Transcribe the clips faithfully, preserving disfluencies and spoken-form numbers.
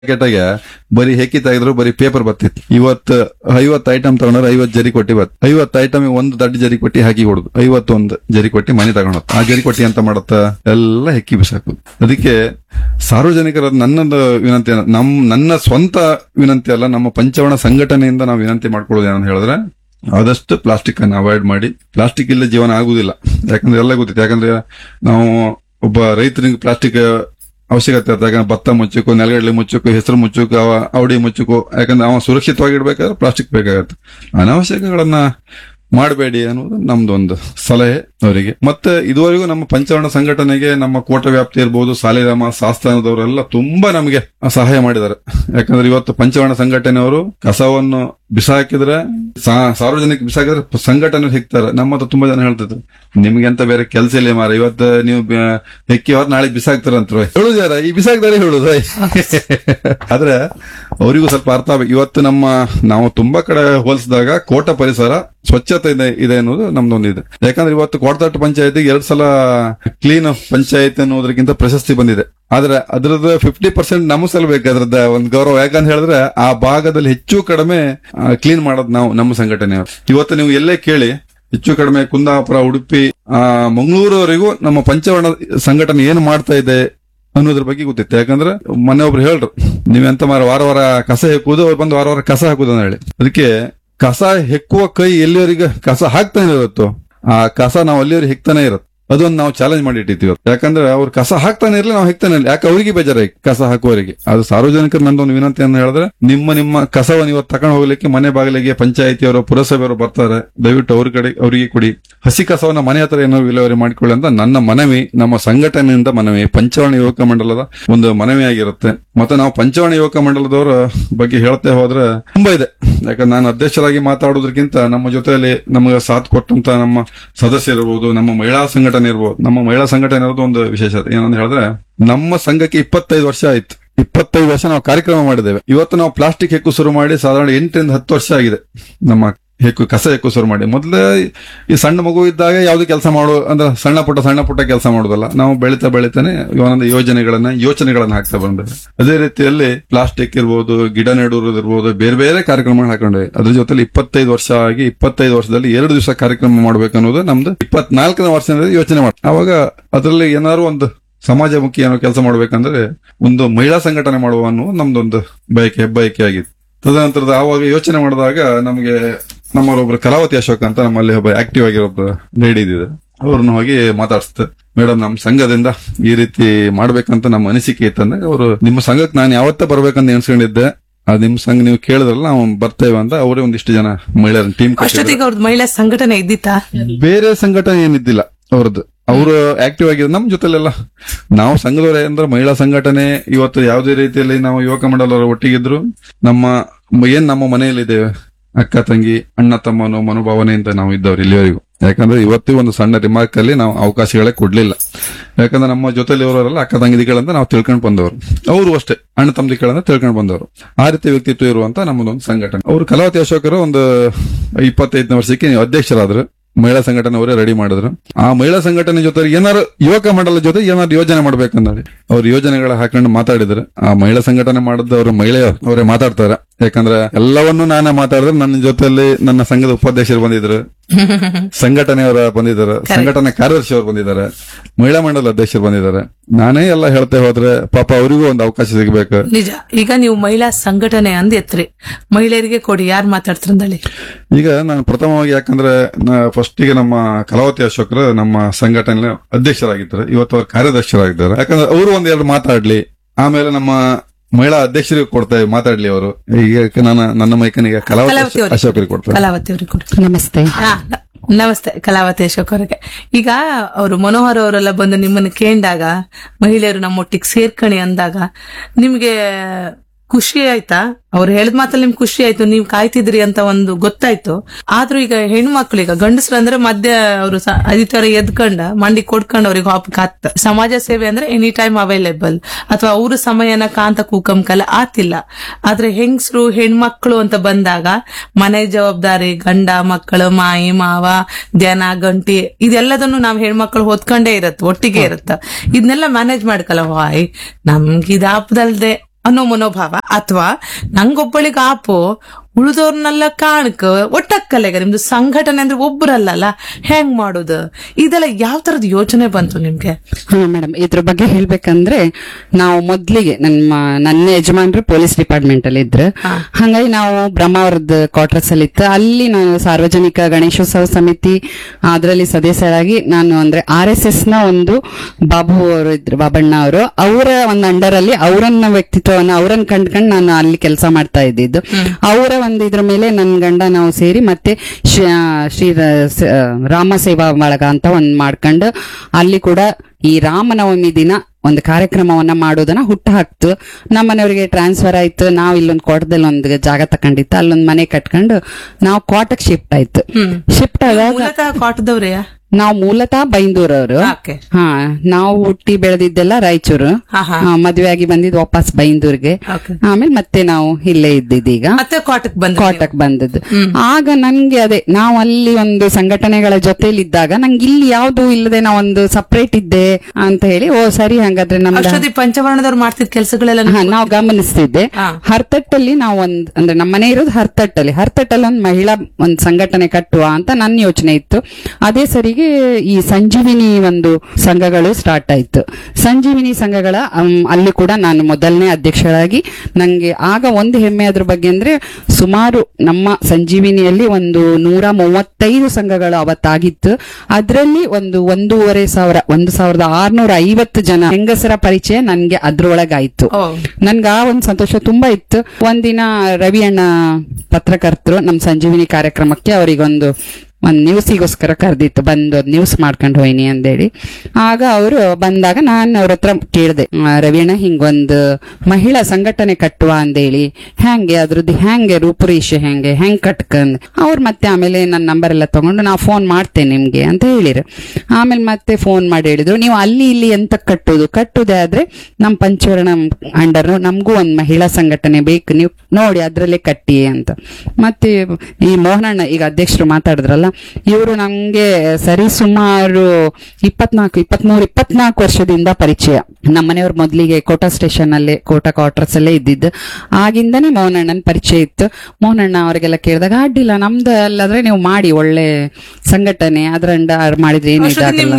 ಪ್ಯಾಕೆಟ್ಗೆ ಬರೀ ಹೆಕ್ಕಿ ತೆಗೆದ್ರು ಬರೀ ಪೇಪರ್ ಬರ್ತಿತ್ತು. ಇವತ್ತು ಐವತ್ತು ಐಟಮ್ ತಗೊಂಡ್ರೆ ಐವತ್ತು ಜರಿ ಕೊಟ್ಟಿ ಬತ್ ಐವತ್ತು ಐಟಮ್ ಒಂದು ದಡ್ಡ ಜರಿ ಕೊಟ್ಟಿ ಹಾಕಿ ಕೊಡುದು, ಐವತ್ತೊಂದು ಜರಿ ಕೊಟ್ಟಿ ಮನೆ ತಗೊಂಡ್ ಆ ಜರಿ ಕೊಟ್ಟಿ ಅಂತ ಮಾಡತ್ತ ಎಲ್ಲ ಹೆಕ್ಕಿ ಬಿಸಾಕುದು. ಅದಕ್ಕೆ ಸಾರ್ವಜನಿಕರ ನನ್ನದು ವಿನಂತಿ, ನಮ್ ನನ್ನ ಸ್ವಂತ ವಿನಂತಿ ಅಲ್ಲ, ನಮ್ಮ ಪಂಚವರ್ಣ ಸಂಘಟನೆಯಿಂದ ನಾವು ವಿನಂತಿ ಮಾಡ್ಕೊಳ್ಳೋದು ಏನಂತ ಹೇಳಿದ್ರೆ ಆದಷ್ಟು ಪ್ಲಾಸ್ಟಿಕ್ ಅನ್ನು ಅವಾಯ್ಡ್ ಮಾಡಿ. ಪ್ಲಾಸ್ಟಿಕ್ ಇಲ್ಲ ಜೀವನ ಆಗುದಿಲ್ಲ, ಯಾಕಂದ್ರೆ ಎಲ್ಲ ಗೊತ್ತಿತ್ತು. ಯಾಕಂದ್ರೆ ನಾವು ಒಬ್ಬ ರೈತನಿಗೆ ಪ್ಲಾಸ್ಟಿಕ್ ಅವಶ್ಯಕತೆ ಇರ್ತದೆ. ಯಾಕಂದ್ರೆ ಭತ್ತ ಮುಚ್ಚಕ್ಕೋ, ನೆಲಗಡಲೆ ಮುಚ್ಚಕ್ಕೋ, ಹೆಸರು ಮುಚ್ಚಕ್ಕೋ, ಅವ ಅವಡಿ ಮುಚ್ಚಕ್ಕೋ, ಯಾಕಂದ್ರೆ ಅವ ಸುರಕ್ಷಿತವಾಗಿ ಇಡ್ಬೇಕಾದ್ರೆ ಪ್ಲಾಸ್ಟಿಕ್ ಬೇಕಾಗತ್ತೆ. ಅನಾವಶ್ಯಕಗಳನ್ನ ಮಾಡಬೇಡಿ ಅನ್ನೋದು ನಮ್ದೊಂದು ಸಲಹೆ ಅವರಿಗೆ. ಮತ್ತೆ ಇದುವರೆಗೂ ನಮ್ಮ ಪಂಚವರ್ಣ ಸಂಘಟನೆಗೆ ನಮ್ಮ ಕೋಟ ವ್ಯಾಪ್ತಿ ಇರ್ಬೋದು, ಸಾಲಿಗ್ರಾಮ, ಸಾಸ್ತಾನದವರೆಲ್ಲ ತುಂಬಾ ನಮಗೆ ಸಹಾಯ ಮಾಡಿದ್ದಾರೆ. ಯಾಕಂದ್ರೆ ಇವತ್ತು ಪಂಚವರ್ಣ ಸಂಘಟನೆಯವರು ಕಸವನ್ನು ಬಿಸಾಕಿದ್ರೆ, ಸಾರ್ವಜನಿಕ ಬಿಸಾಕಿದ್ರೆ ಸಂಘಟನೆ ಹೆಕ್ತಾರೆ. ನಮ್ಮ ಹತ್ರ ತುಂಬಾ ಜನ ಹೇಳ್ತಿದ್ರು, ನಿಮ್ಗೆ ಅಂತ ಬೇರೆ ಕೆಲಸ ಇಲ್ಲ ಮಾರ, ಇವತ್ತು ನೀವು ಹೆಕ್ಕಿ ಅವ್ರು ನಾಳೆ ಬಿಸಾಕ್ತಾರಂತ ಹೇಳುದು ಯಾರ ಈ ಬಿಸಾಕ್ದಾರೆ ಹೇಳುದು. ಆದ್ರೆ ಅವರಿಗೂ ಸ್ವಲ್ಪ ಅರ್ಥ ಆಗ್ಬೇಕು. ಇವತ್ತು ನಮ್ಮ ನಾವು ತುಂಬಾ ಕಡೆ ಹೋಲಿಸಿದಾಗ ಕೋಟ ಪರಿಸರ ಸ್ವಚ್ಛತೆ ಇದೆ ಇದೆ ಅನ್ನೋದು ನಮ್ದೊಂದಿದೆ. ಯಾಕಂದ್ರೆ ಇವತ್ತು ಕೋಟತಟ್ಟು ಪಂಚಾಯತಿಗೆ ಎರಡ್ ಸಲ ಕ್ಲೀನ್ ಪಂಚಾಯತ್ ಅನ್ನೋದ್ರಕ್ಕಿಂತ ಪ್ರಶಸ್ತಿ ಬಂದಿದೆ. ಆದ್ರೆ ಅದ್ರದ್ದು ಫಿಫ್ಟಿ ಪರ್ಸೆಂಟ್ ನಮಗ್ ಸಲ್ಬೇಕು ಅದ್ರದ್ದು ಒಂದು ಗೌರವ. ಯಾಕಂತ ಹೇಳಿದ್ರೆ ಆ ಭಾಗದಲ್ಲಿ ಹೆಚ್ಚು ಕಡಿಮೆ ಕ್ಲೀನ್ ಮಾಡೋದು ನಾವು ನಮ್ಮ ಸಂಘಟನೆಯವರು. ಇವತ್ತು ನೀವು ಎಲ್ಲೇ ಕೇಳಿ, ಹೆಚ್ಚು ಕಡಿಮೆ ಕುಂದಾಪುರ, ಉಡುಪಿ, ಆ ಮಂಗಳೂರವರೆಗೂ ನಮ್ಮ ಪಂಚವರ್ಣ ಸಂಘಟನೆ ಏನು ಮಾಡ್ತಾ ಇದೆ ಅನ್ನೋದ್ರ ಬಗ್ಗೆ ಗೊತ್ತಿತ್ತು. ಯಾಕಂದ್ರೆ ಮೊನ್ನೆ ಒಬ್ರು ಹೇಳ್ರು, ನೀವೆಂತ ಮಾರ ವಾರ ವಾರ ಕಸ ಹೆಕ್ಕುವುದು, ಅವ್ರು ಬಂದು ವಾರ ವಾರ ಕಸ ಹಾಕುದು ಅಂತ ಹೇಳಿ. ಅದಕ್ಕೆ ಕಸ ಹೆಕ್ಕುವ ಕೈ ಎಲ್ಲಿವರೆಗೆ ಕಸ ಹಾಕ್ತಾನೆ ಇರುತ್ತೋ ಆ ಕಸ ನಾವು ಅಲ್ಲಿವರೆಗೆ ಹೆಕ್ತಾನೆ ಇರುತ್ತೆ. ಅದೊಂದು ನಾವು ಚಾಲೆಂಜ್ ಮಾಡಿ ಇಟ್ಟಿರ್ತೀವಿ. ಯಾಕಂದ್ರೆ ಅವ್ರು ಕಸ ಹಾಕ್ತಾನೆ ಇರಲಿ, ನಾವು ಹೆಕ್ತಾನೆ ಇರಲಿ, ಯಾಕೆ ಅವರಿಗೆ ಬೇಜಾರ ಕಸ ಹಾಕುವವರಿಗೆ. ಅದು ಸಾರ್ವಜನಿಕರ ನಂದೊಂದು ವಿನಂತಿ ಅಂತ ಹೇಳಿದ್ರೆ, ನಿಮ್ಮ ನಿಮ್ಮ ಕಸವನ್ನು ಇವತ್ತು ತಗೊಂಡು ಹೋಗ್ಲಿಕ್ಕೆ ಮನೆ ಬಾಗಿಲಿಗೆ ಪಂಚಾಯತಿಯವರು, ಪುರಸಭೆಯವರು ಬರ್ತಾರೆ, ದಯವಿಟ್ಟು ಅವ್ರ ಕಡೆ ಅವರಿಗೆ ಕೊಡಿ. ಹಸಿ ಕಸವನ್ನ ಮನೆ ಹತ್ರ ಏನೋ ವಿಲೇವಾರಿ ಮಾಡಿಕೊಳ್ಳಿ ಅಂತ ನನ್ನ ಮನವಿ, ನಮ್ಮ ಸಂಘಟನೆಯಿಂದ ಮನವಿ, ಪಂಚವರ್ಣ ಯುವಕ ಮಂಡಲದ ಒಂದು ಮನವಿ ಆಗಿರುತ್ತೆ. ಮತ್ತೆ ನಾವು ಪಂಚವರ್ಣ ಯುವಕ ಮಂಡಲದವರ ಬಗ್ಗೆ ಹೇಳ್ತೇ ಹೋದ್ರೆ ತುಂಬಾ ಇದೆ. ಯಾಕಂದ್ರೆ ನಾನು ಅಧ್ಯಕ್ಷರಾಗಿ ಮಾತಾಡೋದಕ್ಕಿಂತ ನಮ್ಮ ಜೊತೆಯಲ್ಲಿ ನಮಗೆ ಸಾಥ್ ಕೊಟ್ಟಂತ ನಮ್ಮ ಸದಸ್ಯರಿರ್ಬೋದು, ನಮ್ಮ ಮಹಿಳಾ ಸಂಘಟನೆ ಇರ್ಬೋದು. ನಮ್ಮ ಮಹಿಳಾ ಸಂಘಟನೆ ಇರೋದು ಒಂದು ವಿಶೇಷತೆ ಏನಂತ ಹೇಳಿದ್ರೆ, ನಮ್ಮ ಸಂಘಕ್ಕೆ ಇಪ್ಪತ್ತೈದು ವರ್ಷ ಆಯ್ತು. ಇಪ್ಪತ್ತೈದು ವರ್ಷ ನಾವು ಕಾರ್ಯಕ್ರಮ ಮಾಡಿದ್ದೇವೆ. ಇವತ್ತು ನಾವು ಪ್ಲಾಸ್ಟಿಕ್ ಹೆಕ್ಕು ಶುರು ಮಾಡಿ ಸಾಧಾರಣ ಎಂಟರಿಂದ ಹತ್ತು ವರ್ಷ ಆಗಿದೆ. ನಮ್ಮ ಹೆಕ್ಕು ಕಸ ಹೆಕ್ಕು ಶುರು ಮಾಡಿ. ಮೊದಲೇ ಈ ಸಣ್ಣ ಮಗು ಇದ್ದಾಗ ಯಾವ್ದು ಕೆಲಸ ಮಾಡೋ ಅಂದ್ರೆ ಸಣ್ಣ ಪುಟ್ಟ ಸಣ್ಣ ಪುಟ್ಟ ಕೆಲಸ ಮಾಡೋದಲ್ಲ, ನಾವು ಬೆಳಿತಾ ಬೆಳಿತಾನೆ ಒಂದೊಂದು ಯೋಜನೆಗಳನ್ನ ಯೋಚನೆಗಳನ್ನ ಹಾಕ್ತಾ ಬಂದೇವೆ. ಅದೇ ರೀತಿಯಲ್ಲಿ ಪ್ಲಾಸ್ಟಿಕ್ ಇರ್ಬೋದು, ಗಿಡ ನೆಡುವುದು ಇರ್ಬೋದು, ಬೇರೆ ಬೇರೆ ಕಾರ್ಯಕ್ರಮ ಹಾಕೊಂಡ್ವಿ. ಅದ್ರ ಜೊತೆಲಿ ಇಪ್ಪತ್ತೈದು ವರ್ಷ ಆಗಿ ಇಪ್ಪತ್ತೈದು ವರ್ಷದಲ್ಲಿ ಎರಡು ದಿವಸ ಕಾರ್ಯಕ್ರಮ ಮಾಡ್ಬೇಕನ್ನೋದು ನಮ್ದು ಇಪ್ಪತ್ನಾಲ್ಕನೇ ವರ್ಷದಲ್ಲಿ ಯೋಚನೆ ಮಾಡಿ. ಅವಾಗ ಅದರಲ್ಲಿ ಏನಾದ್ರು ಒಂದು ಸಮಾಜಮುಖಿ ಏನೋ ಕೆಲಸ ಮಾಡ್ಬೇಕಂದ್ರೆ ಒಂದು ಮಹಿಳಾ ಸಂಘಟನೆ ಮಾಡುವ ಅನ್ನೋ ನಮ್ದೊಂದು ಬಯಕೆ ಹೆಬ್ಬಯಕೆ ಆಗಿತ್ತು. ತದನಂತರದ ಆವಾಗ ಯೋಚನೆ ಮಾಡಿದಾಗ ನಮಗೆ ನಮ್ಮೊಬ್ಬರು ಕಲಾವತಿ ಅಶೋಕ್ ಅಂತ ನಮ್ಮಲ್ಲಿ ಒಬ್ಬ ಆಕ್ಟಿವ್ ಆಗಿರೋ ಒಬ್ಬ ಲೇಡಿ ಇದ್ದಿದೆ. ಅವ್ರನ್ನ ಹೋಗಿ ಮಾತಾಡಿಸ್ತೆ, ಮೇಡಮ್ ನಮ್ಮ ಸಂಘದಿಂದ ಈ ರೀತಿ ಮಾಡ್ಬೇಕಂತ ನಮ್ಮ ಅನಿಸಿಕೆ ಇತ್ತಂದಾಗ ಅವರು, ನಿಮ್ಮ ಸಂಘಕ್ಕೆ ನಾನು ಯಾವತ್ತೇ ಬರ್ಬೇಕಂತ ಎನ್ಸ್ಕೊಂಡಿದ್ದೆ, ಅದ್ ನಿಮ್ ಸಂಘ ನೀವು ಕೇಳಿದ್ರಲ್ಲ ನಾವು ಬರ್ತೇವೆ ಅಂತ ಅವರೇ ಒಂದಿಷ್ಟು ಜನ ಮಹಿಳೆಯರ ಟೀಮ್. ಅಷ್ಟೊತ್ತಿಗೆ ಅವ್ರದ್ದು ಮಹಿಳಾ ಸಂಘಟನೆ ಇದ್ದಿತ್ತಾ? ಬೇರೆ ಸಂಘಟನೆ ಏನಿದ್ದಿಲ್ಲ ಅವ್ರದ್ದು. ಅವರು ಆಕ್ಟಿವ್ ಆಗಿದ್ರು ನಮ್ಮ ಜೊತೆಲೆಲ್ಲ. ನಾವು ಸಂಘದವರೇ ಅಂದ್ರೆ ಮಹಿಳಾ ಸಂಘಟನೆ ಇವತ್ತು ಯಾವುದೇ ರೀತಿಯಲ್ಲಿ ನಾವು ಯುವಕ ಮಂಡಲರ ಒಟ್ಟಿಗಿದ್ರು, ನಮ್ಮ ಏನ್ ನಮ್ಮ ಮನೆಯಲ್ಲಿದ್ದೇವೆ ಅಕ್ಕ ತಂಗಿ ಅಣ್ಣ ತಮ್ಮನೋ ಮನೋಭಾವನೆಯಿಂದ ನಾವು ಇದ್ದವ್ರು ಇಲ್ಲಿವರೆಗೂ. ಯಾಕಂದ್ರೆ ಇವತ್ತು ಒಂದು ಸಣ್ಣ ರಿಮಾರ್ಕ್ ಅಲ್ಲಿ ನಾವು ಅವಕಾಶಗಳೇ ಕೊಡ್ಲಿಲ್ಲ. ಯಾಕಂದ್ರೆ ನಮ್ಮ ಜೊತೆಲಿ ಇವರೆಲ್ಲ ಅಕ್ಕ ತಂಗಿದಿಗಳಂತ ನಾವು ತಿಳ್ಕೊಂಡ್ ಬಂದವರು, ಅವರು ಅಷ್ಟೇ ಅಣ್ಣ ತಮ್ಮದಿಗಳಂತ ತಿಳ್ಕೊಂಡ್ ಬಂದವರು. ಆ ರೀತಿ ವ್ಯಕ್ತಿತ್ವ ಇರುವಂತ ನಮ್ಮದೊಂದು ಸಂಘಟನೆ. ಅವರು ಕಲಾವತಿ ಅಶೋಕರು ಒಂದು ಇಪ್ಪತ್ತೈದನೇ ವರ್ಷಕ್ಕೆ ಅಧ್ಯಕ್ಷರಾದ್ರು. ಮಹಿಳಾ ಸಂಘಟನೆ ಅವರೇ ರೆಡಿ ಮಾಡಿದ್ರು. ಆ ಮಹಿಳಾ ಸಂಘಟನೆ ಜೊತೆ ಏನಾರು ಯುವಕ ಮಂಡಲ ಜೊತೆ ಏನಾದ್ರು ಯೋಜನೆ ಮಾಡ್ಬೇಕಂದ್ರೆ ಅವ್ರ ಯೋಜನೆಗಳ ಹಾಕೊಂಡು ಮಾತಾಡಿದ್ರು. ಆ ಮಹಿಳಾ ಸಂಘಟನೆ ಮಾಡಿದ ಅವರು ಮಹಿಳೆ ಅವರೇ ಮಾತಾಡ್ತಾರೆ. ಯಾಕಂದ್ರೆ ಎಲ್ಲವನ್ನೂ ನಾನೇ ಮಾತಾಡಿದ್ರೆ ನನ್ನ ಜೊತೆಯಲ್ಲಿ ನನ್ನ ಸಂಘದ ಉಪಾಧ್ಯಕ್ಷರು ಬಂದಿದ್ರು, ಸಂಘಟನೆಯವರ ಬಂದಿದ್ದಾರೆ, ಸಂಘಟನೆ ಕಾರ್ಯದರ್ಶಿ ಅವರು ಬಂದಿದ್ದಾರೆ, ಮಹಿಳಾ ಮಂಡಲ ಅಧ್ಯಕ್ಷರು ಬಂದಿದ್ದಾರೆ. ನಾನೇ ಎಲ್ಲ ಹೇಳ್ತೇ ಹೋದ್ರೆ ಪಾಪ ಅವರಿಗೂ ಒಂದು ಅವಕಾಶ ಸಿಗಬೇಕು. ನಿಜ. ಈಗ ನೀವು ಮಹಿಳಾ ಸಂಘಟನೆ ಅಂದ್ ಎತ್ರಿ, ಮಹಿಳೆಯರಿಗೆ ಕೊಡಿ, ಯಾರು ಮಾತಾಡ್ತಾರಂದಳಿ? ಈಗ ನಾನು ಪ್ರಥಮವಾಗಿ, ಯಾಕಂದ್ರೆ ಫಸ್ಟ್ ಗೆ ನಮ್ಮ ಕಲಾವತಿ ಅಶೋಕರು ನಮ್ಮ ಸಂಘಟನೆ ಅಧ್ಯಕ್ಷರಾಗಿದ್ದಾರೆ, ಇವತ್ತು ಅವರು ಕಾರ್ಯದರ್ಶಿಯಾಗಿದ್ದಾರೆ. ಯಾಕಂದ್ರೆ ಅವರು ಒಂದೆರಡು ಮಾತಾಡ್ಲಿ, ಆಮೇಲೆ ನಮ್ಮ ಮಹಿಳಾ ಅಧ್ಯಕ್ಷರಿಗೆ ಕೊಡ್ತೇವೆ ಮಾತಾಡ್ಲಿ ಅವರು. ಈಗ ನಾನು ನನ್ನ ಮೈಕನಿಗೆ ಕಲಾವತಿ ಅಶೋಕರಿಗೆ ಕೊಡ್ತೇವೆ. ಕಲಾವತಿ ಅವರಿಗೆ ಕೊಡಿ. ನಮಸ್ತೆ. ನಮಸ್ತೆ ಕಲಾವತಿ ಅಶೋಕ್ ಅವರಿಗೆ. ಈಗ ಅವರು ಮನೋಹರ್ ಅವರೆಲ್ಲ ಬಂದು ನಿಮ್ಮನ್ನು ಕೇಳಿದಾಗ, ಮಹಿಳೆಯರು ನಮ್ಮೊಟ್ಟಿಗೆ ಸೇರ್ಕಣಿ ಅಂದಾಗ ನಿಮ್ಗೆ ಖುಷಿ ಆಯ್ತಾ? ಅವ್ರು ಹೇಳಿದ ಮಾತಲ್ಲಿ ನಿಮ್ಗೆ ಖುಷಿ ಆಯ್ತು, ನೀವು ಕಾಯ್ತಿದ್ರಿ ಅಂತ ಒಂದು ಗೊತ್ತಾಯ್ತು. ಆದ್ರೂ ಈಗ ಹೆಣ್ಮಕ್ಳು, ಈಗ ಗಂಡಸ್ರು ಅಂದ್ರೆ ಮಧ್ಯ ಅವರು ಆದಿತ್ಯವಾರ ಎದ್ಕೊಂಡ ಮಂಡಿ ಕೊಡ್ಕೊಂಡ್ ಅವ್ರಿಗೆ ಹಾಪಕ್ ಆಗ್ತ. ಸಮಾಜ ಸೇವೆ ಅಂದ್ರೆ ಎನಿ ಟೈಮ್ ಅವೈಲೇಬಲ್, ಅಥವಾ ಅವ್ರ ಸಮಯನ ಕಾಂತ ಕೂಕಂಕಲ್ಲ ಆತಿಲ್ಲ. ಆದ್ರೆ ಹೆಂಗಸರು ಹೆಣ್ಮಕ್ಳು ಅಂತ ಬಂದಾಗ ಮನೆ ಜವಾಬ್ದಾರಿ, ಗಂಡ ಮಕ್ಕಳು, ಮಾಯಿ ಮಾವ, ಧ್ಯಾನ ಗಂಟಿ, ಇದೆಲ್ಲದನ್ನು ನಾವ್ ಹೆಣ್ಮಕ್ಳು ಹೊತ್ಕೊಂಡೇ ಇರತ್ತ, ಒಟ್ಟಿಗೆ ಇರತ್ತ. ಇದನ್ನೆಲ್ಲ ಮ್ಯಾನೇಜ್ ಮಾಡ್ಕಲ್ಲ. ವಾಯ್ ನಮ್ಗಿದ ಆಪದಲ್ದೆ ಅನ್ನೋ ಮನೋಭಾವ, ಅಥವಾ ನಂಗೊಬ್ಬಳಿಗೆ ಆಪು ಉಳಿದವ್ರನ್ನೆಲ್ಲ ಕಾಣಕ್ ಒಟ್ಟಕ್ಕಲೆಗ ನಿಮ್ದು ಸಂಘಟನೆ ಅಂದ್ರೆ ಒಬ್ಬರಲ್ಲ ಹೆಂಗ್ ಮಾಡುದು, ಇದೆಲ್ಲ ಯಾವ ತರದ ಯೋಚನೆ ಬಂತು ನಿಮ್ಗೆ? ಹಾ ಮೇಡಮ್, ಇದ್ರ ಬಗ್ಗೆ ಹೇಳ್ಬೇಕಂದ್ರೆ ನಾವು ಮೊದ್ಲಿಗೆ ನಮ್ಮ ನನ್ನ ಯಜಮಾನ್ರು ಪೊಲೀಸ್ ಡಿಪಾರ್ಟ್ಮೆಂಟ್ ಅಲ್ಲಿ ಇದ್ರು. ಹಂಗಾಗಿ ನಾವು ಬ್ರಹ್ಮಾವರದ ಕ್ವಾರ್ಟರ್ಸ್ ಅಲ್ಲಿ ಇತ್ತು. ಅಲ್ಲಿ ನಾನು ಸಾರ್ವಜನಿಕ ಗಣೇಶೋತ್ಸವ ಸಮಿತಿ ಅದರಲ್ಲಿ ಸದಸ್ಯರಾಗಿ ನಾನು ಅಂದ್ರೆ ಆರ್ ಎಸ್ ಎಸ್ ನ ಒಂದು ಬಾಬು ಅವರು ಇದ್ರು, ಬಾಬಣ್ಣ ಅವರು, ಅವರ ಒಂದು ಅಂಡರ್ ಅಲ್ಲಿ ಅವರನ್ನ ವ್ಯಕ್ತಿತ್ವವನ್ನು ಅವರನ್ನ ಕಂಡ್ಕೊಂಡು ನಾನು ಅಲ್ಲಿ ಕೆಲಸ ಮಾಡ್ತಾ ಇದ್ದಿದ್ದು. ಅವರ ಒಂದು ಇದ್ರ ಮೇಲೆ ನನ್ನ ಗಂಡ ನಾವು ಸೇರಿ ಮತ್ತೆ ಶ್ರೀ ರಾಮ ಸೇವಾ ಬಳಗ ಅಂತ ಒಂದ್ ಮಾಡ್ಕೊಂಡು ಅಲ್ಲಿ ಕೂಡ ಈ ರಾಮನವಮಿ ದಿನ ಒಂದು ಕಾರ್ಯಕ್ರಮವನ್ನ ಮಾಡೋದನ್ನ ಹುಟ್ಟು ಹಾಕ್ತು. ನಮ್ಮ ಮನೆಯವರಿಗೆ ಟ್ರಾನ್ಸ್ಫರ್ ಆಯ್ತು. ನಾವು ಇಲ್ಲೊಂದು ಕೋಟದಲ್ಲಿ ಒಂದು ಜಾಗ ತಕೊಂಡಿತ್ತು, ಅಲ್ಲೊಂದ್ ಮನೆ ಕಟ್ಕೊಂಡು ನಾವು ಕೋಟಕ್ ಶಿಫ್ಟ್ ಆಯ್ತು. ಶಿಫ್ಟ್ ಆದಾಗ ಕಾಟದವ್ರೆ ನಾವು ಮೂಲತಃ ಬೈಂದೂರವರು. ಹಾ, ನಾವು ಹುಟ್ಟಿ ಬೆಳೆದಿದ್ದೆಲ್ಲ ರಾಯಚೂರು, ಮದುವೆ ಆಗಿ ಬಂದಿದ್ ವಾಪಸ್ ಬೈಂದೂರ್ಗೆ. ಆಮೇಲೆ ಮತ್ತೆ ನಾವು ಇಲ್ಲೇ ಇದ್ದಿದ್ದೀಗ ಕೋಟಕ್ ಬಂದದ್ದು. ಆಗ ನನ್ಗೆ ಅದೇ ನಾವು ಅಲ್ಲಿ ಒಂದು ಸಂಘಟನೆಗಳ ಜೊತೆಲಿ ಇದ್ದಾಗ ನಂಗೆ ಇಲ್ಲಿ ಯಾವ್ದು ಇಲ್ಲದೆ ನಾವೊಂದು ಸಪರೇಟ್ ಇದ್ದೆ ಅಂತ ಹೇಳಿ, ಓ ಸರಿ ಹಂಗಾದ್ರೆ ನಮ್ಮ ಪಂಚವರ್ಣದವ್ರು ಮಾಡ್ತಿದ್ ಕೆಲಸಗಳೆಲ್ಲ ನಾವು ಗಮನಿಸ್ತಿದ್ದೆ. ಹರ್ತಟ್ಟಲ್ಲಿ ನಾವು ಒಂದ್ ಅಂದ್ರೆ ನಮ್ಮ ಮನೆ ಇರೋದು ಹರ್ತಟ್ಟಲ್ಲಿ, ಹರ್ತಟ್ಟಲ್ಲಿ ಒಂದು ಮಹಿಳಾ ಒಂದ್ ಸಂಘಟನೆ ಕಟ್ಟುವ ಅಂತ ನನ್ನ ಯೋಚನೆ ಇತ್ತು. ಅದೇ ಸರಿಗೆ ಈ ಸಂಜೀವಿನಿ ಒಂದು ಸಂಘಗಳು ಸ್ಟಾರ್ಟ್ ಆಯ್ತು. ಸಂಜೀವಿನಿ ಸಂಘಗಳ ಅಲ್ಲಿ ಕೂಡ ನಾನು ಮೊದಲನೇ ಅಧ್ಯಕ್ಷರಾಗಿ, ನಂಗೆ ಆಗ ಒಂದು ಹೆಮ್ಮೆ ಅದ್ರ ಬಗ್ಗೆ ಅಂದ್ರೆ ಸುಮಾರು ನಮ್ಮ ಸಂಜೀವಿನಿಯಲ್ಲಿ ಒಂದು ನೂರ ಮೂವತ್ತೈದು ಸಂಘಗಳು ಅವತ್ತಾಗಿತ್ತು. ಅದರಲ್ಲಿ ಒಂದು ಒಂದೂವರೆ ಸಾವಿರ ಒಂದು ಸಾವಿರದ ಆರ್ನೂರ ಐವತ್ತು ಜನ ಹೆಂಗಸರ ಪರಿಚಯ ನನ್ಗೆ ಅದ್ರೊಳಗಾಯ್ತು. ನನ್ಗ ಆ ಒಂದು ಸಂತೋಷ ತುಂಬಾ ಇತ್ತು. ಒಂದಿನ ರವಿ ಅಣ್ಣ ಪತ್ರಕರ್ತರು ನಮ್ ಸಂಜೀವಿನಿ ಕಾರ್ಯಕ್ರಮಕ್ಕೆ ಅವರಿಗೊಂದು ಒಂದ್ ನ್ಯೂಸಿಗೋಸ್ಕರ ಕರೆದಿತ್ತು, ಬಂದು ನ್ಯೂಸ್ ಮಾಡ್ಕೊಂಡು ಹೋಯ್ನಿ ಅಂದೇಳಿ. ಆಗ ಅವರು ಬಂದಾಗ ನಾನು ಅವ್ರ ಹತ್ರ ಕೇಳಿದೆ, ರವಿಯಣ್ಣ ಹಿಂಗೊಂದು ಮಹಿಳಾ ಸಂಘಟನೆ ಕಟ್ಟುವ ಅಂದೇಳಿ, ಹೆಂಗೆ ಅದ್ರದ್ದು ಹೆಂಗೆ ರೂಪುರೇಷೆ ಹೆಂಗೆ ಹೆಂಗ್ ಕಟ್ಕಂದ್ ಅವ್ರು ಮತ್ತೆ ಆಮೇಲೆ ನನ್ನ ನಂಬರ್ ಎಲ್ಲ ತಗೊಂಡು ನಾ ಫೋನ್ ಮಾಡ್ತೇನೆ ನಿಮ್ಗೆ ಅಂತ ಹೇಳಿರು. ಆಮೇಲೆ ಮತ್ತೆ ಫೋನ್ ಮಾಡಿ ಹೇಳಿದ್ರು, ನೀವು ಅಲ್ಲಿ ಇಲ್ಲಿ ಎಂತ ಕಟ್ಟುದು ಕಟ್ಟುದೇ ಆದ್ರೆ ನಮ್ ಪಂಚವರ್ಣ ಅಂಡರ್ ನಮ್ಗೂ ಒಂದ್ ಮಹಿಳಾ ಸಂಘಟನೆ ಬೇಕು, ನೀವು ನೋಡಿ ಅದ್ರಲ್ಲೇ ಕಟ್ಟಿ ಅಂತ. ಮತ್ತೆ ಈ ಮೋಹನಣ್ಣ ಈಗ ಅಧ್ಯಕ್ಷರು ಮಾತಾಡಿದ್ರಲ್ಲ, ಇವರು ನಮ್ಗೆ ಸರಿ ಸುಮಾರು ಇಪ್ಪತ್ನಾಲ್ಕು ಇಪ್ಪತ್ಮೂರು ಇಪ್ಪತ್ನಾಲ್ಕು ವರ್ಷದಿಂದ ಪರಿಚಯ. ನಮ್ಮನೆಯವ್ರ ಮೊದ್ಲಿಗೆ ಕೋಟಾ ಸ್ಟೇಷನ್ ಅಲ್ಲೇ ಕೋಟಾ ಕ್ವಾರ್ಟರ್ಸ್ ಅಲ್ಲೇ ಇದ್ದಿದ್ದು. ಆಗಿಂದಾನೇ ಮೋಹನಣ್ಣನ ಪರಿಚಯ ಇತ್ತು. ಮೋಹನಣ್ಣ ಅವರಿಗೆಲ್ಲ ಕೇಳಿದಾಗ ಅಡ್ಡಿಲ್ಲ ನಮ್ದು ಅಲ್ಲಾದ್ರೆ ನೀವು ಮಾಡಿ ಒಳ್ಳೆ ಸಂಘಟನೆ ಅದ್ರಂಡ ಮಾಡಿದ್ರೆ ಏನು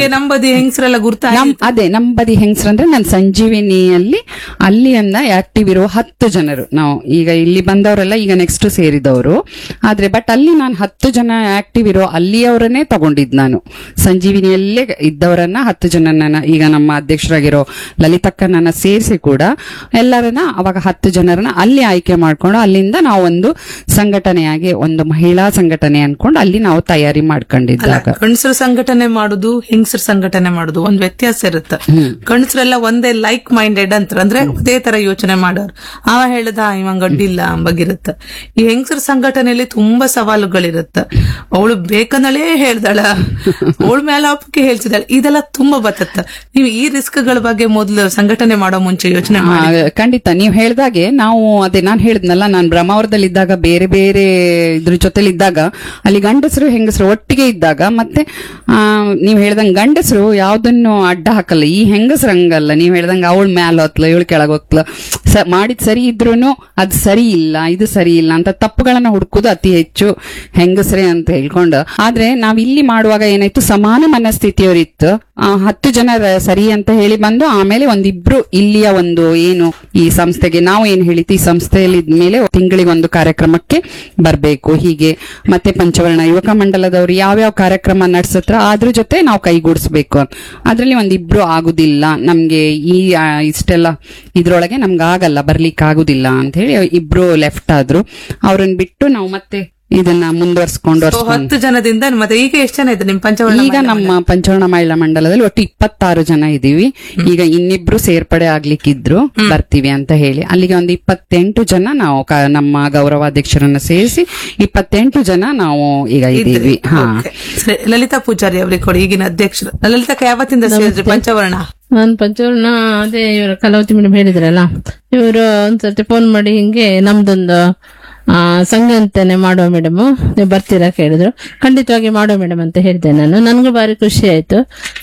ಅದೇ ನಮ್ ಬದಿ ಹೆಂಗಸ್ರ ಅಂದ್ರೆ ನಾನು ಸಂಜೀವಿನಿಯಲ್ಲಿ ಅಲ್ಲಿ ಅಂದ ಆಕ್ಟಿವ್ ಇರುವ ಹತ್ತು ಜನರು. ನಾವು ಈಗ ಇಲ್ಲಿ ಬಂದವರೆಲ್ಲ ಈಗ ನೆಕ್ಸ್ಟ್ ಸೇರಿದವರು, ಆದ್ರೆ ಬಟ್ ಅಲ್ಲಿ ನಾನು ಹತ್ತು ಜನ ಆಕ್ಟಿವ್ ಇರೋ ಅಲ್ಲಿಯವರನ್ನೇ ತಗೊಂಡಿದ್ ನಾನು. ಸಂಜೀವಿನಿಯಲ್ಲೇ ಇದ್ದವರನ್ನ ಹತ್ತು ಜನನ ಈಗ ನಮ್ಮ ಅಧ್ಯಕ್ಷರಾಗಿರೋ ಲಲಿತಕ್ಕನನ್ನ ಸೇರಿಸಿ ಕೂಡ ಎಲ್ಲರನ್ನ ಅವಾಗ ಹತ್ತು ಜನರನ್ನ ಅಲ್ಲಿ ಆಯ್ಕೆ ಮಾಡ್ಕೊಂಡು ಅಲ್ಲಿಂದ ನಾವು ಒಂದು ಸಂಘಟನೆಯಾಗಿ ಒಂದು ಮಹಿಳಾ ಸಂಘಟನೆ ಅನ್ಕೊಂಡು ಅಲ್ಲಿ ನಾವು ತಯಾರಿ ಮಾಡ್ಕೊಂಡಿದ್ದಾಗ. ಗಂಡಸರು ಸಂಘಟನೆ ಮಾಡುದು ಹೆಂಗಸರು ಸಂಘಟನೆ ಮಾಡುದು ಒಂದ್ ವ್ಯತ್ಯಾಸ ಇರುತ್ತೆ. ಗಂಡಸರೆಲ್ಲ ಒಂದೇ ಲೈಕ್ ಮೈಂಡೆಡ್ ಅಂತ ಅಂದ್ರೆ ಅದೇ ತರ ಯೋಚನೆ ಮಾಡೋರು. ಅವ ಹೇಳ್ದ ಇವಂಗ ಅಡ್ಡಿಲ್ಲ ಅಂಬಾಗಿರುತ್ತೆ. ಈ ಹೆಂಗಸರ ಸಂಘಟನೆಯಲ್ಲಿ ತುಂಬಾ ಸವಾಲುಗಳಿರುತ್ತೆ. ಅವಳು ಬೇಕಂದಳೇ ಹೇಳ್ದಾಳ, ಅವಳ ಮೇಲೆ ಅಪ್ಪಕ್ಕೆ ಹೇಳ್ತಿದ್ದಾಳೆ, ಇದೆಲ್ಲ ತುಂಬಾ ಬತ್ತತ್ತ. ನೀವು ಈ ರಿಸ್ಕ್ ಗಳ ಬಗ್ಗೆ ಮೊದಲು ಸಂಘಟನೆ ಮಾಡೋ ಮುಂಚೆ ಯೋಚನೆ ಮಾಡಿ? ಖಂಡಿತ ನೀವು ಹೇಳ್ದಾಗೆ ನಾವು ಅದೇ ನಾನ್ ಹೇಳಿದ್ನಲ್ಲ, ನಾನ್ ಬ್ರಹ್ಮಾವರದಲ್ಲಿ ಇದ್ದಾಗ ಬೇರೆ ಬೇರೆ ಇದ್ರ ಜೊತೆಲಿ ಇದ್ದಾಗ ಅಲ್ಲಿ ಗಂಡಸರು ಹೆಂಗಸರು ಒಟ್ಟಿಗೆ ಇದ್ದಾಗ ಮತ್ತೆ ಆ ನೀವ್ ಹೇಳ್ದಂಗ ಗಂಡಸರು ಯಾವ್ದನ್ನು ಅಡ್ಡ ಹಾಕಲ್ಲ. ಈ ಹೆಂಗಸರು ಹಂಗಲ್ಲ, ನೀವ್ ಹೇಳ್ದಂಗ ಅವಳ ಮ್ಯಾಲ ಹೊತ್ಲ ಇವಳು ಕೆಳಗ್ ಹೋಗ್ಲ ಮಾಡಿದ್ ಸರಿ ಇದ್ರೂನು ಅದ್ ಸರಿ ಇಲ್ಲ ಇದು ಸರಿ ಇಲ್ಲ ಅಂತ ತಪ್ಪುಗಳನ್ನ ಹುಡುಕುದು ಅತಿ ಹೆಚ್ಚು ಹೆಂಗಸರೇ ಅಂತ ಹೇಳ್ಕೊಂಡು. ಆದ್ರೆ ನಾವ್ ಇಲ್ಲಿ ಮಾಡುವಾಗ ಏನಾಯ್ತು, ಸಮಾನ ಮನಸ್ಥಿತಿಯವರಿತ್ತು. ಹತ್ತು ಜನ ಸರಿ ಅಂತ ಹೇಳಿ ಬಂದು ಆಮೇಲೆ ಒಂದಿಬ್ರು ಇಲ್ಲಿಯ ಒಂದು ಏನು ಈ ಸಂಸ್ಥೆಗೆ ನಾವು ಏನ್ ಹೇಳಿತಿ, ಈ ಸಂಸ್ಥೆಯಲ್ಲಿ ಇದ್ಮೇಲೆ ತಿಂಗಳಿಗೆ ಒಂದು ಕಾರ್ಯಕ್ರಮಕ್ಕೆ ಬರ್ಬೇಕು ಹೀಗೆ. ಮತ್ತೆ ಪಂಚವರ್ಣ ಯುವಕ ಮಂಡಲದವರು ಯಾವ್ಯಾವ ಕಾರ್ಯಕ್ರಮ ನಡೆಸತ್ರ ಅದ್ರ ಜೊತೆ ನಾವು ಕೈಗೂಡಿಸ್ಬೇಕು. ಅದ್ರಲ್ಲಿ ಒಂದಿಬ್ರು ಆಗುದಿಲ್ಲ ನಮ್ಗೆ ಈ ಇಷ್ಟೆಲ್ಲ ಇದ್ರೊಳಗೆ ನಮ್ಗೆ ಆಗಲ್ಲ ಬರ್ಲಿಕ್ಕೆ ಆಗುದಿಲ್ಲ ಅಂತ ಹೇಳಿ ಇಬ್ರು ಲೆಫ್ಟ್ ಆದ್ರು. ಅವ್ರನ್ನ ಬಿಟ್ಟು ನಾವು ಮತ್ತೆ ಇದನ್ನ ಮುಂದುವರ್ಸ್ಕೊಂಡು ಹತ್ತು ಜನದಿಂದ ಮತ್ತೆ ಈಗ ಎಷ್ಟು ಜನ ಇದೆ ನಿಮ್ ಪಂಚವರ್ಣ? ಈಗ ನಮ್ಮ ಪಂಚವರ್ಣ ಮಹಿಳಾ ಮಂಡಲದಲ್ಲಿ ಒಟ್ಟು ಇಪ್ಪತ್ತಾರು ಜನ ಇದೀವಿ. ಈಗ ಇನ್ನಿಬ್ರು ಸೇರ್ಪಡೆ ಆಗ್ಲಿಕ್ಕಿದ್ರು ಬರ್ತೀವಿ ಅಂತ ಹೇಳಿ ಅಲ್ಲಿಗೆ ಒಂದು ಇಪ್ಪತ್ತೆಂಟು ಜನ ನಾವು ನಮ್ಮ ಗೌರವಾಧ್ಯಕ್ಷರನ್ನ ಸೇರಿಸಿ ಇಪ್ಪತ್ತೆಂಟು ಜನ ನಾವು ಈಗ ಇದ್ದೀವಿ. ಹಾ, ಲಲಿತಾ ಪೂಜಾರಿ ಅವರಿಗೆ ಕೊಡಿ ಈಗಿನ ಅಧ್ಯಕ್ಷರು. ಲಲಿತಾ ಯಾವತ್ತಿಂದ ಸೇರಿದ್ರಿ ಪಂಚವರ್ಣ? ನಾನು ಪಂಚವರ್ಣ ಅದೇ ಇವರು ಕಲಾವತಿ ಮೇಡಮ್ ಹೇಳಿದ್ರಲ್ಲ, ಇವರು ಒಂದ್ಸರ್ತಿ ಫೋನ್ ಮಾಡಿ ಹಿಂಗೆ ನಮ್ದೊಂದು ಆ ಸಂಘಟನೆ ಮಾಡುವ ಮೇಡಮ್ ನೀವು ಬರ್ತೀರಾ ಕೇಳಿದ್ರು. ಖಂಡಿತವಾಗಿ ಮಾಡುವ ಮೇಡಮ್ ಅಂತ ಹೇಳಿದೆ ನಾನು. ನನ್ಗೂ ಬಾರಿ ಖುಷಿ ಆಯ್ತು.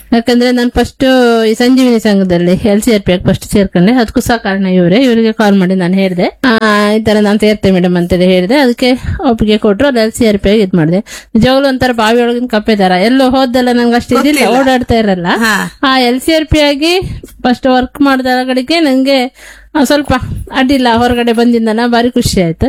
ಯಾಕಂದ್ರೆ ನಾನು ಫಸ್ಟ್ ಈ ಸಂಜೀವಿನಿ ಸಂಘದಲ್ಲಿ L C R P first ಸೇರ್ಕೊಂಡೆ. ಅದಕ್ಕೂ ಸಹ ಕಾರಣ ಇವರೇ. ಇವರಿಗೆ ಕಾಲ್ ಮಾಡಿ ನಾನು ಹೇಳಿದೆ, ಈ ತರ ನಾನು ಸೇರ್ತೇನೆ ಮೇಡಮ್ ಅಂತೇಳಿ ಹೇಳಿದೆ. ಅದಕ್ಕೆ ಒಪ್ಪಿಗೆ ಕೊಟ್ರು. ಅದು ಎಲ್ ಸಿ ಆರ್ ಪಿ ಆಗಿ ಇದ್ ಮಾಡಿದೆ. ನಿಜವಾಗ್ಲೂ ಒಂಥರ ಬಾವಿ ಒಳಗಿನ ಕಪ್ಪೆ ತರ ಎಲ್ಲೋ ಹೋದಲ್ಲ ನಂಗೆ ಅಷ್ಟು ಇದಿಲ್ಲ, ಓಡಾಡ್ತಾ ಇರಲ್ಲ. ಆ ಎಲ್ ಸಿ ಆರ್ ಪಿ ಆಗಿ ಫಸ್ಟ್ ವರ್ಕ್ ಮಾಡಿದ ಕಡೆಗೆ ನಂಗೆ ಸ್ವಲ್ಪ ಅಡ್ಡಿಲ್ಲ, ಹೊರಗಡೆ ಬಂದಿಂದನ ಬಾರಿ ಖುಷಿ ಆಯ್ತು.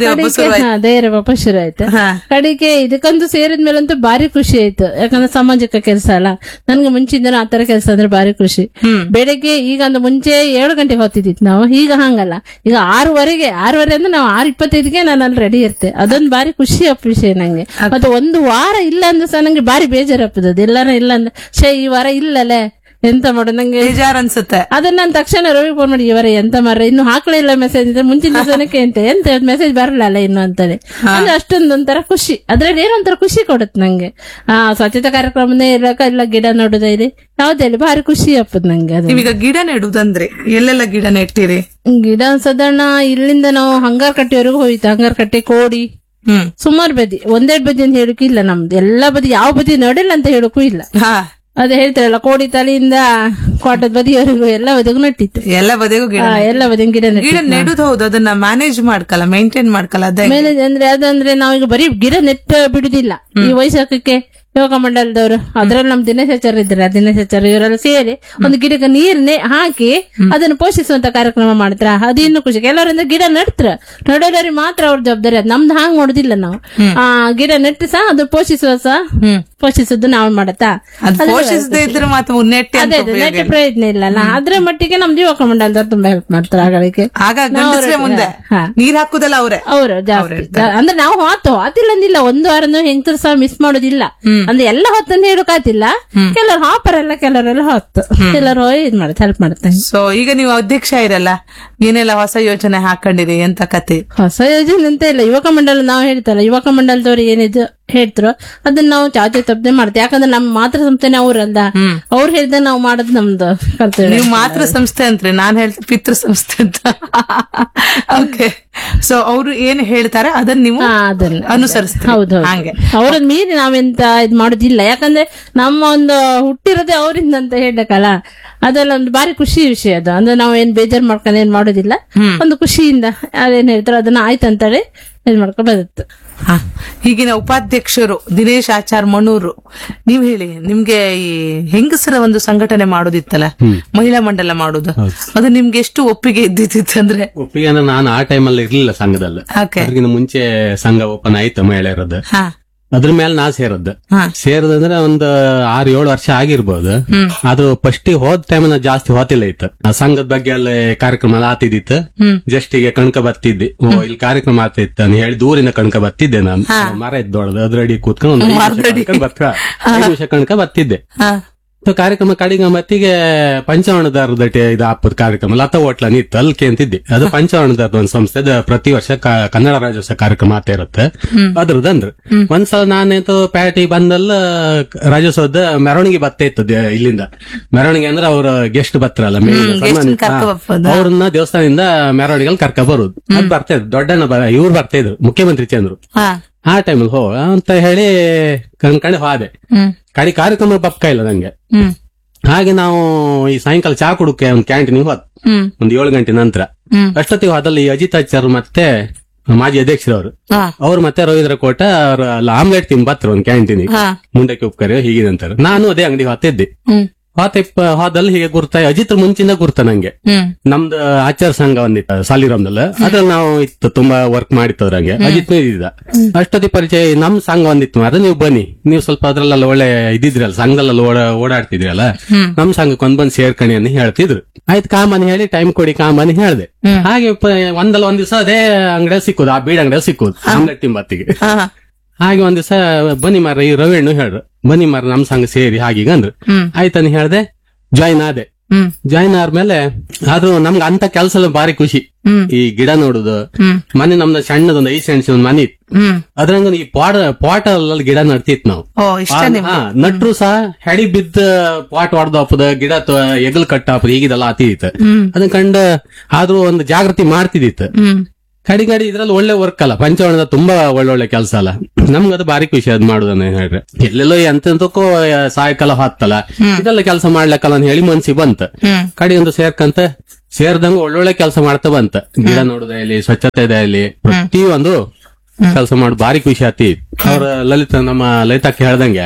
ಧೈರ್ಯ ವಾಪಸ್ ಶುರು ಆಯ್ತು. ಕಡೆಗೆ ಇದಕ್ಕಂತೂ ಸೇರಿದ ಮೇಲಂತೂ ಬಾರಿ ಖುಷಿ ಆಯ್ತು. ಯಾಕಂದ್ರೆ ಸಾಮಾಜಿಕ ಕೆಲಸ ಅಲ್ಲ. ನನ್ಗೆ ಮುಂಚಿಂದ ಆ ತರ ಕೆಲಸ ಅಂದ್ರೆ ಬಾರಿ ಖುಷಿ. ಬೆಳಿಗ್ಗೆ ಈಗ ಅಂದ್ರೆ ಮುಂಚೆ ಏಳು ಗಂಟೆಗೆ ಹೋಗ್ತಿದ್ದಿತ್ತು ನಾವು, ಈಗ ಹಂಗಲ್ಲ. ಈಗ ಆರೂವರೆಗೆ ಆರೂವರೆ ಅಂದ್ರೆ ನಾವು ಆರು ಇಪ್ಪತ್ತೈದಿಗೆ ನಾನು ಅಲ್ಲಿ ರೆಡಿ ಇರ್ತೆ. ಅದೊಂದು ಬಾರಿ ಖುಷಿ ಅಪ್ಪ ವಿಷಯ ನಂಗೆ. ಮತ್ತೆ ಒಂದು ವಾರ ಇಲ್ಲ ಅಂದ್ರೆ ಸಹ ನಂಗೆ ಬಾರಿ ಬೇಜಾರಪ್ಪದ. ಎಲ್ಲಾರ ಇಲ್ಲ ಅಂದ್ರೆ ಶೇ ಈ ವಾರ ಇಲ್ಲಲೇ ಎಂತ ಮಾಡೋದು ನಂಗೆ ಬೇಜಾರ್ ಅನ್ಸುತ್ತೆ. ಅದನ್ನ ನಾನು ತಕ್ಷಣ ರವಿ ಫೋನ್ ಮಾಡಿ, ಇವರ ಎಂತ ಮಾರ ಇನ್ನು ಹಾಕ್ಲಿಲ್ಲ ಮೆಸೇಜ್ ಇದ್ರೆ ಮುಂಚಿನ ದಿವಸಕ್ಕೆ ಎಂತ ಎಂತ ಮೆಸೇಜ್ ಬರಲ್ಲ ಇನ್ನು ಅಂತೇಳಿ. ಅಂದ್ರೆ ಅಷ್ಟೊಂದು ಒಂಥರ ಖುಷಿ. ಅದ್ರಲ್ಲಿ ಏನೊಂಥರ ಖುಷಿ ಕೊಡುತ್ತೆ ನಂಗೆ. ಆ ಸ್ವಚ್ಛತಾ ಕಾರ್ಯಕ್ರಮನೇ ಇರಕ ಇಲ್ಲ, ಗಿಡ ನೋಡುದ ಇದೆ ಯಾವ್ದೇ ಭಾರಿ ಖುಷಿ ಅಪ್ಪದ್ ನಂಗೆ. ಅದು ಈಗ ಗಿಡ ನೆಡುದಂದ್ರೆ ಎಲ್ಲೆಲ್ಲ ಗಿಡ ನೆಟ್ಟಿರಿ? ಗಿಡ ಸಾಧಾರಣ ಇಲ್ಲಿಂದ ನಾವು ಹಂಗಾರ್ ಕಟ್ಟೆವರೆಗೂ ಹೋಯ್ತು. ಹಂಗಾರ್ ಕಟ್ಟೆ, ಕೋಡಿ, ಹ್ಮ್ ಸುಮಾರು ಬದಿ. ಒಂದೆರಡು ಬದಿ ಅಂತ ಹೇಳಕ್ಕೂ ಇಲ್ಲ ನಮ್ದು. ಎಲ್ಲಾ ಬದಿ ಯಾವ ಬದಿ ನೋಡಿಲ್ಲ ಅಂತ ಹೇಳಕ್ಕೂ ಇಲ್ಲ. ಅದೇ ಹೇಳ್ತಾರಲ್ಲ, ಕೋಡಿ ತಲೆಯಿಂದ ಕೋಟದ ಬದಿಯವರೆಗೂ ಎಲ್ಲ ಬದಿಗೂ ನಟ್ಟಿತ್ತು. ಎಲ್ಲ ಬದಿಗೂ ಗಿಡ, ಎಲ್ಲ ಬದಿಗೂ ಗಿಡ ಗಿಡ ನೆಡುದು. ಹೌದು, ಅದನ್ನ ಮ್ಯಾನೇಜ್ ಮಾಡ್ಕಲ್ಲ, ಮೇಂಟೈನ್ ಮಾಡ್ಕಲ್ಲ. ಅದೇ ಮ್ಯಾನೇಜ್ ಅಂದ್ರೆ ಅದಂದ್ರೆ ನಾವೀಗ ಬರೀ ಗಿಡ ನೆಟ್ಟ ಬಿಡುದಿಲ್ಲ. ಈ ವೈಶಾಖಕ್ಕೆ ಯೋಗ ಮಂಡಲದವರು, ಅದ್ರಲ್ಲಿ ನಮ್ ದಿನೇಶಾಚಾರ್ಯ ಇದ್ರೆ, ದಿನೇಶಾಚಾರ್ಯ ಇವರೆಲ್ಲ ಸೇರಿ ಒಂದು ಗಿಡಕ್ಕೆ ನೀರ್ ಹಾಕಿ ಅದನ್ನು ಪೋಷಿಸುವಂತ ಕಾರ್ಯಕ್ರಮ ಮಾಡ್ತಾರ. ಅದು ಇನ್ನು ಖುಷಿ. ಕೆಲವರಿಂದ ಗಿಡ ನೆಡ್ತಾರ, ನಡೋರಿಗೆ ಮಾತ್ರ ಅವ್ರ ಜವಾಬ್ದಾರಿ. ಅದ್ ನಮ್ದು ಹಾಂಗ್ ನೋಡುದಿಲ್ಲ ನಾವು. ಆ ಗಿಡ ನೆಟ್ಟು ಸಹ ಅದು ಪೋಷಿಸುವ ಸಹ ಪೋಷಿಸುದು ನಾವು ಮಾಡತ್ತಾ. ಪೋಷಿಸದೇ ಇದ್ರೆ ಮಾತ್ರ ನೆಟ್ಟಿ ಅದೇ ನೆಟ್ಟ ಪ್ರಯತ್ನ ಇಲ್ಲಲ್ಲ. ಅದ್ರ ಮಟ್ಟಿಗೆ ನಮ್ ಯುವಕ ಮಂಡಲದವ್ರು ತುಂಬಾ ಹೆಲ್ಪ್ ಮಾಡ್ತಾರೆ. ಆಗಳಿಗೆ ಮುಂದೆ ನೀರ್ ಹಾಕುದಲ್ಲ ಅವ್ರೆ ಅವರು ಜಾಸ್ತಿ. ಅಂದ್ರೆ ನಾವು ಹೊತ್ತು ಹೊತ್ತಿಲ್ಲ ಅಂದಿಲ್ಲ, ಒಂದು ವಾರನು ಹೆಂಗಸರು ಸಹ ಮಿಸ್ ಮಾಡೋದಿಲ್ಲ. ಅಂದ್ರೆ ಎಲ್ಲ ಹೊತ್ತಂದು ಹೇಳಕಾತಿಲ್ಲ. ಕೆಲವರು ಹಾಪರಲ್ಲ, ಕೆಲವರೆಲ್ಲ ಹೊತ್ತು, ಕೆಲವರು ಇದ್ ಮಾಡುತ್ತೆ, ಹೆಲ್ಪ್ ಮಾಡುತ್ತೆ. ಸೊ ಈಗ ನೀವು ಅಧ್ಯಕ್ಷ ಇರಲ್ಲ, ಏನೆಲ್ಲ ಹೊಸ ಯೋಜನೆ ಹಾಕೊಂಡಿರಿ? ಎಂತ ಕತೆ? ಹೊಸ ಯೋಜನೆ ಅಂತ ಇಲ್ಲ. ಯುವಕ ಮಂಡಲ ನಾವು ಹೇಳ್ತಾರಲ್ಲ, ಯುವಕ ಮಂಡಲದವ್ರು ಏನಿದು ಹೇಳ್ತಾರೋ ಅದನ್ನ ನಾವು ಚಾಚೆ ತಪ್ಪದೆ ಮಾಡ್ತೇವೆ. ಯಾಕಂದ್ರೆ ನಮ್ಮ ಮಾತೃ ಸಂಸ್ಥೆನೆ ಅವ್ರಲ್ಲ, ಅವ್ರು ಹೇಳಿದ ನಾವು ಮಾಡೋದು ನಮ್ದು ಕರ್ತವ್ಯ. ನೀವು ಮಾತೃ ಸಂಸ್ಥೆ ಅಂತ್ರಿ, ನಾನ್ ಹೇಳ್ತೀನಿ ಪಿತೃ ಸಂಸ್ಥೆ ಅಂತ. ಓಕೆ. ಸೊ ಅವ್ರು ಏನ್ ಹೇಳ್ತಾರೆ ಅದನ್ನ ನೀವು ಅದನ್ನ ಅನುಸರಿಸ್ತೀವಿ. ಹೌದು, ಹಂಗೆ ಅವ್ರನ್ನ ಮೀರಿ ನಾವೆಂತ ಇದ್ ಮಾಡೋದಿಲ್ಲ. ಯಾಕಂದ್ರೆ ನಮ್ಮ ಒಂದು ಹುಟ್ಟಿರೋದೇ ಅವರಿಂದ ಅಂತ ಹೇಳಕ್ಕಲ್ಲ. ಅದೆಲ್ಲ ಒಂದು ಬಾರಿ ಖುಷಿ ವಿಷಯ ಅದು. ಅಂದ್ರೆ ನಾವ್ ಏನ್ ಬೇಜಾರ್ ಮಾಡ್ಕೊಂಡು ಏನ್ ಮಾಡೋದಿಲ್ಲ, ಒಂದು ಖುಷಿಯಿಂದ ಅದೇನ್ ಹೇಳ್ತಾರೋ ಅದನ್ನ ಆಯ್ತಂತೇಳಿ ಇದ್ ಮಾಡ್ಕೊಂಡು ಬರುತ್ತೆ. ಈಗಿನ ಉಪಾಧ್ಯಕ್ಷರು ದಿನೇಶ್ ಆಚಾರ್ ಮಣೂರು, ನೀವ್ ಹೇಳಿ, ನಿಮ್ಗೆ ಈ ಹೆಂಗಸರ ಒಂದು ಸಂಘಟನೆ ಮಾಡೋದಿತ್ತಲ್ಲ, ಮಹಿಳಾ ಮಂಡಲ ಮಾಡೋದು, ಅದು ನಿಮ್ಗೆ ಎಷ್ಟು ಒಪ್ಪಿಗೆ ಇದ್ದಿತ್ತಂದ್ರೆ? ಒಪ್ಪಿಗೆ ಅಂದ್ರೆ ನಾನು ಆ ಟೈಮಲ್ಲಿ ಇರ್ಲಿಲ್ಲ ಸಂಘದಲ್ಲಿ. ಅದಕ್ಕಿಂತ ಮುಂಚೆ ಸಂಘ ಓಪನ್ ಆಯ್ತು ಮಹಿಳೆಯರದ್ದು. ಅದ್ರ ಮೇಲೆ ನಾ ಸೇರದ್ದು. ಸೇರದಂದ್ರೆ ಒಂದು ಆರು ಏಳು ವರ್ಷ ಆಗಿರ್ಬೋದು. ಅದು ಫಸ್ಟ್ ಹೋದ ಟೈಮ್ ನಾ ಜಾಸ್ತಿ ಹೋತಿಲ್ಲ ಇತ್ತು. ಸಂಘದ ಬಗ್ಗೆ ಅಲ್ಲಿ ಕಾರ್ಯಕ್ರಮ ಎಲ್ಲ ಆತಿದ್ದಿತ್ತು. ಜಸ್ಟ್ ಈಗ ಕಣ್ಕ ಬತ್ತಿದ್ದೆ, ಓ ಇಲ್ಲಿ ಕಾರ್ಯಕ್ರಮ ಆಗ್ತಿತ್ತು ಅಂತ ಹೇಳಿ ದೂರಿನ ಕಣ್ಕ ಬತ್ತಿದ್ದೆ. ನಾನು ಮರ ಇದ್ದೊಳದು ಅದ್ರಡಿ ಕೂತ್ಕೊಂಡು ಒಂದು ಐದು ನಿಮಿಷ ಕಣ್ಕ ಬತ್ತಿದ್ದೆ. ಕಾರ್ಯಕ್ರಮ ಕಡಿಗ ಮತ್ತಿಗೆ ಪಂಚವರ್ಣದಾರದ ಇದು ಹಾಪದ ಕಾರ್ಯಕ್ರಮ ಲತಾ ಹೋಟ್ಲ ನಿತ್ತು ಅಲ್ಲಿ ಕೇಂತಿದ್ದೆ. ಅದು ಪಂಚವರ್ಣದಾರದ ಒಂದು ಸಂಸ್ಥೆ, ಪ್ರತಿ ವರ್ಷ ಕನ್ನಡ ರಾಜ್ಯೋತ್ಸವ ಕಾರ್ಯಕ್ರಮ ಆಗ್ತಾ ಇರುತ್ತೆ. ಅದ್ರದಂದ್ರೆ ಒಂದ್ಸಲ ನಾನೇಂತೂ ಪ್ಯಾಟಿ ಬಂದಲ್ಲ ರಾಜ್ಯೋತ್ಸವದ ಮೆರವಣಿಗೆ ಬತ್ತೇ ಇತ್ತು ಇಲ್ಲಿಂದ. ಮೆರವಣಿಗೆ ಅಂದ್ರೆ ಅವ್ರ ಗೆಸ್ಟ್ ಬರ್ತಾರಲ್ಲ, ಅವ್ರನ್ನ ದೇವಸ್ಥಾನದಿಂದ ಮೆರವಣಿಗೆಲ್ಲಿ ಕರ್ಕ ಬರುದು. ಅದ್ ಬರ್ತಾ ಇದ್ರು. ದೊಡ್ಡಣ್ಣ ಇವ್ರು ಬರ್ತಾ ಇದ್ರು, ಮುಖ್ಯಮಂತ್ರಿ ಚಂದ್ರು. ಆ ಟೈಮಲ್ಲಿ ಹೋ ಅಂತ ಹೇಳಿ ಕಣ್ ಹೋದೆ. ಕಡೆ ಕಾರ್ಯಕ್ರಮ ಪಕ್ಕ ಇಲ್ಲ ನಂಗೆ. ಹಾಗೆ ನಾವು ಈ ಸಾಯಂಕಾಲ ಚಾ ಕುಡಕ್ಕೆ ಒಂದು ಕ್ಯಾಂಟೀನ್ ಹೋದ್ ಒಂದ್ ಏಳು ಗಂಟೆ ನಂತರ. ಅಷ್ಟೊತ್ತಿಗೆ ಅದಲ್ಲಿ ಅಜಿತ್ ಆಚಾರ್ ಮತ್ತೆ ಮಾಜಿ ಅಧ್ಯಕ್ಷರವರು, ಅವ್ರು ಮತ್ತೆ ರವೀಂದ್ರ ಕೋಟ ಅವ್ರ ಆಮ್ಲೆಟ್ ತಿನ್ ಬತ್ರು ಒಂದ್ ಕ್ಯಾಂಟೀನ್ ಮುಂಡಕ್ಕೆ ಉಪ್ಕರಿ ಹೀಗಿದಂತಾರೆ. ನಾನು ಅದೇ ಅಂಗಡಿ ಹೊತ್ತಿದ್ದೆ. ಹೋತ ಹೋದಲ್ಲಿ ಹೀಗೆ ಗುರ್ತ ಅಜಿತ್ ಮುಂಚಿಂದ ಗುರ್ತ ನಂಗೆ. ನಮ್ದು ಆಚಾರ ಸಂಘ ಒಂದಿತ್ತು ಸಾಲಿರಾಮ್ದಲ್ಲಿ, ಅದ್ರಲ್ಲಿ ನಾವು ಇತ್ತು ತುಂಬಾ ವರ್ಕ್ ಮಾಡಿತ್ತವ್ರಂಗೆ. ಅಜಿತ್ ಇದ್ದಿದ್ದ. ಅಷ್ಟೊತ್ತಿ ಪರಿಚಯ ನಮ್ ಸಂಘ ಒಂದಿತ್ತು, ಅದ ನೀವು ಬನ್ನಿ, ನೀವು ಸ್ವಲ್ಪ ಅದ್ರಲ್ಲೆಲ್ಲ ಒಳ್ಳೆ ಇದ್ದಿದ್ರಲ್ಲ, ಸಂಘದಲ್ಲ ಓಡಾಡ್ತಿದ್ರಲ್ಲ, ನಮ್ ಸಂಘಕ್ಕೆ ಒಂದ್ ಬಂದ್ ಸೇರ್ಕಣಿ ಅಂತ ಹೇಳ್ತಿದ್ರು. ಆಯ್ತು ಕಾಮನ್ ಹೇಳಿ ಟೈಮ್ ಕೊಡಿ ಕಾಮನ್ ಹೇಳ್ದೆ. ಹಾಗೆ ಒಂದಲ್ಲ ಒಂದ್ ದಿವಸ ಅದೇ ಅಂಗಡಿಯಲ್ಲಿ ಸಿಕ್ಕುದು, ಆ ಬೀಡ್ ಅಂಗಡಿಯಲ್ಲಿ ಸಿಕ್ಕುದು ಆಮ್ಲೆಟ್ ತಿಂಬತ್ತಿಗೆ. ಹಾಗೆ ಒಂದ್ ದಿವಸ ಬನ್ನಿ ಮಾರ ಈ ರವಿಣ್ಣು ಹೇಳ್ರು, ಬನ್ನಿ ಮಾರ ನಮ್ ಸಂಘ ಸೇರಿ ಹಾಗೀಗ ಅಂದ್ರು. ಆಯ್ತಾನೆ ಹೇಳ್ದೆ, ಜಾಯಿನ್ ಆದೆ. ಜಾಯಿನ್ ಆದ್ಮೇಲೆ ಆದ್ರೂ ನಮ್ಗೆ ಅಂತ ಕೆಲ್ಸ ಎಲ್ಲ ಬಾರಿ ಖುಷಿ. ಈ ಗಿಡ ನೋಡುದು, ಮನೆ ನಮ್ದು ಸಣ್ಣದೊಂದು ಐದು ಸೆಂಟ್ಸ್ ಒಂದ್ ಮನೆ ಇತ್ತು. ಅದ್ರಂಗ ಈ ಪಾಟ್ ಪಾಟ್ ಅಲ್ಲಿ ಗಿಡ ನಡ್ತಿತ್ ನಾವು. ನಟ್ರು ಸಹ ಹೆಡಿ ಬಿದ್ದ ಪಾಟ್ ಹೊಡೆದು ಹಾಪದ, ಗಿಡ ಎಗಲ್ ಕಟ್ಟ ಹಾಪದ, ಹೀಗಿದೆಲ್ಲ ಆತಿದಿತ್ತು. ಅದನ್ನ ಕಂಡ ಆದ್ರೂ ಒಂದು ಜಾಗೃತಿ ಮಾಡ್ತಿದ್ದಿತ್ತು. ಕಡಿ ಕಡಿ ಇದ್ರಲ್ಲಿ ಒಳ್ಳೆ ವರ್ಕ್ ಅಲ್ಲ, ಪಂಚವರ್ಣದ ತುಂಬಾ ಒಳ್ಳೊಳ್ಳೆ ಕೆಲಸ ಅಲ್ಲ. ನಮ್ಗೆ ಅದು ಬಾರಿ ಖುಷಿ ಅದ್ ಮಾಡುದನ್ನ ಹೇಳ್ರೆ. ಎಲ್ಲೆಲ್ಲೋ ಎಂತೆಂತಕ್ಕೋ ಸಾಯಂಕಾಲ ಹೊತ್ತಲ್ಲ ಇದೆಲ್ಲ ಕೆಲಸ ಮಾಡ್ಲಕ್ಕಲ್ಲ ಅಂತ ಹೇಳಿ ಮನ್ಸಿ ಬಂತ. ಕಡಿ ಒಂದು ಸೇರ್ಕಂತ ಸೇರ್ದಂಗ ಒಳ್ಳೊಳ್ಳೆ ಕೆಲಸ ಮಾಡ್ತಾ ಬಂತ. ಗಿಡ ನೋಡುದಾಗ್ಲಿ, ಸ್ವಚ್ಛತೆ ಇದಾಗ್ಲಿ, ಪ್ರತಿಯೊಂದು ಕೆಲಸ ಮಾಡಿ ಬಾರಿ ಖುಷಿ ಆತಿ. ಅವ್ರ ಲಲಿತ ನಮ್ಮ ಲಲಿತಕ್ಕೆ ಹೇಳ್ದಂಗೆ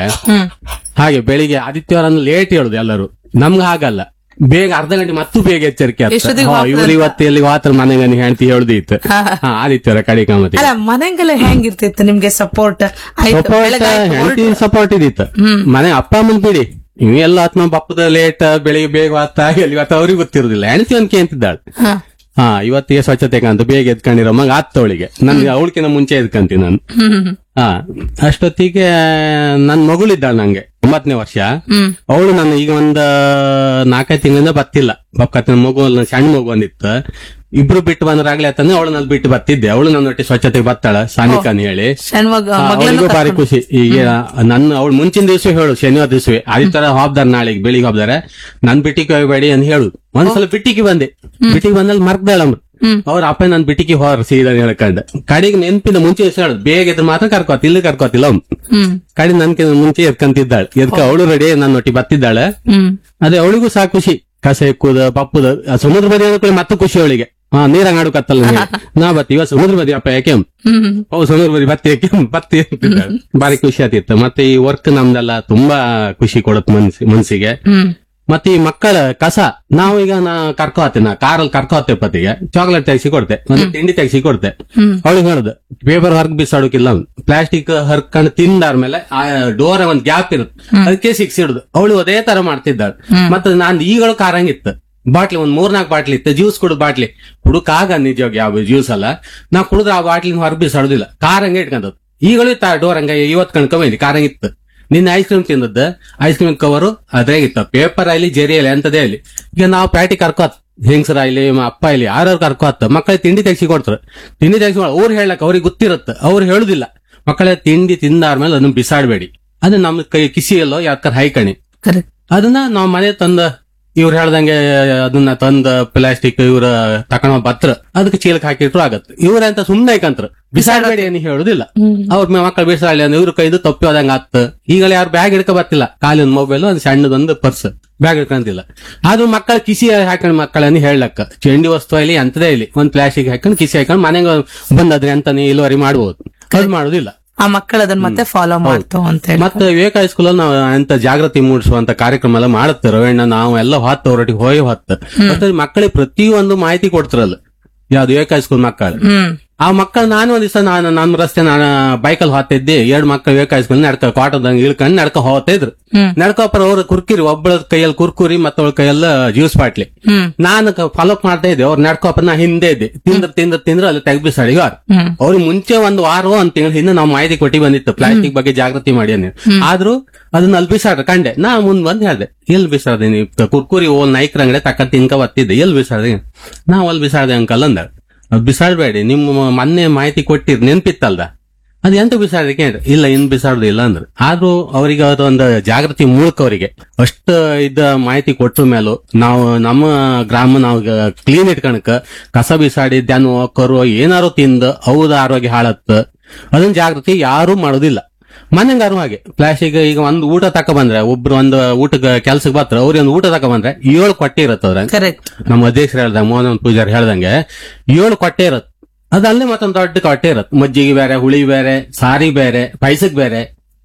ಹಾಗೆ ಬೆಳಿಗ್ಗೆ ಆದಿತ್ಯವಾರ ಲೇಟ್ ಹೇಳುದು ಎಲ್ಲರೂ. ನಮ್ಗೆ ಹಾಗಲ್ಲ, ಬೇಗ ಅರ್ಧ ಗಂಟೆ ಮತ್ತು ಬೇಗ ಎಚ್ಚರಿಕೆ ಇವ್ರು ಇವತ್ತು ಎಲ್ಲಿ ವಾತ್ರ ಮನೆಗೆ ಹೆಂಡತಿ ಹೇಳುದಿತ್ತು. ಹಾ ಆದಿತ್ಯವಾರ ಕಡಿ ಕಾಮತಿ ಮನೆಗೆಲ್ಲ ಹೆಂಗಿರ್ತಿತ್ತು ನಿಮ್ಗೆ ಸಪೋರ್ಟ್? ಸಪೋರ್ಟ್ ಹೆಂಡತಿ ಸಪೋರ್ಟ್ ಇದಿತ್ತು. ಮನೆ ಅಪ್ಪ ಅಮ್ಮನ್ ಬಿಡಿ, ಇವೆಲ್ಲ ಆತ್ಮ ಬಪ್ಪದ ಲೇಟ್ ಬೆಳಿಗ್ಗೆ ಬೇಗ ವಾತ ಎಲ್ಲಿ ವಾತ ಅವ್ರಿಗೆ ಗೊತ್ತಿರುದಿಲ್ಲ. ಹೆಂಡತಿ ಅನ್ಕೆ ಅಂತಿದ್ದಾಳೆ, ಹಾ ಇವತ್ತಿಗೆ ಸ್ವಚ್ಛತೆ ಅಂತ ಬೇಗ ಎದ್ಕೊಂಡಿರೋ ಮಗ ಆತ್ತವಳಿಗೆ. ನನ್ಗೆ ಅವಳಿಗಿನ ಮುಂಚೆ ಎದ್ಕಂತೀನಿ ನಾನು. ಹಾ ಅಷ್ಟೊತ್ತಿಗೆ ನನ್ ಮಗಳಿದ್ದಾಳೆ ನಂಗೆ ಒಂಬತ್ತನೇ ವರ್ಷ. ಅವಳು ನಾನು ಈಗ ಒಂದ್ ನಾಲ್ಕೈದು ತಿಂಗಳಿಂದ ಬತ್ತಿಲ್ಲ. ಬಕ್ಕತ್ತಿನ ಮಗು ಸಣ್ಣ ಮಗು ಬಂದಿತ್ತು. ಇಬ್ರು ಬಿಟ್ಟು ಬಂದ್ರಾಗ್ಲೇ ಅಂತಂದ್ರೆ ಅವಳು ನಾನು ಬಿಟ್ಟು ಬತ್ತಿದ್ದೆ. ಅವಳು ನನ್ನ ಒಟ್ಟಿಗೆ ಸ್ವಚ್ಛತೆಗೆ ಬತ್ತಾಳ ಸಾನಿಕಾನ್ ಹೇಳಿ. ಅವಳಿಗೂ ಬಾರಿ ಖುಷಿ. ಈಗ ನನ್ನ ಅವಳು ಮುಂಚಿನ ದಿವಸ ಹೇಳು ಶನಿವಾರ ದಿವಸವೇ ಆದಿತ್ಯವಾರ ಹಾಬ್ದಾರ ನಾಳೆಗೆ ಬೆಳಿಗ್ಗೆ ಹಾಬ್ದಾರೆ ನನ್ ಬಿಟ್ಟಿಗೆ ಹೋಗ್ಬೇಡಿ ಅಂತ ಹೇಳುದು. ಒಂದ್ಸಲ ಬಿಟ್ಟಿಗೆ ಬಂದೆ. ಬಿಟ್ಟಿಗೆ ಬಂದಲ್ಲಿ ಮರ್ಕ್ದಾಳಮ್ರು ಅವ್ರ ಅಪ್ಪ ನನ್ ಬಿಟ್ಟಿಗೆ ಹೋರ ಸೀದಾ ಹೇಳ್ಕೊಂಡ್ ಕಡೆಗೆ ನೆನ್ಪಿನ ಮುಂಚೆ ಹೇಳುದು ಬೇಗ ಎದ್ದು ಮಾತ್ರ ಕರ್ಕೋತ, ಇಲ್ಲಿ ಕರ್ಕೋತಿಲ್ಲ ಅವ್ನು. ಕಡೆ ನನ್ಕಿಂತ ಮುಂಚೆ ಎದ್ಕಂತಿದ್ದಾಳೆ. ಎದ್ಕ ಅವಳು ರೆಡಿ ನನ್ನ ಒಟ್ಟಿಗೆ ಬತ್ತಿದ್ದಾಳೆ. ಅದೇ ಅವಳಿಗೂ ಸಹ ಖುಷಿ. ಕಸ ಎಕ್ಕುದ ಪಪ್ಪುದ ಸಮುದ್ರ ಬದಿ ಅಂದ್ಕೊಳ್ಳಿ ಮತ್ತೆ ಖುಷಿ ಅವಳಿಗೆ. ಹಾ ನೀರಂಗ ಆಡು ಕತ್ತಲ್ಲ ನಾ ಬತ್ತಿ ಇವ ಸಮುದ್ರ ಬದಿ ಅಪ್ಪ ಯಾಕೆ ಅವು ಸಮುದ್ರ ಬದಿ ಬತ್ತಿ ಯಾಕೆ ಬತ್ತಿ ಅಂತಿದ್ದಾಳೆ. ಬಾರಿ ಖುಷಿ ಆತಿತ್ತು. ಮತ್ತೆ ಈ ವರ್ಕ್ ನಮ್ದೆಲ್ಲ ತುಂಬಾ ಖುಷಿ ಕೊಡುತ್ತೆ ಮನ್ಸಿ ಮನ್ಸಿಗೆ. ಮತ್ತೆ ಈ ಮಕ್ಕಳ ಕಸ ನಾವು ಈಗ ನಾ ಕರ್ಕೊ ಹತ್ತೇನೆ, ಕಾರಲ್ಲಿ ಕರ್ಕೊ ಹತ್ತೆ ಪತಿಗೆ ಚಾಕ್ಲೇಟ್ ತೆಗಿಸಿ ಕೊಡ್ತೆ, ಮತ್ತೆ ತಿಂಡಿ ತೆಗಿಸಿ ಕೊಡ್ತೆ. ಅವಳಿಗೆ ಹೇಳುದು ಪೇಪರ್ ಹರ್ಕ್ ಬಿಸಾಡೋಕಿಲ್ಲ, ಪ್ಲಾಸ್ಟಿಕ್ ಹರ್ಕೊಂಡು ತಿಂದಾದ್ಮೇಲೆ ಆ ಡೋರ್ ಒಂದ್ ಗ್ಯಾಪ್ ಇರುತ್ತೆ ಅದಕ್ಕೆ ಸಿಕ್ಸಿಡುದು. ಅವಳು ಅದೇ ತರ ಮಾಡ್ತಿದ್ದಾಳೆ. ಮತ್ತೆ ನಾನ್ ಈಗಳು ಕಾರಂಗಿತ್ತು ಬಾಟ್ಲಿ ಒಂದ್ ಮೂರ್ನಾಲ್ಕು ಬಾಟ್ಲಿ ಇತ್ತು, ಜ್ಯೂಸ್ ಕುಡುದು ಬಾಟ್ಲಿ ಕುಡುಕಾಗ ನಿಜವಾಗಿ ಯಾವ ಜ್ಯೂಸ್ ಅಲ್ಲ ನಾ ಕುಡಿದ್ರೆ ಆ ಬಾಟ್ಲಿನ ಹೊರಗ್ ಬಿಸಾಡುದಿಲ್ಲ, ಕಾರಂಗೆ ಇಟ್ಕೊಂಡದ್ದು. ಈಗಳು ಇತ್ತ ಡೋರ್ ಹಂಗ ಇವತ್ ಕಣ್ಕೊಂಬಂದಿ ಕಾರಂಗಿತ್ತು. ನಿನ್ನ ice cream ತಿಂದದ್ದ ice cream cover ಅದೇ ಇತ್ತ, ಪೇಪರ್ ಅಲ್ಲಿ ಜರಿ ಅಲ್ಲಿ ಅಂತದೇ ಅಲ್ಲಿ. ಈಗ ನಾವು ಪ್ಯಾಟಿ ಕರ್ಕೋತ್ ಹೆಂಗಸರ ಇಲ್ಲಿ ಅಪ್ಪ ಇಲ್ಲಿ ಯಾರು ಕರ್ಕೋತ್ ಮಕ್ಕಳಿಗೆ ತಿಂಡಿ ತೆಗ್ಸಿ ಕೊಡ್ತಾರೆ. ತಿಂಡಿ ತೆಗ್ಸಿ ಅವ್ರು ಹೇಳಕ್ ಅವ್ರಿಗೆ ಗೊತ್ತಿರುತ್ತೆ, ಅವ್ರು ಹೇಳುದಿಲ್ಲ ಮಕ್ಕಳ ತಿಂಡಿ ತಿಂದಾದ್ಮೇಲೆ ಅದನ್ನ ಬಿಸಾಡ್ಬೇಡಿ, ಅದು ನಮ್ ಕೈ ಕಿಸಿಯಲ್ಲೋ ಯಾಕರ್ ಹೈಕಣಿ ಅದನ್ನ ನಾವ್ ಮನೆ ತಂದ ಇವ್ರು ಹೇಳ್ದಂಗೆ ಅದನ್ನ ತಂದ ಪ್ಲಾಸ್ಟಿಕ್ ಇವ್ರ ತಕೊಂಡ ಬತ್ರ ಅದಕ್ಕೆ ಚೀಲಕ್ ಹಾಕಿಟ್ರು ಆಗತ್ತೆ. ಇವ್ರಂತ ಸುಮ್ನೆ ಐಕಂತ್ರ ಬಿಸಾಡಬೇಡಿ ಏನು ಹೇಳುದಿಲ್ಲ. ಅವ್ರ ಮಕ್ಕಳು ಬಿಸಾಡಲಿ ಅಂದ್ರೆ ಇವ್ರ ಕೈದು ತಪ್ಪಿ ಹೋದಂಗ ಆತ್. ಈಗ ಯಾರು ಬ್ಯಾಗ್ ಹಿಡ್ಕೊ ಬರ್ತಿಲ್ಲ, ಖಾಲಿ ಒಂದ್ ಮೊಬೈಲ್ ಒಂದ್ ಸಣ್ಣದೊಂದು ಪರ್ಸ್ ಬ್ಯಾಗ್ ಹಿಡ್ಕೊಂತಿಲ್ಲ. ಆದ್ರೂ ಮಕ್ಕಳ ಕಿಸಿ ಹಾಕೊಂಡ್ ಮಕ್ಕಳನ್ನ ಹೇಳಕ್ಕ ಚೆಂಡಿ ವಸ್ತು ಇಲ್ಲಿ ಎಂತದೇ ಇಲ್ಲಿ ಒಂದ್ ಪ್ಲಾಸ್ಟಿಕ್ ಹಾಕೊಂಡ್ ಕಿಸಿ ಹಾಕೊಂಡ್ ಮನೆಗೆ ಬಂದದ್ರೆ ಅಂತಾನೆ ಇಳುವರಿ ಮಾಡ್ಬೋದು, ಅದು ಮಾಡುದಿಲ್ಲ. ಆ ಮಕ್ಕಳು ಅದನ್ನ ಮತ್ತೆ ಫಾಲೋ ಮಾಡ್ತಾವ ಅಂತ ಹೇಳಿ. ಮತ್ತೆ ವಿವೇಕ ಹೈಸ್ಕೂಲ್ ಅಲ್ಲಿ ನಾವು ಅಂತ ಜಾಗೃತಿ ಮೂಡಿಸುವಂತ ಕಾರ್ಯಕ್ರಮ ಎಲ್ಲ ಮಾಡುತ್ತೆ ರವಣ್ಣ, ನಾವು ಎಲ್ಲ ಹೊತ್ತು ಹೊರಟಿಗೆ ಹೋಗಿ ಹೊತ್ತು ಮತ್ತೆ ಮಕ್ಕಳಿಗೆ ಪ್ರತಿಯೊಂದು ಮಾಹಿತಿ ಕೊಡ್ತಿರಲ್ಲ. ಯಾವ್ದು ವಿವೇಕ ಹೈಸ್ಕೂಲ್ ಮಕ್ಕಳು ಆ ಮಕ್ಕಳು ನಾನು ಒಂದ್ ದಿವಸ ನಾನು ನಮ್ಮ ರಸ್ತೆ ನಾನು ಬೈಕಲ್ಲಿ ಹೋಗ್ತಿದ್ದೆ. ಎರಡು ಮಕ್ಕಳು ವಿವೇಕ ಹೈಸ್ಕೂಲ್ ನಡ್ಕ ಕ್ವಾಟರ್ದಂಗ್ ಇಳ್ಕೊಂಡ್ ನಡ್ಕ ಹೋಗ್ತಾ ಇದ್ರು. ನಡ್ಕೋಪರ ಅವ್ರ ಕುರ್ಕಿರಿ ಒಬ್ಬಳ ಕೈಯಲ್ಲಿ ಕುರ್ಕುರಿ ಮತ್ತೊಳ ಕೈಯಲ್ಲ ಜ್ಯೂಸ್ ಬಾಟ್ಲಿ. ನಾನು ಫಾಲೋ ಅಪ್ ಮಾಡ್ತಾ ಇದ್ದೆ. ಅವ್ರು ನಡ್ಕೋಪ ನಾ ಹಿಂದೆ ಇದ್ದೆ. ತಿಂದ್ರ ತಿಂದ್ರ ತಿಂದ್ರ ಅಲ್ಲಿ ತೆಗ್ಬಿಸಾಡಿ ಯಾರು ಅವ್ರು ಮುಂಚೆ ಒಂದ್ ವಾರ ಒಂದ್ ತಿಂಗಳ ಹಿಂದೆ ನಾವು ಮಾಹಿತಿ ಕೊಟ್ಟಿ ಬಂದಿತ್ತು ಪ್ಲಾಸ್ಟಿಕ್ ಬಗ್ಗೆ ಜಾಗೃತಿ ಮಾಡಿ ಅನ್ನಿ. ಆದ್ರೂ ಅದನ್ನ ಅಲ್ಲಿ ಬಿಸಾಡ್ರೆ ಕಂಡೆ ನಾ ಮುಂದ್ ಬಂದ್ ಹೇಳ್ದೆ ಎಲ್ಲಿ ಬಿಸಾಡ್ದೆ ಕುರ್ಕುರಿ ಓಲ್ ನೈಕ್ರ ಅಂಗಡಿ ತಕ್ಕ ತಿನ್ಕ ಬತ್ತಿದ್ದೆ ಎಲ್ಲಿ ಬಿಸಾಡ್ದೆ ನಾವ್ ಅಲ್ಲಿ ಬಿಸಾಡ್ದೆ ಅಂಕಲ್ ಅಂದ. ಬಿಸಾಡ್ಬೇಡಿ ನಿಮ್ಮ ಮೊನ್ನೆ ಮಾಹಿತಿ ಕೊಟ್ಟಿರ್ ನೆನ್ಪಿತ್ತಲ್ದ ಅದ್ ಎಂತ ಬಿಸಾಡಕ್ಕೆ ಇಲ್ಲ ಇನ್ ಬಿಸಾಡುದು ಇಲ್ಲ ಅಂದ್ರೆ. ಆದ್ರೂ ಅವರಿಗೆ ಅದೊಂದು ಜಾಗೃತಿ ಮೂಲಕ ಅವರಿಗೆ ಅಷ್ಟ ಇದ್ದ ಮಾಹಿತಿ ಕೊಟ್ರ ಮೇಲೂ ನಾವು ನಮ್ಮ ಗ್ರಾಮ ನಾವು ಕ್ಲೀನ್ ಇಟ್ಕಣಕ ಕಸ ಬಿಸಾಡಿ ದ್ಯಾನು ಕರು ಏನಾರು ತಿಂದ ಹೌದ ಆರೋಗ್ಯ ಹಾಳತ್ತ ಅದನ್ನ ಜಾಗೃತಿ ಯಾರು ಮಾಡೋದಿಲ್ಲ. ಮನೆಗಾರು ಹಾಗೆ ಪ್ಲಾಸ್ಟಿಕ್ ಈಗ ಒಂದು ಊಟ ತಕ ಬಂದ್ರೆ ಒಬ್ರು ಒಂದು ಊಟಕ್ಕೆ ಕೆಲ್ಸಕ್ಕೆ ಬರ್ತಾರೆ ಅವ್ರಿಗೆ ಒಂದು ಊಟ ತಕ ಬಂದ್ರೆ ಏಳು ಕೊಟ್ಟೆ ಇರತ್ತವ್ರ. ನಮ್ಮ ಅಧ್ಯಕ್ಷರು ಹೇಳ್ದಂಗೆ ಮೋಹನ್ ಪೂಜಾರಿ ಹೇಳ್ದಂಗೆ ಏಳು ಕೊಟ್ಟೆ ಇರತ್. ಅದಲ್ಲೇ ಮತ್ತೊಂದು ದೊಡ್ಡ ಕೊಟ್ಟೆ ಇರತ್. ಮಜ್ಜಿಗೆ ಬೇರೆ, ಹುಳಿ ಬೇರೆ, ಸಾರಿ ಬೇರೆ, ಪೈಸಕ್ ಬೇರೆ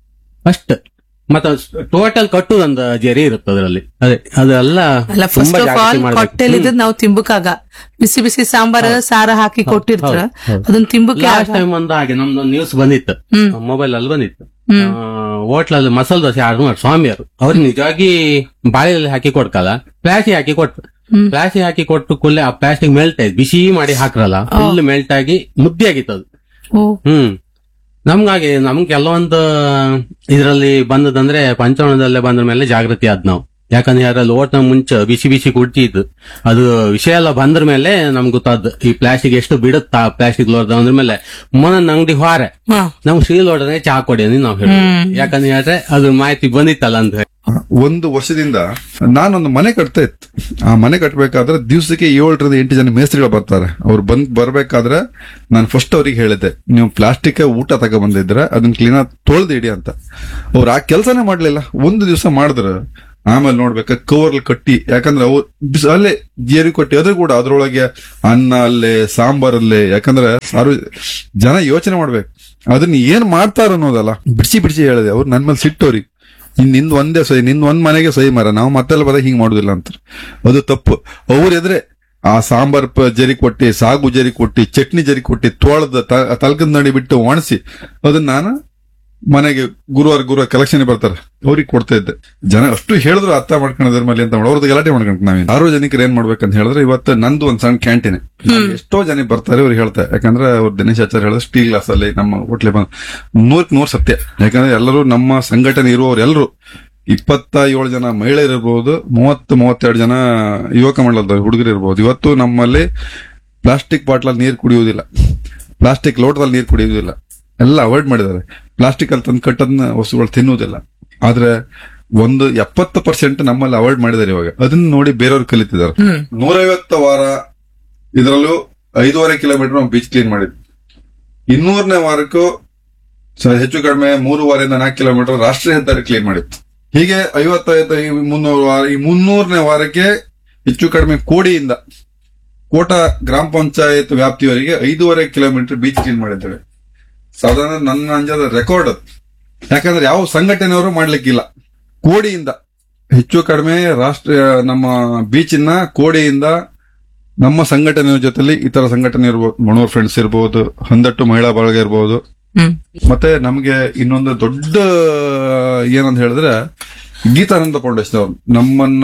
ಅಷ್ಟ ಮತ್ತ ಟೋಟಲ್ ಕಟ್ಟು ಒಂದು ಜರಿ ಇರುತ್ತೆ ಅದರಲ್ಲಿ. ಅದೇ ಅದೆಲ್ಲ ಹೊಟ್ಟೆಲಿದ್ ನಾವು ತಿಂಬುಕಾಗ ಬಿಸಿ ಬಿಸಿ ಸಾಂಬಾರ್ ಸಾರ ಹಾಕಿ ಕೊಟ್ಟಿರ್ತಾರ ಅದನ್ನ ತಿಂಬುಕ. ಲಾಸ್ಟ್ ಟೈಮ್ ಒಂದು ಹಾಗೆ ನಮ್ದೊಂದು ನ್ಯೂಸ್ ಬಂದಿತ್ತು ಮೊಬೈಲ್ ಅಲ್ಲಿ ಬಂದಿತ್ತು. ಹೋಟ್ಲಲ್ಲಿ ಮಸಾಲ ದೋಸೆ ಆರ್ಡರ್ ಮಾಡಿ ಸ್ವಾಮಿಯವರು ಅವ್ರಿಗೆ ನಿಜವಾಗಿ ಬಾಳೆಯಲ್ಲಿ ಹಾಕಿ ಕೊಡ್ಕಲ್ಲ ಪ್ಲಾಸ್ಟಿಕ್ ಹಾಕಿ ಕೊಟ್ಟು ಪ್ಲಾಸ್ಟಿಕ್ ಹಾಕಿ ಕೊಟ್ಟು ಕೂಡಲೇ ಆ ಪ್ಲಾಸ್ಟಿಕ್ ಮೆಲ್ಟ್ ಆಯ್ತು. ಬಿಸಿ ಮಾಡಿ ಹಾಕ್ರಲ್ಲ ಫುಲ್ ಮೆಲ್ಟ್ ಆಗಿ ಮುದ್ದೆ ಆಗಿತ್ತು ಅದು. ಹ್ಮ್ ನಮ್ಗಾಗಿ ನಮ್ಗೆ ಕೆಲವೊಂದು ಇದ್ರಲ್ಲಿ ಬಂದದಂದ್ರೆ ಪಂಚವರ್ಣದಲ್ಲೇ ಬಂದ ಮೇಲೆ ಜಾಗೃತಿ ಆದ್ ನಾವು. ಯಾಕಂದ್ರೆ ಯಾರಲ್ಲಿ ಓಟ್ನ ಮುಂಚೆ ಬಿಸಿ ಬಿಸಿ ಕುಡ್ತಿದ್ದು ಅದು ವಿಷಯ ಎಲ್ಲ ಬಂದ್ರ ಮೇಲೆ ನಮ್ಗೆ ಗೊತ್ತಾದ್ ಈ ಪ್ಲಾಸ್ಟಿಕ್ ಎಷ್ಟು ಬಿಡುತ್ತಾ ಪ್ಲಾಸ್ಟಿಕ್ ಲೋಡ್ ಅಂದ್ರ ಮೇಲೆ ಮೊನ್ನ ಅಂಗಡಿ ಹೊರೆ ನಮ್ಗೆ ಸ್ಟೀಲ್ ಲೋಡ್ರೆ ಚಾ ಕೊಡಿ ನಾವ್ ಹೇಳಿ. ಯಾಕಂದ್ರೆ ಹೇಳ್ರೆ ಅದ್ರ ಮಾಹಿತಿ ಬಂದಿತ್ತಲ್ಲ ಅಂತ ಒಂದು ವರ್ಷದಿಂದ ನಾನೊಂದು ಮನೆ ಕಟ್ತಾ ಇತ್ತು. ಆ ಮನೆ ಕಟ್ಟಬೇಕಾದ್ರೆ ದಿವಸಕ್ಕೆ ಏಳರಿಂದ ಎಂಟು ಜನ ಮೇಸ್ತ್ರಿಗಳು ಬರ್ತಾರೆ. ಅವ್ರು ಬಂದ್ ಬರ್ಬೇಕಾದ್ರೆ ನಾನು ಫಸ್ಟ್ ಅವ್ರಿಗೆ ಹೇಳಿದ್ದೆ, ನೀವು ಪ್ಲಾಸ್ಟಿಕ್ ಊಟ ತಗೊ ಬಂದಿದ್ರೆ ಅದನ್ನ ಕ್ಲೀನ್ ಆಗಿ ತೊಳೆದು ಇಡಿ ಅಂತ. ಅವ್ರು ಆ ಕೆಲಸನೇ ಮಾಡ್ಲಿಲ್ಲ. ಒಂದು ದಿವಸ ಮಾಡಿದ್ರ ಆಮೇಲೆ ನೋಡ್ಬೇಕ ಕವರ್ ಕಟ್ಟಿ, ಯಾಕಂದ್ರೆ ಅವ್ರು ಅಲ್ಲೇ ಜೇರಿ ಕೊಟ್ಟಿ ಅದ್ರ ಕೂಡ ಅದ್ರೊಳಗೆ ಅನ್ನ ಅಲ್ಲೇ ಸಾಂಬಾರಲ್ಲೇ, ಯಾಕಂದ್ರೆ ಸಾರು ಜನ ಯೋಚನೆ ಮಾಡ್ಬೇಕು ಅದನ್ನ ಏನ್ ಮಾಡ್ತಾರ ಅನ್ನೋದಲ್ಲ. ಬಿಡಿಸಿ ಬಿಡಿಸಿ ಹೇಳಿದೆ. ಅವ್ರು ನನ್ ಮೇಲೆ ಸಿಟ್ಟವ್ರಿಗೆ, ಇನ್ ನಿಂದ್ ಒಂದೇ ಸಹಿ, ನಿಂದ್ ಒಂದ್ ಮನೆಗೆ ಸಹಿ ಮರ, ನಾವು ಮತ್ತೆಲ್ಲ ಬರ ಹಿಂಗ್ ಮಾಡುದಿಲ್ಲ ಅಂತ. ಅದು ತಪ್ಪು. ಅವ್ರ ಎದ್ರೆ ಆ ಸಾಂಬಾರ್ ಜರಿ ಕೊಟ್ಟಿ, ಸಾಗು ಜರಿ ಕೊಟ್ಟಿ, ಚಟ್ನಿ ಜರಿ ಕೊಟ್ಟಿ, ತೋಳದ ತಲ್ಕದ ನಡಿ ಬಿಟ್ಟು ಒಣಸಿ ಅದನ್ನ ನಾನು ಮನೆಗೆ ಗುರುವಾರ ಗುರುವಾರ ಕಲೆಕ್ಷನ್ ಬರ್ತಾರೆ ಅವ್ರಿಗೆ ಕೊಡ್ತಾ ಇದ್ದೆ. ಜನ ಅಷ್ಟು ಹೇಳಿದ್ರು ಅರ್ಥ ಮಾಡ್ಕೊಳ್ಳೋದ್ರ ಮೇಲೆ ಅಂತ ಮಾಡಿ ಅವ್ರದ್ದು ಗಲಾಟೆ ಮಾಡ್ಕೊಂಡು ನಾವೇನು ಸಾರ್ವಜನಿಕರು ಏನ್ ಮಾಡ್ಬೇಕಂತ ಹೇಳಿದ್ರೆ, ಇವತ್ತು ನಂದು ಒಂದ್ ಸಣ್ಣ ಕ್ಯಾಂಟೀನ್, ಎಷ್ಟೋ ಜನ ಬರ್ತಾರೆ ಅವ್ರಿಗೆ ಹೇಳ್ತಾರೆ. ಯಾಕಂದ್ರೆ ಅವ್ರು ದಿನೇಶ್ ಆಚಾರ್ಯ ಹೇಳಿದ್ರೆ ಸ್ಟೀಲ್ ಗ್ಲಾಸ್ ಅಲ್ಲಿ ನಮ್ಮ ಹೋಟ್ಲೆ ಬಂದ್ ನೂರಕ್ ನೂರ್ ಸತ್ಯ. ಯಾಕಂದ್ರೆ ಎಲ್ಲರೂ ನಮ್ಮ ಸಂಘಟನೆ ಇರುವವರು ಎಲ್ಲರೂ ಇಪ್ಪತ್ತ ಏಳು ಜನ ಮಹಿಳೆಯರು ಇರ್ಬೋದು, ಮೂವತ್ತು ಮೂವತ್ತೆರಡು ಜನ ಯುವಕ ಮಂಡಲದ ಹುಡುಗರು ಇರ್ಬೋದು. ಇವತ್ತು ನಮ್ಮಲ್ಲಿ ಪ್ಲಾಸ್ಟಿಕ್ ಬಾಟ್ಲಲ್ಲಿ ನೀರು ಕುಡಿಯುವುದಿಲ್ಲ, ಪ್ಲಾಸ್ಟಿಕ್ ಲೋಟದಲ್ಲಿ ನೀರು ಕುಡಿಯುವುದಿಲ್ಲ, ಎಲ್ಲ ಅವಾಯ್ಡ್ ಮಾಡಿದ್ದಾರೆ. ಪ್ಲಾಸ್ಟಿಕ್ ಅಲ್ಲಿ ತಂದು ಕಟ್ಟದ್ನ ವಸ್ತುಗಳು ತಿನ್ನುವುದಿಲ್ಲ. ಆದ್ರೆ ಒಂದು ಎಪ್ಪತ್ತು ಪರ್ಸೆಂಟ್ ನಮ್ಮಲ್ಲಿ ಅವಾಯ್ಡ್ ಮಾಡಿದ್ದಾರೆ ಇವಾಗ. ಅದನ್ನ ನೋಡಿ ಬೇರೆಯವ್ರು ಕಲಿತಿದ್ದಾರೆ. ನೂರೈವತ್ತು ವಾರ ಇದರಲ್ಲೂ ಐದೂವರೆ ಕಿಲೋಮೀಟರ್ ನಾವು ಬೀಚ್ ಕ್ಲೀನ್ ಮಾಡಿದ್ವಿ. ಇನ್ನೂರನೇ ವಾರಕ್ಕೂ ಹೆಚ್ಚು ಕಡಿಮೆ ಮೂರುವರೆಯಿಂದ ನಾಲ್ಕು ಕಿಲೋಮೀಟರ್ ರಾಷ್ಟ್ರೀಯ ಹೆದ್ದಾರಿ ಕ್ಲೀನ್ ಮಾಡಿತ್ತು. ಹೀಗೆ ಐವತ್ತೈದು ಮುನ್ನೂರು ವಾರ, ಈ ಮುನ್ನೂರನೇ ವಾರಕ್ಕೆ ಹೆಚ್ಚು ಕಡಿಮೆ ಕೋಡಿಯಿಂದ ಕೋಟ ಗ್ರಾಮ ಪಂಚಾಯತ್ ವ್ಯಾಪ್ತಿಯವರೆಗೆ ಐದೂವರೆ ಕಿಲೋಮೀಟರ್ ಬೀಚ್ ಕ್ಲೀನ್ ಮಾಡಿದ್ದೇವೆ. ಸಾಧಾರಣ ನನ್ನ ಅಂಜದ ರೆಕಾರ್ಡ್ ಅದು. ಯಾಕಂದ್ರೆ ಯಾವ ಸಂಘಟನೆಯವರು ಮಾಡ್ಲಿಕ್ಕಿಲ್ಲ. ಕೋಡಿಯಿಂದ ಹೆಚ್ಚು ಕಡಿಮೆ ರಾಷ್ಟ್ರೀಯ ನಮ್ಮ ಬೀಚಿನ ಕೋಡಿಯಿಂದ ನಮ್ಮ ಸಂಘಟನೆಯ ಜೊತೆಲಿ ಇತರ ಸಂಘಟನೆ ಇರ್ಬೋದು, ಮಣೂರ್ ಫ್ರೆಂಡ್ಸ್ ಇರ್ಬೋದು, ಹಂದಟ್ಟು ಮಹಿಳಾ ಬಳಗ ಇರ್ಬೋದು. ಮತ್ತೆ ನಮ್ಗೆ ಇನ್ನೊಂದು ದೊಡ್ಡ ಏನಂತ ಹೇಳಿದ್ರೆ ಗೀತಾನಂದ ಫೌಂಡೇಶನ್ ಅವರು ನಮ್ಮನ್ನ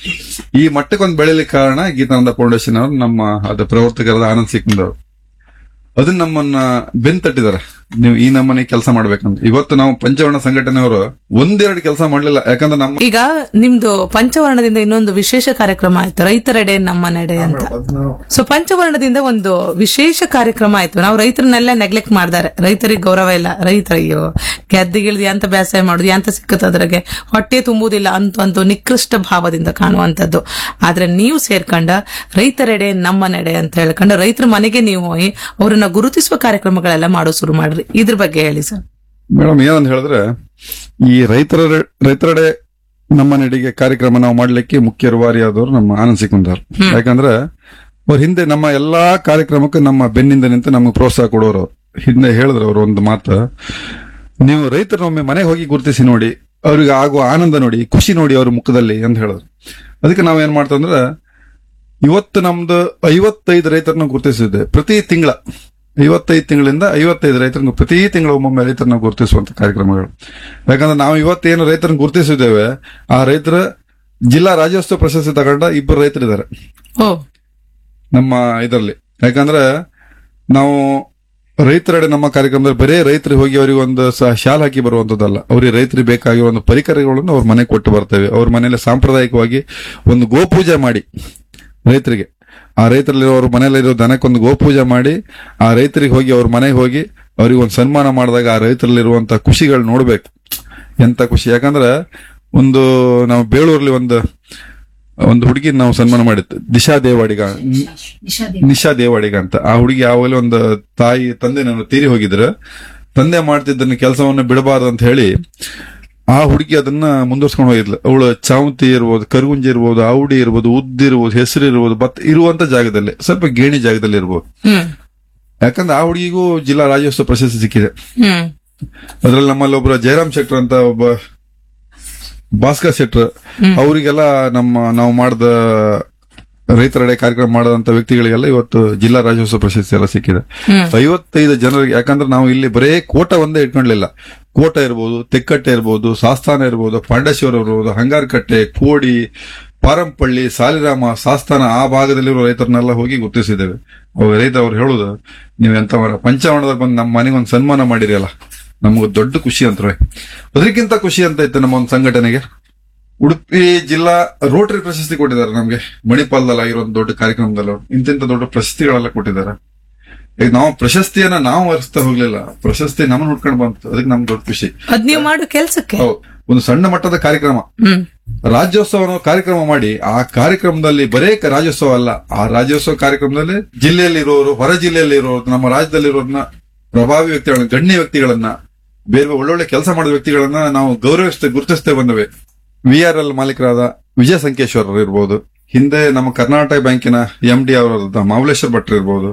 ಈ ಮಟ್ಟಕ್ಕೊಂದು ಬೆಳಿಲಿಕ್ಕೆ ಕಾರಣ ಗೀತಾನಂದ ಫೌಂಡೇಶನ್ ಅವರು, ನಮ್ಮ ಅದ ಪ್ರವರ್ತಕರಾದ ಆನಂದ್ ಸಿಕ್ಕಿಂದ್ ಅವರು. ಅದನ್ನ ನಮ್ಮನ್ನ ಬೆನ್ ತಟ್ಟಿದ್ದಾರೆ, ನೀವು ಈ ನಮ್ಮನೆ ಕೆಲಸ ಮಾಡ್ಬೇಕಂತ. ಇವತ್ತು ನಾವು ಪಂಚವರ್ಣ ಸಂಘಟನೆಯವರು ಒಂದೆರಡು ಕೆಲಸ ಮಾಡ್ಲಿಲ್ಲ. ಯಾಕಂದ್ರೆ ನಮ್ಮ ಈಗ ನಿಮ್ದು ಪಂಚವರ್ಣದಿಂದ ಇನ್ನೊಂದು ವಿಶೇಷ ಕಾರ್ಯಕ್ರಮ ಆಯ್ತು, ರೈತರೆಡೆ ನಮ್ಮ ನೆಡೆ ಅಂತ. ಸೊ ಪಂಚವರ್ಣದಿಂದ ಒಂದು ವಿಶೇಷ ಕಾರ್ಯಕ್ರಮ ಆಯ್ತು. ನಾವು ರೈತರನ್ನೆಲ್ಲ ನೆಗ್ಲೆಕ್ಟ್ ಮಾಡ್ತಾರೆ, ರೈತರಿಗೆ ಗೌರವ ಇಲ್ಲ, ರೈತರಿಗೆ ಗೆದ್ದಿಗಿಳ್ದು ಎಂತ ಬೇಸಾಯ ಮಾಡುದು, ಎಂತ ಸಿಕ್ಕತ್ತದ್ರಾಗೆ ಹೊಟ್ಟೆ ತುಂಬುವುದಿಲ್ಲ ಅಂತ ಒಂದು ನಿಕೃಷ್ಟ ಭಾವದಿಂದ ಕಾಣುವಂತದ್ದು. ಆದ್ರೆ ನೀವು ಸೇರ್ಕೊಂಡ ರೈತರೆಡೆ ನಮ್ಮ ನೆಡೆ ಅಂತ ಹೇಳ್ಕೊಂಡು ರೈತರ ಮನೆಗೆ ನೀವು ಹೋಗಿ ಅವ್ರನ್ನ ಗುರುತಿಸುವ ಕಾರ್ಯಕ್ರಮಗಳೆಲ್ಲ ಮಾಡೋ ಶುರು ಮಾಡ್ರಿ. ಇದ್ರ ಬಗ್ಗೆ ಹೇಳಿ ಸರ್. ಮೇಡಮ್, ಏನಂತ ಹೇಳಿದ್ರೆ ಈ ರೈತರ ರೈತರೆಡೆ ನಮ್ಮ ನೆಡೆಗೆ ಕಾರ್ಯಕ್ರಮ ನಾವು ಮಾಡ್ಲಿಕ್ಕೆ ಮುಖ್ಯ ರೂವಾರಿಯಾದವರು ನಮ್ಮ ಆನಂದ್ ಸಿಕ್ಕುಂದರ್. ಯಾಕಂದ್ರೆ ಅವ್ರ ಹಿಂದೆ ನಮ್ಮ ಎಲ್ಲಾ ಕಾರ್ಯಕ್ರಮಕ್ಕೆ ನಮ್ಮ ಬೆನ್ನಿಂದ ನಿಂತು ನಮ್ಗೆ ಪ್ರೋತ್ಸಾಹ ಕೊಡೋರು. ಹಿಂದೆ ಹೇಳಿದ್ರು ಅವರು ಒಂದು ಮಾತು, ನೀವು ರೈತರನ್ನೊಮ್ಮೆ ಮನೆಗೆ ಹೋಗಿ ಗುರುತಿಸಿ ನೋಡಿ, ಅವ್ರಿಗೆ ಆಗುವ ಆನಂದ ನೋಡಿ, ಖುಷಿ ನೋಡಿ ಅವ್ರ ಮುಖದಲ್ಲಿ ಅಂತ ಹೇಳಿದ್ರು. ಅದಕ್ಕೆ ನಾವ್ ಏನ್ ಮಾಡ್ತಂದ್ರೆ ಇವತ್ತು ನಮ್ದು ಐವತ್ತೈದು ರೈತರನ್ನ ಗುರುತಿಸಿದ್ದೆ. ಪ್ರತಿ ತಿಂಗಳ ಐವತ್ತೈದು ತಿಂಗಳಿಂದ ಐವತ್ತೈದು ರೈತರನ್ನು ಪ್ರತಿ ತಿಂಗಳ ಒಮ್ಮೊಮ್ಮೆ ರೈತರನ್ನ ಗುರುತಿಸುವಂತ ಕಾರ್ಯಕ್ರಮಗಳು. ಯಾಕಂದ್ರೆ ನಾವು ಇವತ್ತೇನು ರೈತರನ್ನ ಗುರುತಿಸಿದ್ದೇವೆ, ಆ ರೈತರ ಜಿಲ್ಲಾ ರಾಜ್ಯೋತ್ಸವ ಪ್ರಶಸ್ತಿ ತಗೊಂಡ ಇಬ್ಬರು ರೈತರಿದ್ದಾರೆ ನಮ್ಮ ಇದರಲ್ಲಿ. ಯಾಕಂದ್ರೆ ನಾವು ರೈತರೆಡೆ ನಮ್ಮ ಕಾರ್ಯಕ್ರಮದಲ್ಲಿ ಬರೇ ರೈತರಿಗೆ ಹೋಗಿ ಅವರಿಗೆ ಒಂದು ಶಾಲ್ ಹಾಕಿ ಬರುವಂತದ್ದಲ್ಲ, ಅವ್ರಿಗೆ ರೈತರಿಗೆ ಬೇಕಾಗಿರೋ ಒಂದು ಪರಿಕರಗಳನ್ನು ಅವ್ರ ಮನೆಗೆ ಕೊಟ್ಟು ಬರ್ತೇವೆ. ಅವ್ರ ಮನೆಯಲ್ಲಿ ಸಾಂಪ್ರದಾಯಿಕವಾಗಿ ಒಂದು ಗೋಪೂಜೆ ಮಾಡಿ ರೈತರಿಗೆ, ಆ ರೈತರಲ್ಲಿರೋ ಅವ್ರ ಮನೆಯಲ್ಲಿರೋ ದನಕ್ಕೊಂದು ಗೋಪೂಜೆ ಮಾಡಿ ಆ ರೈತರಿಗೆ ಹೋಗಿ ಅವ್ರ ಮನೆಗೆ ಹೋಗಿ ಅವ್ರಿಗೆ ಒಂದು ಸನ್ಮಾನ ಮಾಡಿದಾಗ ಆ ರೈತರಲ್ಲಿರುವಂತ ಖುಷಿಗಳು ನೋಡ್ಬೇಕು, ಎಂತ ಖುಷಿ. ಯಾಕಂದ್ರೆ ಒಂದು ನಾವು ಬೇಳೂರಲ್ಲಿ ಒಂದು ಒಂದು ಹುಡುಗಿ ನಾವು ಸನ್ಮಾನ ಮಾಡಿತ್ತು, ದಿಶಾ ದೇವಾಡಿಗ, ನಿಶಾ ದೇವಾಡಿಗ ಅಂತ. ಆ ಹುಡುಗಿ ಯಾವಾಗಲೂ ಒಂದು ತಾಯಿ ತಂದೆ ನಾನು ತೀರಿ ಹೋಗಿದ್ರು, ತಂದೆ ಮಾಡ್ತಿದ್ದನ್ನ ಕೆಲಸವನ್ನ ಬಿಡಬಾರ್ದು ಅಂತ ಹೇಳಿ ಆ ಹುಡುಗಿ ಅದನ್ನ ಮುಂದುವರ್ಸ್ಕೊಂಡು ಹೋಗಿದ್ಲು. ಅವಳು ಚಾವಂತಿ ಇರ್ಬೋದು, ಕರ್ಗುಂಜಿ ಇರ್ಬೋದು, ಔಡಿ ಇರ್ಬೋದು, ಉದ್ದು ಇರ್ಬೋದು, ಹೆಸರು ಇರ್ಬೋದು, ಭತ್ತ ಇರುವಂತ ಜಾಗದಲ್ಲಿ ಸ್ವಲ್ಪ ಗೇಣಿ ಜಾಗದಲ್ಲಿ ಇರ್ಬೋದು. ಯಾಕಂದ್ರೆ ಆ ಹುಡುಗಿಗೂ ಜಿಲ್ಲಾ ರಾಜ್ಯೋತ್ಸವ ಪ್ರಶಸ್ತಿ ಸಿಕ್ಕಿದೆ. ಅದ್ರಲ್ಲಿ ನಮ್ಮಲ್ಲಿ ಒಬ್ಬರು ಜಯರಾಮ್ ಶೆಟ್ರ್ ಅಂತ ಒಬ್ಬ ಭಾಸ್ಕರ್ ಶೆಟ್ರ್, ಅವರಿಗೆಲ್ಲ ನಮ್ಮ ನಾವು ಮಾಡಿದ ರೈತರೆಡೆ ಕಾರ್ಯಕ್ರಮ ಮಾಡದಂತ ವ್ಯಕ್ತಿಗಳಿಗೆಲ್ಲ ಇವತ್ತು ಜಿಲ್ಲಾ ರಾಜ್ಯೋತ್ಸವ ಪ್ರಶಸ್ತಿ ಎಲ್ಲ ಸಿಕ್ಕಿದೆ. ಐವತ್ತೈದು ಜನರಿಗೆ. ಯಾಕಂದ್ರೆ ನಾವು ಇಲ್ಲಿ ಬರೇ ಕೋಟ ಒಂದೇ ಇಟ್ಕೊಂಡ್ಲಿಲ್ಲ, ಕೋಟ ಇರ್ಬೋದು, ತೆಕ್ಕಟ್ಟೆ ಇರ್ಬೋದು, ಸಾಸ್ತಾನ ಇರ್ಬೋದು, ಪಾಂಡೇಶ್ವರ ಇರ್ಬೋದು, ಹಂಗಾರಕಟ್ಟೆ, ಕೋಡಿ, ಪಾರಂಪಳ್ಳಿ, ಸಾಲಿರಾಮ, ಸಾಸ್ತಾನ ಆ ಭಾಗದಲ್ಲಿರುವ ರೈತರನ್ನೆಲ್ಲ ಹೋಗಿ ಗುರುತಿಸಿದ್ದೇವೆ. ಅವಾಗ ರೈತ ಅವ್ರು ಹೇಳುದು, ನೀವು ಎಂತ ಪಂಚವರ್ಣದಲ್ಲಿ ಬಂದು ನಮ್ಮ ಮನೆಗೆ ಒಂದು ಸನ್ಮಾನ ಮಾಡಿರಲ್ಲ, ನಮಗೂ ದೊಡ್ಡ ಖುಷಿ ಅಂತಾರೆ. ಅದಕ್ಕಿಂತ ಖುಷಿ ಅಂತ ಇತ್ತು ನಮ್ಮ ಒಂದು ಸಂಘಟನೆಗೆ. ಉಡುಪಿ ಜಿಲ್ಲಾ ರೋಟರಿ ಪ್ರಶಸ್ತಿ ಕೊಟ್ಟಿದ್ದಾರೆ ನಮ್ಗೆ, ಮಣಿಪಾಲದಲ್ಲಿ ಆಗಿರೋ ಒಂದು ದೊಡ್ಡ ಕಾರ್ಯಕ್ರಮದಲ್ಲಿ ಇಂತಿಂತ ದೊಡ್ಡ ಪ್ರಶಸ್ತಿಗಳೆಲ್ಲ ಕೊಟ್ಟಿದ್ದಾರೆ. ಈಗ ನಾವು ಪ್ರಶಸ್ತಿಯನ್ನ ನಾವು ಹರಿಸ್ತಾ ಹೋಗ್ಲಿಲ್ಲ, ಪ್ರಶಸ್ತಿ ನಮ್ಮನ್ನ ಹುಡ್ಕೊಂಡು ಬಂತು, ಅದಕ್ಕೆ ನಮ್ಗೆ ದೊಡ್ಡ ಖುಷಿ. ಅದ್ ನೀವು ಮಾಡೋ ಕೆಲ್ಸಕ್ಕೆ ಒಂದು ಸಣ್ಣ ಮಟ್ಟದ ಕಾರ್ಯಕ್ರಮ, ಹ್ಮ್ ರಾಜ್ಯೋತ್ಸವ ಕಾರ್ಯಕ್ರಮ ಮಾಡಿ ಆ ಕಾರ್ಯಕ್ರಮದಲ್ಲಿ ಬರೇ ಕ- ರಾಜ್ಯೋತ್ಸವ ಅಲ್ಲ, ಆ ರಾಜ್ಯೋತ್ಸವ ಕಾರ್ಯಕ್ರಮದಲ್ಲಿ ಜಿಲ್ಲೆಯಲ್ಲಿ ಇರೋರು, ಹೊರ ಜಿಲ್ಲೆಯಲ್ಲಿ ಇರೋರು, ನಮ್ಮ ರಾಜ್ಯದಲ್ಲಿರೋರ್ನ ಪ್ರಭಾವಿ ವ್ಯಕ್ತಿಗಳನ್ನ, ಗಣ್ಯ ವ್ಯಕ್ತಿಗಳನ್ನ, ಬೇರೆ ಒಳ್ಳೊಳ್ಳೆ ಕೆಲಸ ಮಾಡಿದ ವ್ಯಕ್ತಿಗಳನ್ನ ನಾವು ಗೌರವಿಸ್ತೇ ಗುರುತಿಸ್ತೇ ಬಂದವೆ. ವಿ ಆರ್ ಎಲ್ ಮಾಲೀಕರಾದ ವಿಜಯ ಸಂಕೇಶ್ವರರು ಇರ್ಬೋದು, ಹಿಂದೆ ನಮ್ಮ ಕರ್ನಾಟಕ ಬ್ಯಾಂಕಿನ ಎಂ ಡಿ ಅವರಾದ ಮಾಮಲೇಶ್ವರ್ ಭಟ್ರು ಇರ್ಬೋದು,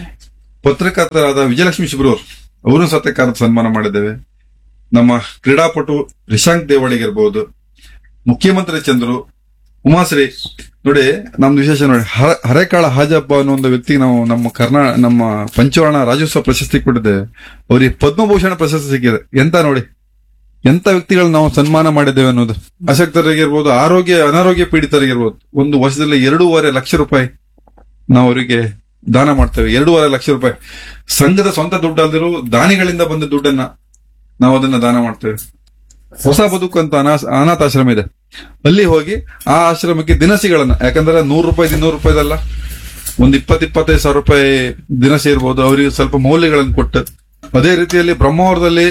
ಪತ್ರಕರ್ತರಾದ ವಿಜಯಲಕ್ಷ್ಮಿ ಶಿಬ್ರೂರ್ ಅವರು ಸತ್ಯಕಾರದ ಸನ್ಮಾನ ಮಾಡಿದ್ದೇವೆ. ನಮ್ಮ ಕ್ರೀಡಾಪಟು ರಿಶಾಂಕ್ ದೇವಳಿಗೆ ಇರ್ಬೋದು, ಮುಖ್ಯಮಂತ್ರಿ ಚಂದ್ರು, ಉಮಾಶ್ರೀ. ನೋಡಿ ನಮ್ದು ವಿಶೇಷ ನೋಡಿ, ಹ- ಹರೇಕಾಳ ಹಾಜಪ್ಪ ಅನ್ನೋ ಒಂದು ವ್ಯಕ್ತಿಗೆ ನಾವು ನಮ್ಮ ಕರ್ನಾ ನಮ್ಮ ಪಂಚವರ್ಣ ರಾಜ್ಯೋತ್ಸವ ಪ್ರಶಸ್ತಿ ಕೊಟ್ಟಿದ್ದೇವೆ. ಅವರಿಗೆ ಪದ್ಮಭೂಷಣ ಪ್ರಶಸ್ತಿ ಸಿಕ್ಕಿದೆ. ಎಂತ ನೋಡಿ, ಎಂತ ವ್ಯಕ್ತಿಗಳು ನಾವು ಸನ್ಮಾನ ಮಾಡಿದ್ದೇವೆ ಅನ್ನೋದು. ಅಶಕ್ತರಿಗಿರ್ಬೋದು, ಆರೋಗ್ಯ ಅನಾರೋಗ್ಯ ಪೀಡಿತರಿಗಿರ್ಬೋದು, ಒಂದು ವರ್ಷದಲ್ಲಿ ಎರಡೂವರೆ ಲಕ್ಷ ರೂಪಾಯಿ ನಾವು ಅವರಿಗೆ ದಾನ ಮಾಡ್ತೇವೆ. ಎರಡೂವರೆ ಲಕ್ಷ ರೂಪಾಯಿ ಸಂಘದ ಸ್ವಂತ ದುಡ್ಡಾದರೂ ದಾನಿಗಳಿಂದ ಬಂದ ದುಡ್ಡನ್ನ ನಾವು ಅದನ್ನ ದಾನ ಮಾಡ್ತೇವೆ. ಹೊಸ ಬದುಕು ಅಂತ ಅನಾ ಅನಾಥಾಶ್ರಮ ಇದೆ, ಅಲ್ಲಿ ಹೋಗಿ ಆ ಆಶ್ರಮಕ್ಕೆ ದಿನಸಿಗಳನ್ನ, ಯಾಕಂದ್ರೆ ನೂರು ರೂಪಾಯಿ ಇನ್ನೂರು ರೂಪಾಯಿದಲ್ಲ, ಒಂದ್ ಇಪ್ಪತ್ ಇಪ್ಪತ್ತೈದು ಸಾವಿರ ರೂಪಾಯಿ ದಿನಸಿ ಇರ್ಬೋದು, ಅವರಿಗೆ ಸ್ವಲ್ಪ ಮೌಲ್ಯಗಳನ್ನು ಕೊಟ್ಟು. ಅದೇ ರೀತಿಯಲ್ಲಿ ಬ್ರಹ್ಮಾವರದಲ್ಲಿ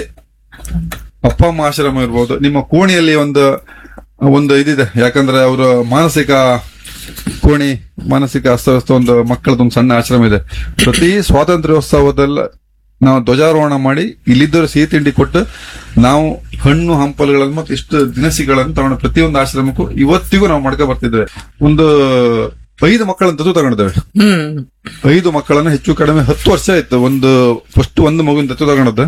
ಅಪ್ಪ ಅಮ್ಮ ಆಶ್ರಮ ಇರ್ಬೋದು, ನಿಮ್ಮ ಕೋಣಿಯಲ್ಲಿ ಒಂದು ಒಂದು ಇದಿದೆ, ಯಾಕಂದ್ರೆ ಅವರ ಮಾನಸಿಕ ಕೋಣಿ, ಮಾನಸಿಕ ಅಸ್ತವ್ಯಸ್ತ ಒಂದು ಮಕ್ಕಳದೊಂದು ಸಣ್ಣ ಆಶ್ರಮ ಇದೆ. ಪ್ರತಿ ಸ್ವಾತಂತ್ರ್ಯೋತ್ಸವದಲ್ಲಿ ನಾವು ಧ್ವಜಾರೋಹಣ ಮಾಡಿ ಇಲ್ಲಿದ್ದರು ಸಿಹಿ ತಿಂಡಿ ಕೊಟ್ಟು ನಾವು ಹಣ್ಣು ಹಂಪಲುಗಳನ್ನು ಮತ್ತು ಇಷ್ಟು ದಿನಸಿಗಳನ್ನು ತಗೊಂಡು ಪ್ರತಿಯೊಂದು ಆಶ್ರಮಕ್ಕೂ ಇವತ್ತಿಗೂ ನಾವು ಮಾಡ್ಕೊ ಬರ್ತಿದ್ದೇವೆ. ಒಂದು ಐದು ಮಕ್ಕಳನ್ನ ದತ್ತು ತಗೊಂಡಿದ್ದೇವೆ. ಹ್ಮ್ ಐದು ಮಕ್ಕಳನ್ನ ಹೆಚ್ಚು ಕಡಿಮೆ ಹತ್ತು ವರ್ಷ ಆಯ್ತು. ಒಂದು ಫಸ್ಟ್ ಒಂದು ಮಗುವಿನ ದತ್ತು ತಗೊಂಡದ್ದು,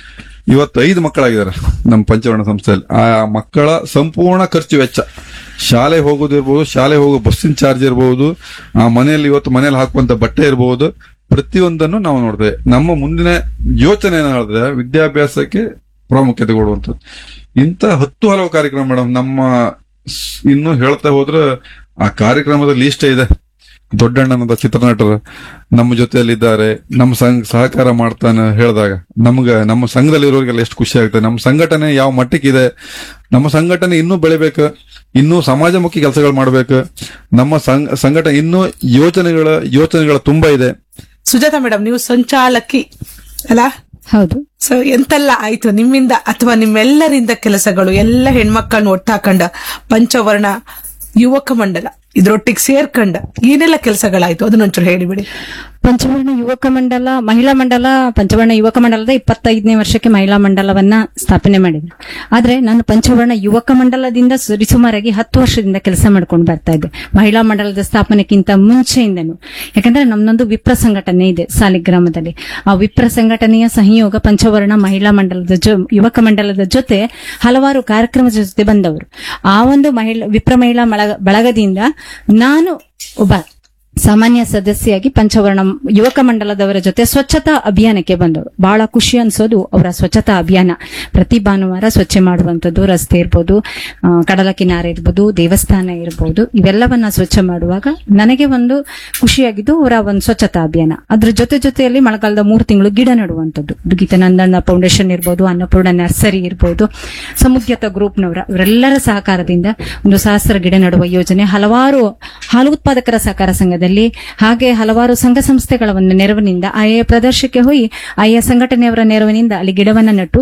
ಇವತ್ತು ಐದು ಮಕ್ಕಳಾಗಿದ್ದಾರೆ ನಮ್ಮ ಪಂಚವರ್ಣ ಸಂಸ್ಥೆಯಲ್ಲಿ. ಆ ಮಕ್ಕಳ ಸಂಪೂರ್ಣ ಖರ್ಚು ವೆಚ್ಚ, ಶಾಲೆ ಹೋಗೋದಿರ್ಬೋದು, ಶಾಲೆ ಹೋಗೋ ಬಸ್ಸಿನ ಚಾರ್ಜ್ ಇರಬಹುದು, ಆ ಮನೆಯಲ್ಲಿ ಇವತ್ತು ಮನೆಯಲ್ಲಿ ಹಾಕುವಂತ ಬಟ್ಟೆ ಇರಬಹುದು, ಪ್ರತಿಯೊಂದನ್ನು ನಾವು ನೋಡ್ತೇವೆ. ನಮ್ಮ ಮುಂದಿನ ಯೋಚನೆ ಏನು ಹೇಳಿದ್ರೆ ವಿದ್ಯಾಭ್ಯಾಸಕ್ಕೆ ಪ್ರಾಮುಖ್ಯತೆ ಕೊಡುವಂಥದ್ದು. ಇಂಥ ಹತ್ತು ಹಲವು ಕಾರ್ಯಕ್ರಮ ಮೇಡಮ್, ನಮ್ಮ ಸ್- ಇನ್ನು ಹೇಳ್ತಾ ಹೋದ್ರೆ ಆ ಕಾರ್ಯಕ್ರಮದ ಲೀಸ್ಟೇ ಇದೆ. ದೊಡ್ಡಣ್ಣನದ ಚಿತ್ರನಟರು ನಮ್ಮ ಜೊತೆಯಲ್ಲಿದ್ದಾರೆ, ನಮ್ಮ ಸಂಘ ಸಹಕಾರ ಮಾಡ್ತಾನೆ ಹೇಳಿದಾಗ ನಮ್ಗ ನಮ್ಮ ಸಂಘದಲ್ಲಿರೋರಿಗೆಲ್ಲ ಎಷ್ಟು ಖುಷಿ ಆಗುತ್ತೆ. ನಮ್ಮ ಸಂಘಟನೆ ಯಾವ ಮಟ್ಟಕ್ಕಿದೆ, ನಮ್ಮ ಸಂಘಟನೆ ಇನ್ನೂ ಬೆಳಿಬೇಕು, ಇನ್ನೂ ಸಮಾಜಮುಖಿ ಕೆಲಸಗಳು ಮಾಡ್ಬೇಕು. ನಮ್ಮ ಸಂಘ ಸಂಘಟನೆ ಇನ್ನೂ ಯೋಚನೆಗಳ ಯೋಚನೆಗಳ ತುಂಬಾ ಇದೆ. ಸುಜಾತಾ ಮೇಡಮ್, ನೀವು ಸಂಚಾಲಕಿ ಅಲ್ಲ? ಹೌದು. ಸೊ ಎಂತೆಲ್ಲ ಆಯ್ತು ನಿಮ್ಮಿಂದ ಅಥವಾ ನಿಮ್ಮೆಲ್ಲರಿಂದ ಕೆಲಸಗಳು, ಎಲ್ಲ ಹೆಣ್ಮಕ್ಕಳನ್ನ ಒಟ್ಟಾಕಂಡ ಪಂಚವರ್ಣ ಯುವಕ ಮಂಡಲ ಇದ್ರೊಟ್ಟಿಗೆ ಸೇರ್ಕಂಡ ಏನೆಲ್ಲ ಕೆಲಸಗಳಾಯ್ತು ಅದನ್ನೊಂಚೂರು ಹೇಳಿಬಿಡಿ. ಪಂಚವರ್ಣ ಯುವಕ ಮಂಡಲ, ಮಹಿಳಾ ಮಂಡಲ, ಪಂಚವರ್ಣ ಯುವಕ ಮಂಡಲದ ಇಪ್ಪತ್ತೈದನೇ ವರ್ಷಕ್ಕೆ ಮಹಿಳಾ ಮಂಡಲವನ್ನ ಸ್ಥಾಪನೆ ಮಾಡಿದ್ರು. ಆದ್ರೆ ನಾನು ಪಂಚವರ್ಣ ಯುವಕ ಮಂಡಲದಿಂದ ಸರಿಸುಮಾರಾಗಿ ಹತ್ತು ವರ್ಷದಿಂದ ಕೆಲಸ ಮಾಡ್ಕೊಂಡು ಬರ್ತಾ ಇದ್ದೆ, ಮಹಿಳಾ ಮಂಡಲದ ಸ್ಥಾಪನೆಗಿಂತ ಮುಂಚೆಯಿಂದನು. ಯಾಕಂದ್ರೆ ನಮ್ದೊಂದು ವಿಪ್ರ ಸಂಘಟನೆ ಇದೆ ಸಾಲಿಗ್ರಾಮದಲ್ಲಿ. ಆ ವಿಪ್ರ ಸಂಘಟನೆಯ ಸಹಯೋಗ ಪಂಚವರ್ಣ ಮಹಿಳಾ ಮಂಡಲದ ಜೊ ಯುವಕ ಮಂಡಲದ ಜೊತೆ ಹಲವಾರು ಕಾರ್ಯಕ್ರಮದ ಜೊತೆ ಬಂದವರು. ಆ ಒಂದು ಮಹಿಳಾ ವಿಪ್ರ ಮಹಿಳಾ ಬಳಗ- ಬಳಗದಿಂದ ನಾನು ಒಬ್ಬ ಸಾಮಾನ್ಯ ಸದಸ್ಯೆಯಾಗಿ ಪಂಚವರ್ಣ ಯುವಕ ಮಂಡಲದವರ ಜೊತೆ ಸ್ವಚ್ಛತಾ ಅಭಿಯಾನಕ್ಕೆ ಬಂದವರು. ಬಹಳ ಖುಷಿ ಅನ್ಸೋದು ಅವರ ಸ್ವಚ್ಛತಾ ಅಭಿಯಾನ. ಪ್ರತಿ ಭಾನುವಾರ ಸ್ವಚ್ಛ ಮಾಡುವಂತದ್ದು, ರಸ್ತೆ ಇರ್ಬೋದು, ಆ, ಕಡಲ ಕಿನಾರೆ ಇರ್ಬೋದು, ದೇವಸ್ಥಾನ ಇರ್ಬೋದು, ಇವೆಲ್ಲವನ್ನ ಸ್ವಚ್ಛ ಮಾಡುವಾಗ ನನಗೆ ಒಂದು ಖುಷಿಯಾಗಿದ್ದು ಅವರ ಒಂದು ಸ್ವಚ್ಛತಾ ಅಭಿಯಾನ. ಅದ್ರ ಜೊತೆ ಜೊತೆಯಲ್ಲಿ ಮಳೆಗಾಲದ ಮೂರು ತಿಂಗಳು ಗಿಡ ನೆಡುವಂತದ್ದು. ಗೀತಾನಂದನ ಫೌಂಡೇಶನ್ ಇರ್ಬೋದು, ಅನ್ನಪೂರ್ಣ ನರ್ಸರಿ ಇರ್ಬೋದು, ಸಮುದ್ಯತ ಗ್ರೂಪ್ನವರ ಇವರೆಲ್ಲರ ಸಹಕಾರದಿಂದ ಒಂದು ಸಹಸ್ರ ಗಿಡ ನೆಡುವ ಯೋಜನೆ, ಹಲವಾರು ಹಾಲು ಉತ್ಪಾದಕರ ಸಹಕಾರ ಸಂಘದಲ್ಲಿ, ಹಾಗೆ ಹಲವಾರು ಸಂಘ ಸಂಸ್ಥೆಗಳ ಒಂದು ನೆರವಿನಿಂದ, ಆಯಾ ಪ್ರದೇಶಕ್ಕೆ ಹೋಗಿ ಆಯಾ ಸಂಘಟನೆಯವರ ನೆರವಿನಿಂದ ಅಲ್ಲಿ ಗಿಡವನ್ನ ನೆಟ್ಟು,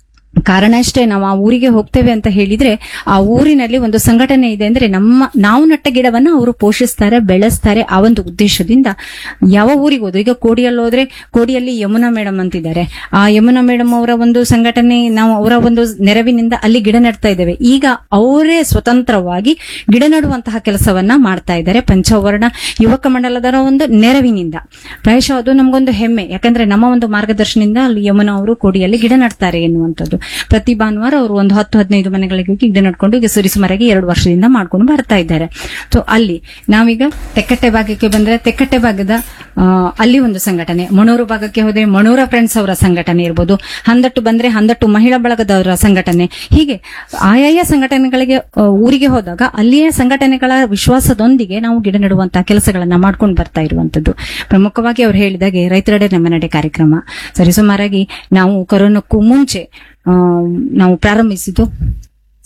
ಕಾರಣ ಅಷ್ಟೇ, ನಾವು ಆ ಊರಿಗೆ ಹೋಗ್ತೇವೆ ಅಂತ ಹೇಳಿದ್ರೆ ಆ ಊರಿನಲ್ಲಿ ಒಂದು ಸಂಘಟನೆ ಇದೆ ಅಂದ್ರೆ ನಮ್ಮ ನಾವು ನಟ್ಟ ಗಿಡವನ್ನ ಅವರು ಪೋಷಿಸ್ತಾರೆ, ಬೆಳೆಸ್ತಾರೆ. ಆ ಒಂದು ಉದ್ದೇಶದಿಂದ ಯಾವ ಊರಿಗೆ ಹೋದ್ರು, ಈಗ ಕೋಡಿಯಲ್ಲಿ ಹೋದ್ರೆ ಕೋಡಿಯಲ್ಲಿ ಯಮುನಾ ಮೇಡಮ್ ಅಂತಿದ್ದಾರೆ, ಆ ಯಮುನಾ ಮೇಡಮ್ ಅವರ ಒಂದು ಸಂಘಟನೆ, ನಾವು ಅವರ ಒಂದು ನೆರವಿನಿಂದ ಅಲ್ಲಿ ಗಿಡ ನೆಡ್ತಾ ಇದ್ದೇವೆ. ಈಗ ಅವರೇ ಸ್ವತಂತ್ರವಾಗಿ ಗಿಡ ನೆಡುವಂತಹ ಕೆಲಸವನ್ನ ಮಾಡ್ತಾ ಇದ್ದಾರೆ ಪಂಚವರ್ಣ ಯುವಕ ಮಂಡಲದವರ ಒಂದು ನೆರವಿನಿಂದ. ಪ್ರಾಯಶಃ ಅದು ನಮಗೊಂದು ಹೆಮ್ಮೆ, ಯಾಕಂದ್ರೆ ನಮ್ಮ ಒಂದು ಮಾರ್ಗದರ್ಶನದಿಂದ ಅಲ್ಲಿ ಯಮುನಾ ಅವರು ಕೋಡಿಯಲ್ಲಿ ಗಿಡ ನೆಡ್ತಾರೆ ಎನ್ನುವಂಥದ್ದು. ಪ್ರತಿ ಭಾನುವಾರ ಅವರು ಒಂದು ಹತ್ತು ಹದಿನೈದು ಮನೆಗಳಿಗೆ ಹೋಗಿ ಗಿಡ ನಡ್ಕೊಂಡು ಈಗ ಸರಿಸುಮಾರಾಗಿ ಎರಡು ವರ್ಷದಿಂದ ಮಾಡ್ಕೊಂಡು ಬರ್ತಾ ಇದ್ದಾರೆ. ಸೊ ಅಲ್ಲಿ ನಾವೀಗ ತೆಕ್ಕಟ್ಟೆ ಭಾಗಕ್ಕೆ ಬಂದ್ರೆ ತೆಕ್ಕಟ್ಟೆ ಭಾಗದ ಆ, ಅಲ್ಲಿ ಒಂದು ಸಂಘಟನೆ, ಮಣೂರು ಭಾಗಕ್ಕೆ ಹೋದ್ರೆ ಮಣೂರ ಫ್ರೆಂಡ್ಸ್ ಅವರ ಸಂಘಟನೆ ಇರ್ಬೋದು, ಹಂದಟ್ಟು ಬಂದ್ರೆ ಹಂದಟ್ಟು ಮಹಿಳಾ ಬಳಗದವರ ಸಂಘಟನೆ. ಹೀಗೆ ಆಯಾಯ ಸಂಘಟನೆಗಳಿಗೆ ಆ, ಊರಿಗೆ ಹೋದಾಗ ಅಲ್ಲಿಯ ಸಂಘಟನೆಗಳ ವಿಶ್ವಾಸದೊಂದಿಗೆ ನಾವು ಗಿಡ ನೆಡುವಂತಹ ಕೆಲಸಗಳನ್ನ ಮಾಡ್ಕೊಂಡು ಬರ್ತಾ ಇರುವಂತದ್ದು. ಪ್ರಮುಖವಾಗಿ ಅವ್ರು ಹೇಳಿದಾಗೆ ರೈತರೆಡೆ ನಮ್ಮ ನಡೆ ಕಾರ್ಯಕ್ರಮ ಸರಿಸುಮಾರಾಗಿ ನಾವು ಕೊರೋನಾಕ್ಕೂ ಮುಂಚೆ ಆ, ನಾವು ಪ್ರಾರಂಭಿಸಿದ್ದು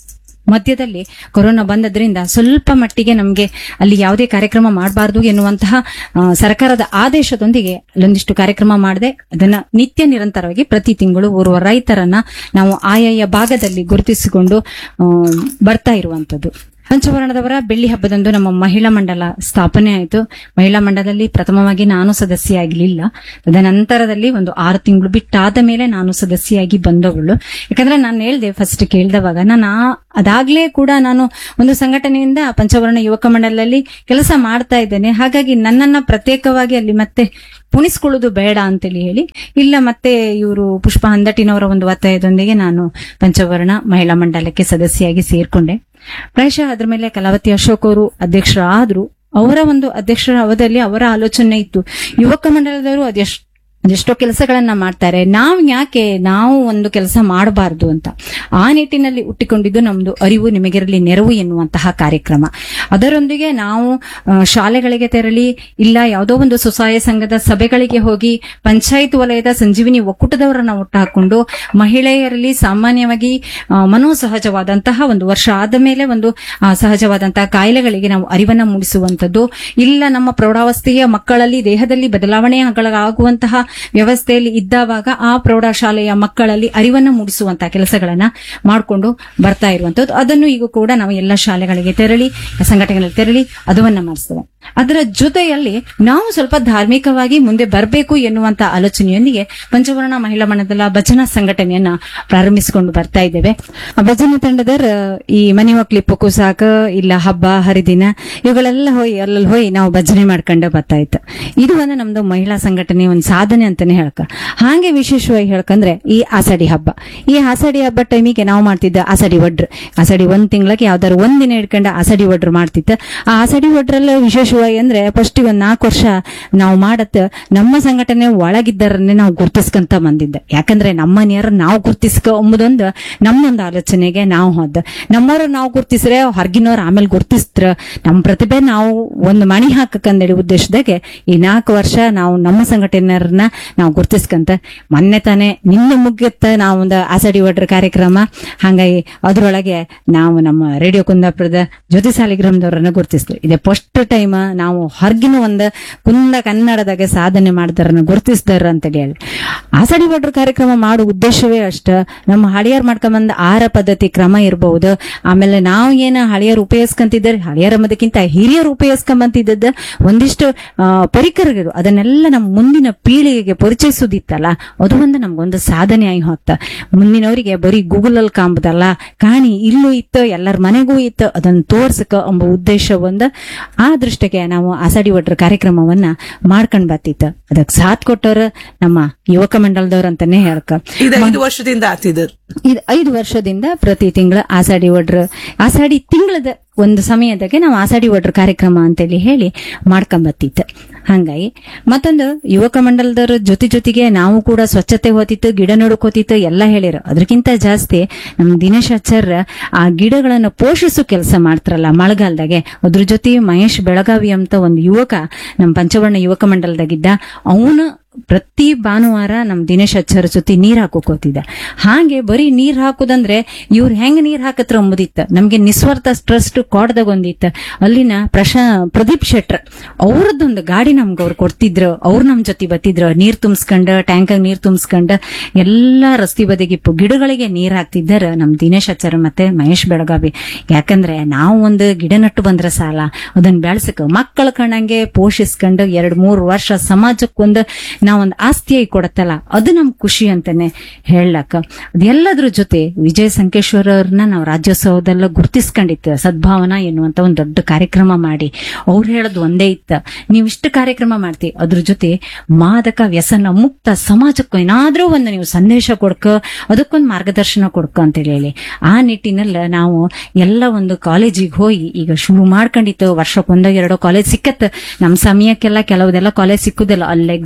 ಮಧ್ಯದಲ್ಲಿ ಕೊರೋನಾ ಬಂದದ್ರಿಂದ ಸ್ವಲ್ಪ ಮಟ್ಟಿಗೆ ನಮಗೆ ಅಲ್ಲಿ ಯಾವುದೇ ಕಾರ್ಯಕ್ರಮ ಮಾಡಬಾರದು ಎನ್ನುವಂತಹ ಆ, ಸರ್ಕಾರದ ಆದೇಶದೊಂದಿಗೆ ಅಲ್ಲೊಂದಿಷ್ಟು ಕಾರ್ಯಕ್ರಮ ಮಾಡದೆ ಅದನ್ನ ನಿತ್ಯ ನಿರಂತರವಾಗಿ ಪ್ರತಿ ತಿಂಗಳು ಓರ್ವ ರೈತರನ್ನ ನಾವು ಆಯಾಯ ಭಾಗದಲ್ಲಿ ಗುರುತಿಸಿಕೊಂಡು ಆ, ಬರ್ತಾ ಇರುವಂತದ್ದು. ಪಂಚವರ್ಣದವರ ಬೆಳ್ಳಿ ಹಬ್ಬದಂದು ನಮ್ಮ ಮಹಿಳಾ ಮಂಡಲ ಸ್ಥಾಪನೆ ಆಯಿತು. ಮಹಿಳಾ ಮಂಡಲದಲ್ಲಿ ಪ್ರಥಮವಾಗಿ ನಾನು ಸದಸ್ಯೆಯಾಗಲಿಲ್ಲ. ತದನಂತರದಲ್ಲಿ ಒಂದು ಆರು ತಿಂಗಳು ಬಿಟ್ಟಾದ ಮೇಲೆ ನಾನು ಸದಸ್ಯೆಯಾಗಿ ಬಂದವಳು. ಯಾಕಂದ್ರೆ ನಾನು ಹೇಳ್ದೆ ಫಸ್ಟ್ ಕೇಳಿದವಾಗ ನಾನು ಆ- ಅದಾಗ್ಲೇ ಕೂಡ ನಾನು ಒಂದು ಸಂಘಟನೆಯಿಂದ ಪಂಚವರ್ಣ ಯುವಕ ಮಂಡಲದಲ್ಲಿ ಕೆಲಸ ಮಾಡ್ತಾ ಇದ್ದೇನೆ. ಹಾಗಾಗಿ ನನ್ನನ್ನ ಪ್ರತ್ಯೇಕವಾಗಿ ಅಲ್ಲಿ ಮತ್ತೆ ಪುಣಿಸ್ಕೊಳ್ಳೋದು ಬೇಡ ಅಂತೇಳಿ ಹೇಳಿ ಇಲ್ಲ ಮತ್ತೆ ಇವರು ಪುಷ್ಪ ಹಂದಟಿನವರ ಒಂದು ಒತ್ತಾಯದೊಂದಿಗೆ ನಾನು ಪಂಚವರ್ಣ ಮಹಿಳಾ ಮಂಡಲಕ್ಕೆ ಸದಸ್ಯೆಯಾಗಿ ಸೇರ್ಕೊಂಡೆ. ಪ್ರಾಯಶಃ ಅದ್ರ ಮೇಲೆ ಕಲಾವತಿ ಅಶೋಕ್ ಅವರು ಅಧ್ಯಕ್ಷರಾದ್ರು. ಅವರ ಒಂದು ಅಧ್ಯಕ್ಷರ ಅವಧಿಯಲ್ಲಿ ಅವರ ಆಲೋಚನೆ ಇತ್ತು, ಯುವಕ ಮಂಡಲದವರು ಅದೆಷ್ಟು ಅದೆಷ್ಟೋ ಕೆಲಸಗಳನ್ನ ಮಾಡ್ತಾರೆ, ನಾವ್ ಯಾಕೆ ನಾವು ಒಂದು ಕೆಲಸ ಮಾಡಬಾರದು ಅಂತ. ಆ ನಿಟ್ಟಿನಲ್ಲಿ ಹುಟ್ಟಿಕೊಂಡಿದ್ದು ನಮ್ದು ಅರಿವು ನಿಮಗಿರಲಿ ನೆರವು ಎನ್ನುವಂತಹ ಕಾರ್ಯಕ್ರಮ. ಅದರೊಂದಿಗೆ ನಾವು ಆ, ಶಾಲೆಗಳಿಗೆ ತೆರಳಿ ಇಲ್ಲ ಯಾವುದೋ ಒಂದು ಸ್ವಸಹಾಯ ಸಂಘದ ಸಭೆಗಳಿಗೆ ಹೋಗಿ ಪಂಚಾಯತ್ ವಲಯದ ಸಂಜೀವಿನಿ ಒಕ್ಕೂಟದವರನ್ನ ಒಟ್ಟಾಕೊಂಡು ಮಹಿಳೆಯರಲ್ಲಿ ಸಾಮಾನ್ಯವಾಗಿ ಆ, ಮನೋಸಹಜವಾದಂತಹ ಒಂದು ವರ್ಷ ಆದ ಮೇಲೆ ಒಂದು ಆ, ಸಹಜವಾದಂತಹ ಕಾಯಿಲೆಗಳಿಗೆ ನಾವು ಅರಿವನ್ನ ಮೂಡಿಸುವಂತದ್ದು. ಇಲ್ಲ ನಮ್ಮ ಪ್ರೌಢಾವಸ್ಥೆಯ ಮಕ್ಕಳಲ್ಲಿ ದೇಹದಲ್ಲಿ ಬದಲಾವಣೆಗಳಾಗುವಂತಹ ವ್ಯವಸ್ಥೆಯಲ್ಲಿ ಇದ್ದಾವಾಗ ಆ ಪ್ರೌಢಶಾಲೆಯ ಮಕ್ಕಳಲ್ಲಿ ಅರಿವನ್ನ ಮೂಡಿಸುವಂತಹ ಕೆಲಸಗಳನ್ನ ಮಾಡಿಕೊಂಡು ಬರ್ತಾ ಇರುವಂತದ್ದು. ಅದನ್ನು ಈಗ ಕೂಡ ನಾವು ಎಲ್ಲ ಶಾಲೆಗಳಿಗೆ ತೆರಳಿ ಸಂಘಟನೆಗಳಿಗೆ ತೆರಳಿ ಅದವನ್ನ ಮಾಡಿಸ್ತೇವೆ. ಅದರ ಜೊತೆಯಲ್ಲಿ ನಾವು ಸ್ವಲ್ಪ ಧಾರ್ಮಿಕವಾಗಿ ಮುಂದೆ ಬರಬೇಕು ಎನ್ನುವಂತ ಆಲೋಚನೆಯೊಂದಿಗೆ ಪಂಚವರ್ಣ ಮಹಿಳಾ ಮಂಡಲ ಭಜನಾ ಸಂಘಟನೆಯನ್ನ ಪ್ರಾರಂಭಿಸಿಕೊಂಡು ಬರ್ತಾ ಇದ್ದೇವೆ. ಆ ಭಜನಾ ತಂಡದರ ಈ ಮನೆ ಮಕ್ಳಿಪ್ಪು ಕುಸಾಕ ಇಲ್ಲ ಹಬ್ಬ ಹರಿದಿನ ಇವುಗಳೆಲ್ಲ ಹೋಗಿ ಅಲ್ಲಲ್ಲಿ ಹೋಗಿ ನಾವು ಭಜನೆ ಮಾಡ್ಕೊಂಡು ಬರ್ತಾ ಇತ್ತು. ಇದು ಒಂದು ನಮ್ದು ಮಹಿಳಾ ಸಂಘಟನೆ ಒಂದು ಸಾಧನೆ ಅಂತಾನೆ ಹೇಳ್ಕ. ಹಾಗೆ ವಿಶೇಷವಾಗಿ ಹೇಳ್ಕಂದ್ರೆ ಈ ಆಷಾಢಿ ಹಬ್ಬ ಈ ಆಷಾಢಿ ಹಬ್ಬ ಟೈಮಿಗೆ ನಾವು ಮಾಡ್ತಿದ್ದ ಆಷಾಢಿ ಒಡ್ರು ಆಷಾಢಿ ಒಂದ್ ತಿಂಗಳಿಗೆ ಯಾವ್ದಾರು ಒಂದ್ ದಿನ ಇಟ್ಕೊಂಡ ಆಷಾಢಿ ಒಡ್ರು ಮಾಡ್ತಿದ್ದ. ಆ ಆಷಾಢಿ ಒಡ್ರಲ್ಲ ವಿಶೇಷವಾಗಿ ಅಂದ್ರೆ ಫಸ್ಟ್ ಒಂದ್ ನಾಲ್ಕು ವರ್ಷ ನಾವು ಮಾಡತ್ ನಮ್ಮ ಸಂಘಟನೆ ಒಳಗಿದ್ದರನ್ನೇ ನಾವು ಗುರ್ತಿಸ್ಕೊಂತ ಬಂದಿದ್ದ. ಯಾಕಂದ್ರೆ ನಮ್ಮ ಮನೆಯವ್ರ ನಾವು ಗುರ್ತಿಸ್ಕ ಎಂಬುದೊಂದು ನಮ್ಮೊಂದು ಆಲೋಚನೆಗೆ ನಾವು ಹೋದ. ನಮ್ಮವ್ರು ನಾವು ಗುರ್ತಿಸ್ರೆ ಹೊರಗಿನವ್ರು ಆಮೇಲೆ ಗುರ್ತಿಸ್ತ್ರ ನಮ್ಮ ಪ್ರತಿಭೆ ನಾವು ಒಂದು ಮಣಿ ಹಾಕಕ್ಕಂದೇಳಿ ಉದ್ದೇಶದಾಗೆ ಈ ನಾಲ್ಕು ವರ್ಷ ನಾವು ನಮ್ಮ ಸಂಘಟನೆಯವ್ರನ್ನ ನಾವು ಗುರ್ತಿಸ್ಕಂತ ಮೊನ್ನೆ ತಾನೆ ನಿನ್ನೆ ಮುಗಿಯುತ್ತ ನಾವು ಒಂದು ಆಷಾಢಿ ಒಡ್ರ ಕಾರ್ಯಕ್ರಮ. ಹಾಗಾಗಿ ಅದ್ರೊಳಗೆ ನಾವು ನಮ್ಮ ರೇಡಿಯೋ ಕುಂದಾಪುರದ ಜ್ಯೋತಿ ಸಾಲಿಗ್ರಾಮದವ್ರನ್ನ ಗುರ್ತಿಸ್ತೀವಿ. ಇದೇ ಫಸ್ಟ್ ಟೈಮ್ ನಾವು ಹೊರಗಿನ ಒಂದು ಕುಂದ ಕನ್ನಡದಾಗೆ ಸಾಧನೆ ಮಾಡಿದಾರನ್ನ ಗುರ್ತಿಸಿದಾರ ಅಂತ ಹೇಳಿ ಆಷಾಢಿ ಒಡ್ರ ಕಾರ್ಯಕ್ರಮ ಮಾಡೋ ಉದ್ದೇಶವೇ ಅಷ್ಟ. ನಮ್ಮ ಹಳಿಯರ್ ಮಾಡ್ಕೊಂಬಂದ ಆಹಾರ ಪದ್ಧತಿ ಕ್ರಮ ಇರಬಹುದು. ಆಮೇಲೆ ನಾವು ಏನ ಹಳಿಯರು ಉಪಯೋಗಿಸ್ಕೊಂತಿದ್ದಾರೆ ಹಳಿಯರ ಮದಕ್ಕಿಂತ ಹಿರಿಯರು ಉಪಯೋಗಿಸ್ಕೊಂಬಂತಿದ್ದದ ಒಂದಿಷ್ಟು ಆ, ಪರಿಕರಗಳು ಅದನ್ನೆಲ್ಲ ನಮ್ಮ ಮುಂದಿನ ಪೀಳಿಗೆಗೆ ಪರಿಚಯಿಸೋದಿತ್ತಲ್ಲ ಅದು ಒಂದು ನಮ್ಗೊಂದು ಸಾಧನೆ ಆಗಿ ಹೋಗ್ತ. ಮುಂದಿನವರಿಗೆ ಬರೀ ಗೂಗಲ್ ಅಲ್ಲಿ ಕಾಂಬುದಲ್ಲ ಕಾಣಿ ಇಲ್ಲೂ ಇತ್ತು ಎಲ್ಲರ ಮನೆಗೂ ಇತ್ತು ಅದನ್ನ ತೋರ್ಸಕ ಎಂಬ ಉದ್ದೇಶ ಒಂದು. ಆ ದೃಷ್ಟಿಗೆ ನಾವು ಆಷಾಢಿ ಒಡ್ರ ಕಾರ್ಯಕ್ರಮವನ್ನ ಮಾಡ್ಕೊಂಡ್ ಬರ್ತಿತ್ತು. ಅದಕ್ಕೆ ಸಾಥ್ ಕೊಟ್ಟವ್ರ ನಮ್ಮ ಯುವಕ ಮಂಡಲದವ್ರ ಅಂತಾನೆ ಹೇಳ್ಕ. ಇದು ಐದು ವರ್ಷದಿಂದ ಆತಿದ್ರು. ಇದು ಐದು ವರ್ಷದಿಂದ ಪ್ರತಿ ತಿಂಗಳ ಆಷಾಢಿ ಒಡ್ರ ಆಷಾಢಿ ತಿಂಗಳದ ಒಂದು ಸಮಯದಾಗೆ ನಾವು ಆಷಾಢಿ ಒಡ್ರ ಕಾರ್ಯಕ್ರಮ ಅಂತೇಳಿ ಹೇಳಿ ಮಾಡ್ಕೊಂಬತ್ತಿತ್ತು. ಹಂಗಾಗಿ ಮತ್ತೊಂದು ಯುವಕ ಮಂಡಲದವ್ರ ಜೊತೆ ಜೊತೆಗೆ ನಾವು ಕೂಡ ಸ್ವಚ್ಛತೆ ಹೋತಿತ್ತು ಗಿಡ ನೋಡ್ಕೋತಿತ್ತು ಎಲ್ಲ ಹೇಳಿರು. ಅದಕ್ಕಿಂತ ಜಾಸ್ತಿ ನಮ್ ದಿನೇಶ್ ಆಚಾರ್ಯ ಆ ಗಿಡಗಳನ್ನು ಪೋಷಿಸೋ ಕೆಲಸ ಮಾಡ್ತಾರಲ್ಲ ಮಳೆಗಾಲದಾಗೆ ಅದ್ರ ಜೊತೆ ಮಹೇಶ್ ಬೆಳಗಾವಿ ಅಂತ ಒಂದು ಯುವಕ ನಮ್ ಪಂಚವರ್ಣ ಯುವಕ ಮಂಡಲದಾಗಿದ್ದ. ಅವನು ಪ್ರತಿ ಭಾನುವಾರ ನಮ್ ದಿನೇಶ್ ಅಚ್ಚರ ಜೊತೆ ನೀರ್ ಹಾಕೋಕೋತಿದ್ದ. ಹಾಗೆ ಬರೀ ನೀರ್ ಹಾಕುದಂದ್ರೆ ಇವ್ರು ಹೆಂಗ್ ನೀರ್ ಹಾಕತ್ರ ಅಂಬುದಿತ್ತ. ನಮ್ಗೆ ನಿಸ್ವಾರ್ಥ ಟ್ರಸ್ಟ್ ಕೋಡ್ದಾಗ ಒಂದಿತ್ತ. ಅಲ್ಲಿನ ಪ್ರಶ ಪ್ರದೀಪ್ ಶೆಟ್ರ್ ಅವ್ರದ್ದೊಂದು ಗಾಡಿ ನಮ್ಗೆ ಅವ್ರು ಕೊಡ್ತಿದ್ರು. ಅವ್ರು ನಮ್ ಜೊತೆ ಬತ್ತಿದ್ರು. ನೀರ್ ತುಂಬಿಸ್ಕೊಂಡ ಟ್ಯಾಂಕ್ ನೀರ್ ತುಂಬಿಸ್ಕೊಂಡ ಎಲ್ಲಾ ರಸ್ತೆ ಬದಿಗಿಪ್ಪು ಗಿಡಗಳಿಗೆ ನೀರ್ ಹಾಕ್ತಿದ್ದಾರ ನಮ್ ದಿನೇಶ್ ಅಚ್ಚರ ಮತ್ತೆ ಮಹೇಶ್ ಬೆಳಗಾವಿ. ಯಾಕಂದ್ರೆ ನಾವು ಒಂದು ಗಿಡ ನಟ್ಟು ಬಂದ್ರೆ ಸಾಲ ಅದನ್ನ ಬೆಳೆಸಕ ಮಕ್ಕಳ ಕಣಂಗೆ ಪೋಷಿಸ್ಕೊಂಡು ಎರಡ್ ಮೂರು ವರ್ಷ ಸಮಾಜಕ್ಕೊಂದು ನಾವೊಂದು ಆಸ್ತಿಯಾಗಿ ಕೊಡತ್ತಲ್ಲ ಅದು ನಮ್ ಖುಷಿ ಅಂತಾನೆ ಹೇಳಕ್ಕ. ಅದೆಲ್ಲದ್ರ ಜೊತೆ ವಿಜಯ ಸಂಕೇಶ್ವರ ಅವ್ರನ್ನ ನಾವು ರಾಜ್ಯೋತ್ಸವದಲ್ಲ ಗುರ್ತಿಸ್ಕೊಂಡಿತ್ತು. ಸದ್ಭಾವನಾ ಎನ್ನುವಂತ ಒಂದ್ ದೊಡ್ಡ ಕಾರ್ಯಕ್ರಮ ಮಾಡಿ ಅವ್ರು ಹೇಳೋದು ಒಂದೇ ಇತ್ತ, ನೀವ್ ಇಷ್ಟು ಕಾರ್ಯಕ್ರಮ ಮಾಡ್ತೀವಿ ಅದ್ರ ಜೊತೆ ಮಾದಕ ವ್ಯಸನ ಮುಕ್ತ ಸಮಾಜಕ್ಕೂ ಏನಾದ್ರೂ ಒಂದು ನೀವು ಸಂದೇಶ ಕೊಡ್ಕ ಅದಕ್ಕೊಂದು ಮಾರ್ಗದರ್ಶನ ಕೊಡ್ಕ ಅಂತ ಹೇಳಿ ಆ ನಿಟ್ಟಿನಲ್ಲಿ ನಾವು ಎಲ್ಲ ಒಂದು ಕಾಲೇಜಿಗೆ ಹೋಗಿ ಈಗ ಶುರು ಮಾಡ್ಕೊಂಡಿತ್ತು. ವರ್ಷಕ್ಕೊಂದೋ ಎರಡೋ ಕಾಲೇಜ್ ಸಿಕ್ಕತ್ತ. ನಮ್ ಸಮಯಕ್ಕೆಲ್ಲ ಕೆಲವುದೆಲ್ಲ ಕಾಲೇಜ್ ಸಿಕ್ಕುದಿಲ್ಲ. ಅಲ್ಲಿ ಎಕ್ಸಾಮ್ ಇಲ್ಲಿ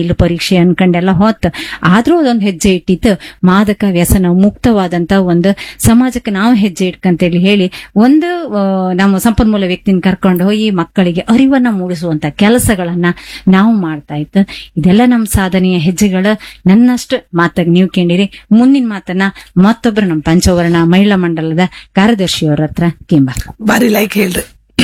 ಫೇಲ್ ಪರೀಕ್ಷೆ ಅನ್ಕೊಂಡೆಲ್ಲ ಹೊತ್ತು ಆದ್ರೂ ಅದೊಂದು ಹೆಜ್ಜೆ ಇಟ್ಟಿತ್ತು ಮಾದಕ ವ್ಯಸನ ಮುಕ್ತವಾದಂತ ಒಂದು ಸಮಾಜಕ್ಕೆ ನಾವು ಹೆಜ್ಜೆ ಇಟ್ಕಂತೇಳಿ ಹೇಳಿ ಒಂದು ಆ, ನಮ್ಮ ಸಂಪನ್ಮೂಲ ವ್ಯಕ್ತಿನ ಕರ್ಕೊಂಡು ಹೋಗಿ ಮಕ್ಕಳಿಗೆ ಅರಿವನ್ನ ಮೂಡಿಸುವಂತ ಕೆಲಸಗಳನ್ನ ನಾವು ಮಾಡ್ತಾ ಇತ್ತು. ಇದೆಲ್ಲ ನಮ್ಮ ಸಾಧನೆಯ ಹೆಜ್ಜೆಗಳು. ನನ್ನಷ್ಟು ಮಾತಾಗ ನೀವು ಕೇಳಿರಿ. ಮುಂದಿನ ಮಾತನ್ನ ಮತ್ತೊಬ್ರು ನಮ್ಮ ಪಂಚವರ್ಣ ಮಹಿಳಾ ಮಂಡಲದ ಕಾರ್ಯದರ್ಶಿಯವರ ಹತ್ರ ಕೇಂಬ. ಬಾರಿ ಲೈಕ್ ಹೇಳ್ರಿ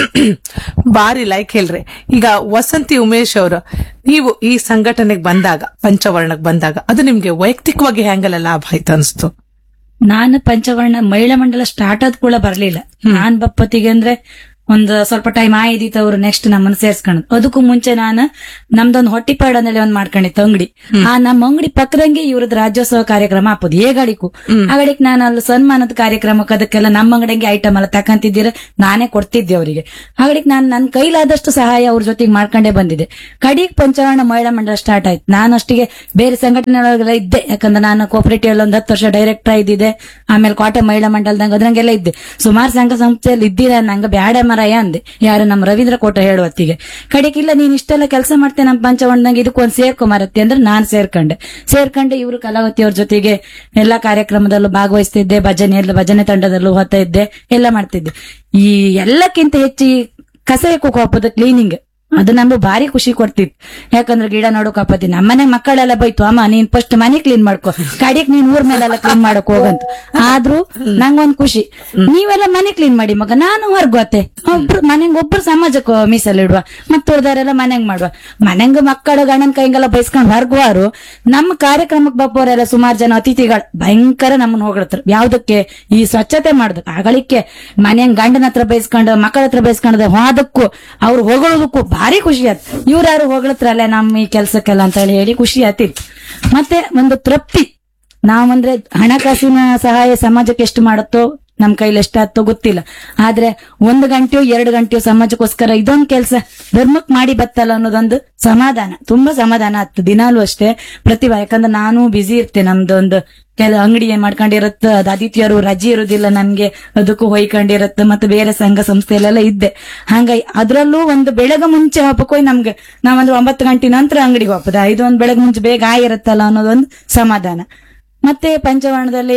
ಬಾರಿ ಲೈಕ್ ಹೇಳ್ರಿ. ಈಗ ವಸಂತಿ ಉಮೇಶ್ ಅವರು, ನೀವು ಈ ಸಂಘಟನೆಗೆ ಬಂದಾಗ, ಪಂಚವರ್ಣಕ್ಕೆ ಬಂದಾಗ, ಅದು ನಿಮ್ಗೆ ವೈಯಕ್ತಿಕವಾಗಿ ಹೆಂಗೆಲ್ಲ ಲಾಭ ಆಯ್ತು ಅನ್ಸ್ತು? ನಾನು ಪಂಚವರ್ಣ ಮಹಿಳಾ ಮಂಡಲ ಸ್ಟಾರ್ಟ್ ಆದ್ ಕೂಡ ಬರ್ಲಿಲ್ಲ. ನಾನ್ ಬಪ್ಪತ್ತಿಗೆ ಅಂದ್ರೆ ಒಂದ್ ಸ್ವಲ್ಪ ಟೈಮ್ ಆಯ್ದಿತ್ತು ಅವ್ರು ನೆಕ್ಸ್ಟ್ ನಮ್ಮನ್ನ ಸೇರ್ಸ್ಕೊಂಡ್. ಅದಕ್ಕೂ ಮುಂಚೆ ನಾನು ನಮ್ದೊಂದು ಹೊಟ್ಟಿಪಾಡನಲ್ಲಿ ಒಂದ್ ಮಾಡ್ಕೊಂಡಿತ್ತು ಅಂಗಡಿ. ಆ ನಮ್ಮ ಅಂಗಡಿ ಪಕ್ಕದಂಗೆ ಇವ್ರದ್ ರಾಜ್ಯೋತ್ಸವ ಕಾರ್ಯಕ್ರಮ ಹಾಪುದು ಏಗಾಡಿಕು. ಆಗಳಿಕ್ ನಾನು ಅಲ್ಲಿ ಸನ್ಮಾನದ ಕಾರ್ಯಕ್ರಮಕ್ಕೆ ಅದಕ್ಕೆಲ್ಲ ನಮ್ಮ ಅಂಗಡಿಗೆ ಐಟಮ್ ಎಲ್ಲ ತಕಂತಿದ್ದೀರ ನಾನೇ ಕೊಡ್ತಿದ್ದೆ ಅವರಿಗೆ. ಆಗಳಿಕ್ ನಾನು ನನ್ನ ಕೈಲಾದಷ್ಟು ಸಹಾಯ ಅವ್ರ ಜೊತೆಗೆ ಮಾಡ್ಕೊಂಡೇ ಬಂದಿದ್ದೆ. ಕಡಿಗ್ ಪಂಚವರ್ಣ ಮಹಿಳಾ ಮಂಡಲ ಸ್ಟಾರ್ಟ್ ಆಯ್ತು. ನಾನು ಅಷ್ಟಿಗೆ ಬೇರೆ ಸಂಘಟನೆಗಳಿಗೆಲ್ಲ ಇದ್ದೆ. ಯಾಕಂದ್ರೆ ನಾನು ಕೋಪರೇಟಿವ್ ಒಂದ್ ಹತ್ತು ವರ್ಷ ಡೈರೆಕ್ಟರ್ ಇದ್ದಿದ್ದೆ. ಆಮೇಲೆ ಕೋಟೆ ಮಹಿಳಾ ಮಂಡಲದಂಗ ಅದ್ರಂಗೆಲ್ಲ ಇದ್ದೆ. ಸುಮಾರು ಸಂಘ ಸಂಸ್ಥೆಯಲ್ಲಿ ಇದ್ದೀರ. ನಂಗೆ ಬ್ಯಾಡ ಮರಯ ಅಂದೆ ಯಾರು ನಮ್ಮ ರವೀಂದ್ರ ಕೋಟ ಹೇಳುವತ್ತಿಗೆ. ಕಡೆಗಿಲ್ಲ ನೀನ್ ಇಷ್ಟೆಲ್ಲ ಕೆಲಸ ಮಾಡ್ತೇನೆ ನಮ್ಮ ಪಂಚವರ್ಣದಂಗೆ ಇದಕ್ಕೊಂದ್ ಸೇರ್ಕೊ ಮರತ್ತೆ ಅಂದ್ರೆ ನಾನ್ ಸೇರ್ಕೊಂಡೆ. ಸೇರ್ಕೊಂಡೆ ಇವರು ಕಲಾವತಿ ಅವ್ರ ಜೊತೆಗೆ ಎಲ್ಲಾ ಕಾರ್ಯಕ್ರಮದಲ್ಲೂ ಭಾಗವಹಿಸ್ತಿದ್ದೆ. ಭಜನೆ ಎಲ್ಲ ಭಜನೆ ತಂಡದಲ್ಲೂ ಹೋಗ್ತಾ ಇದ್ದೆ, ಎಲ್ಲ ಮಾಡ್ತಿದ್ದೆ. ಈ ಎಲ್ಲಕ್ಕಿಂತ ಹೆಚ್ಚು ಈ ಕಸ ಎಕ್ಕೋಕ್ ಹೋಗೋದು ಕ್ಲೀನಿಂಗ್, ಅದು ನಮ್ಗೆ ಭಾರಿ ಖುಷಿ ಕೊಡ್ತಿತ್ತು. ಯಾಕಂದ್ರೆ ಗಿಡ ನೋಡೋಕ್ ಹಾಪತಿ ನಮ್ಮನೆ ಮಕ್ಕಳೆಲ್ಲ ಬೈತು, ಅಮ್ಮ ನೀನ್ ಫಸ್ಟ್ ಮನೆ ಕ್ಲೀನ್ ಮಾಡ್ಕೊ, ಕಡಿಕ್ ನೀನ್ ಊರ್ ಮೇಲೆಲ್ಲ ಕ್ಲೀನ್ ಮಾಡಕ್ ಹೋಗಂತ. ಆದ್ರೂ ನಂಗೊಂದ್ ಖುಷಿ, ನೀವೆಲ್ಲ ಮನೆ ಕ್ಲೀನ್ ಮಾಡಿ ಮಗ, ನಾನು ಹೊರ್ಗೋತೆ ಒಬ್ರು ಮನೆಗ್ ಒಬ್ರು ಸಮಾಜಕ್ಕೆ ಮೀಸಲಿಡುವ, ಮತ್ತ ಉಳ್ದಾರೆಲ್ಲ ಮನೆಗ್ ಮಾಡುವ. ಮನೆಂಗ್ ಮಕ್ಕಳು ಗಂಡನ್ ಕೈಗೆಲ್ಲ ಬೈಸ್ಕೊಂಡ್ ಹೊರ್ಗುವಾರು ನಮ್ಮ ಕಾರ್ಯಕ್ರಮಕ್ಕೆ ಬಪ್ಪವರೆಲ್ಲ ಸುಮಾರು ಜನ ಅತಿಥಿಗಳು ಭಯಂಕರ ನಮ್ಮನ್ನ ಹೊಗಳ್ತಾರೆ. ಯಾವ್ದಕ್ಕೆ? ಈ ಸ್ವಚ್ಛತೆ ಮಾಡುದಕ್ಕೆ. ಆಗಳಿಕೆ ಮನೆಯಂಗ್ ಗಂಡನ ಹತ್ರ ಬೈಸ್ಕೊಂಡು ಮಕ್ಕಳ ಹತ್ರ ಬೈಸ್ಕೊಂಡ ಹೋದಕ್ಕೂ ಅವ್ರು ಹೊಗಳೋದಕ್ಕೂ ಭಾರಿ ಖುಷಿ ಆಯ್ತು. ಇವ್ರಾರು ಹೊಗಳತ್ರಲ್ಲ ನಮ್ಮ ಈ ಕೆಲ್ಸಕ್ಕೆಲ್ಲ ಅಂತ ಹೇಳಿ ಹೇಳಿ ಖುಷಿ ಆಯ್ತಿತ್ತು. ಮತ್ತೆ ಒಂದು ತೃಪ್ತಿ. ನಾವಂದ್ರೆ ಹಣಕಾಸಿನ ಸಹಾಯ ಸಮಾಜಕ್ಕೆ ಎಷ್ಟು ಮಾಡುತ್ತೋ ನಮ್ ಕೈಲಿ ಎಷ್ಟಾಗ್ತೋ ಗೊತ್ತಿಲ್ಲ. ಆದ್ರೆ ಒಂದು ಗಂಟೆಯೋ ಎರಡು ಗಂಟೆಯೋ ಸಮಾಜಕ್ಕೋಸ್ಕರ ಇದೊಂದು ಕೆಲಸ ಧರ್ಮಕ್ ಮಾಡಿ ಬತ್ತಲ್ಲ ಅನ್ನೋದೊಂದು ಸಮಾಧಾನ, ತುಂಬಾ ಸಮಾಧಾನ ಆಗ್ತದೆ. ದಿನಾಲು ಅಷ್ಟೇ ಪ್ರತಿಭಾ. ಯಾಕಂದ್ರೆ ನಾನು ಬಿಸಿ ಇರ್ತೇನೆ. ನಮ್ದೊಂದು ಕೆಲ ಅಂಗಡಿ ಏನ್ ಮಾಡ್ಕೊಂಡಿರತ್ತ, ಅದು ಆದಿತ್ಯರು ರಜೆ ಇರುದಿಲ್ಲ ನನ್ಗೆ, ಅದಕ್ಕೂ ಹೊಯ್ಕೊಂಡಿರತ್ತ. ಮತ್ತೆ ಬೇರೆ ಸಂಘ ಸಂಸ್ಥೆಯಲ್ಲೆಲ್ಲ ಇದ್ದೆ. ಹಂಗಾಗಿ ಅದ್ರಲ್ಲೂ ಒಂದು ಬೆಳಗ್ಗೆ ಮುಂಚೆ ಹಬ್ಬಕ್ಕೆ ಹೋಗಿ ನಮ್ಗೆ ನಾವಂದ್ರೆ ಒಂಬತ್ತು ಗಂಟೆ ನಂತರ ಅಂಗಡಿಗೆ ಹೋಗ್ತದ. ಇದೊಂದು ಬೆಳಗ್ಗೆ ಮುಂಚೆ ಬೇಗ ಆಗಿರತ್ತಲ್ಲ ಅನ್ನೋದೊಂದು ಸಮಾಧಾನ. ಮತ್ತೆ ಪಂಚವರ್ಣದಲ್ಲಿ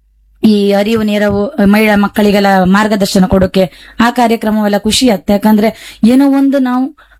ಈ ಅರಿವು ನೆರವು ಮಹಿಳಾ ಮಕ್ಕಳಿಗೆಲ್ಲ ಮಾರ್ಗದರ್ಶನ ಕೊಡೋಕೆ ಆ ಕಾರ್ಯಕ್ರಮವೆಲ್ಲ ಖುಷಿ ಆಗುತ್ತೆ. ಯಾಕಂದ್ರೆ ಏನೋ ಒಂದು ನಾವು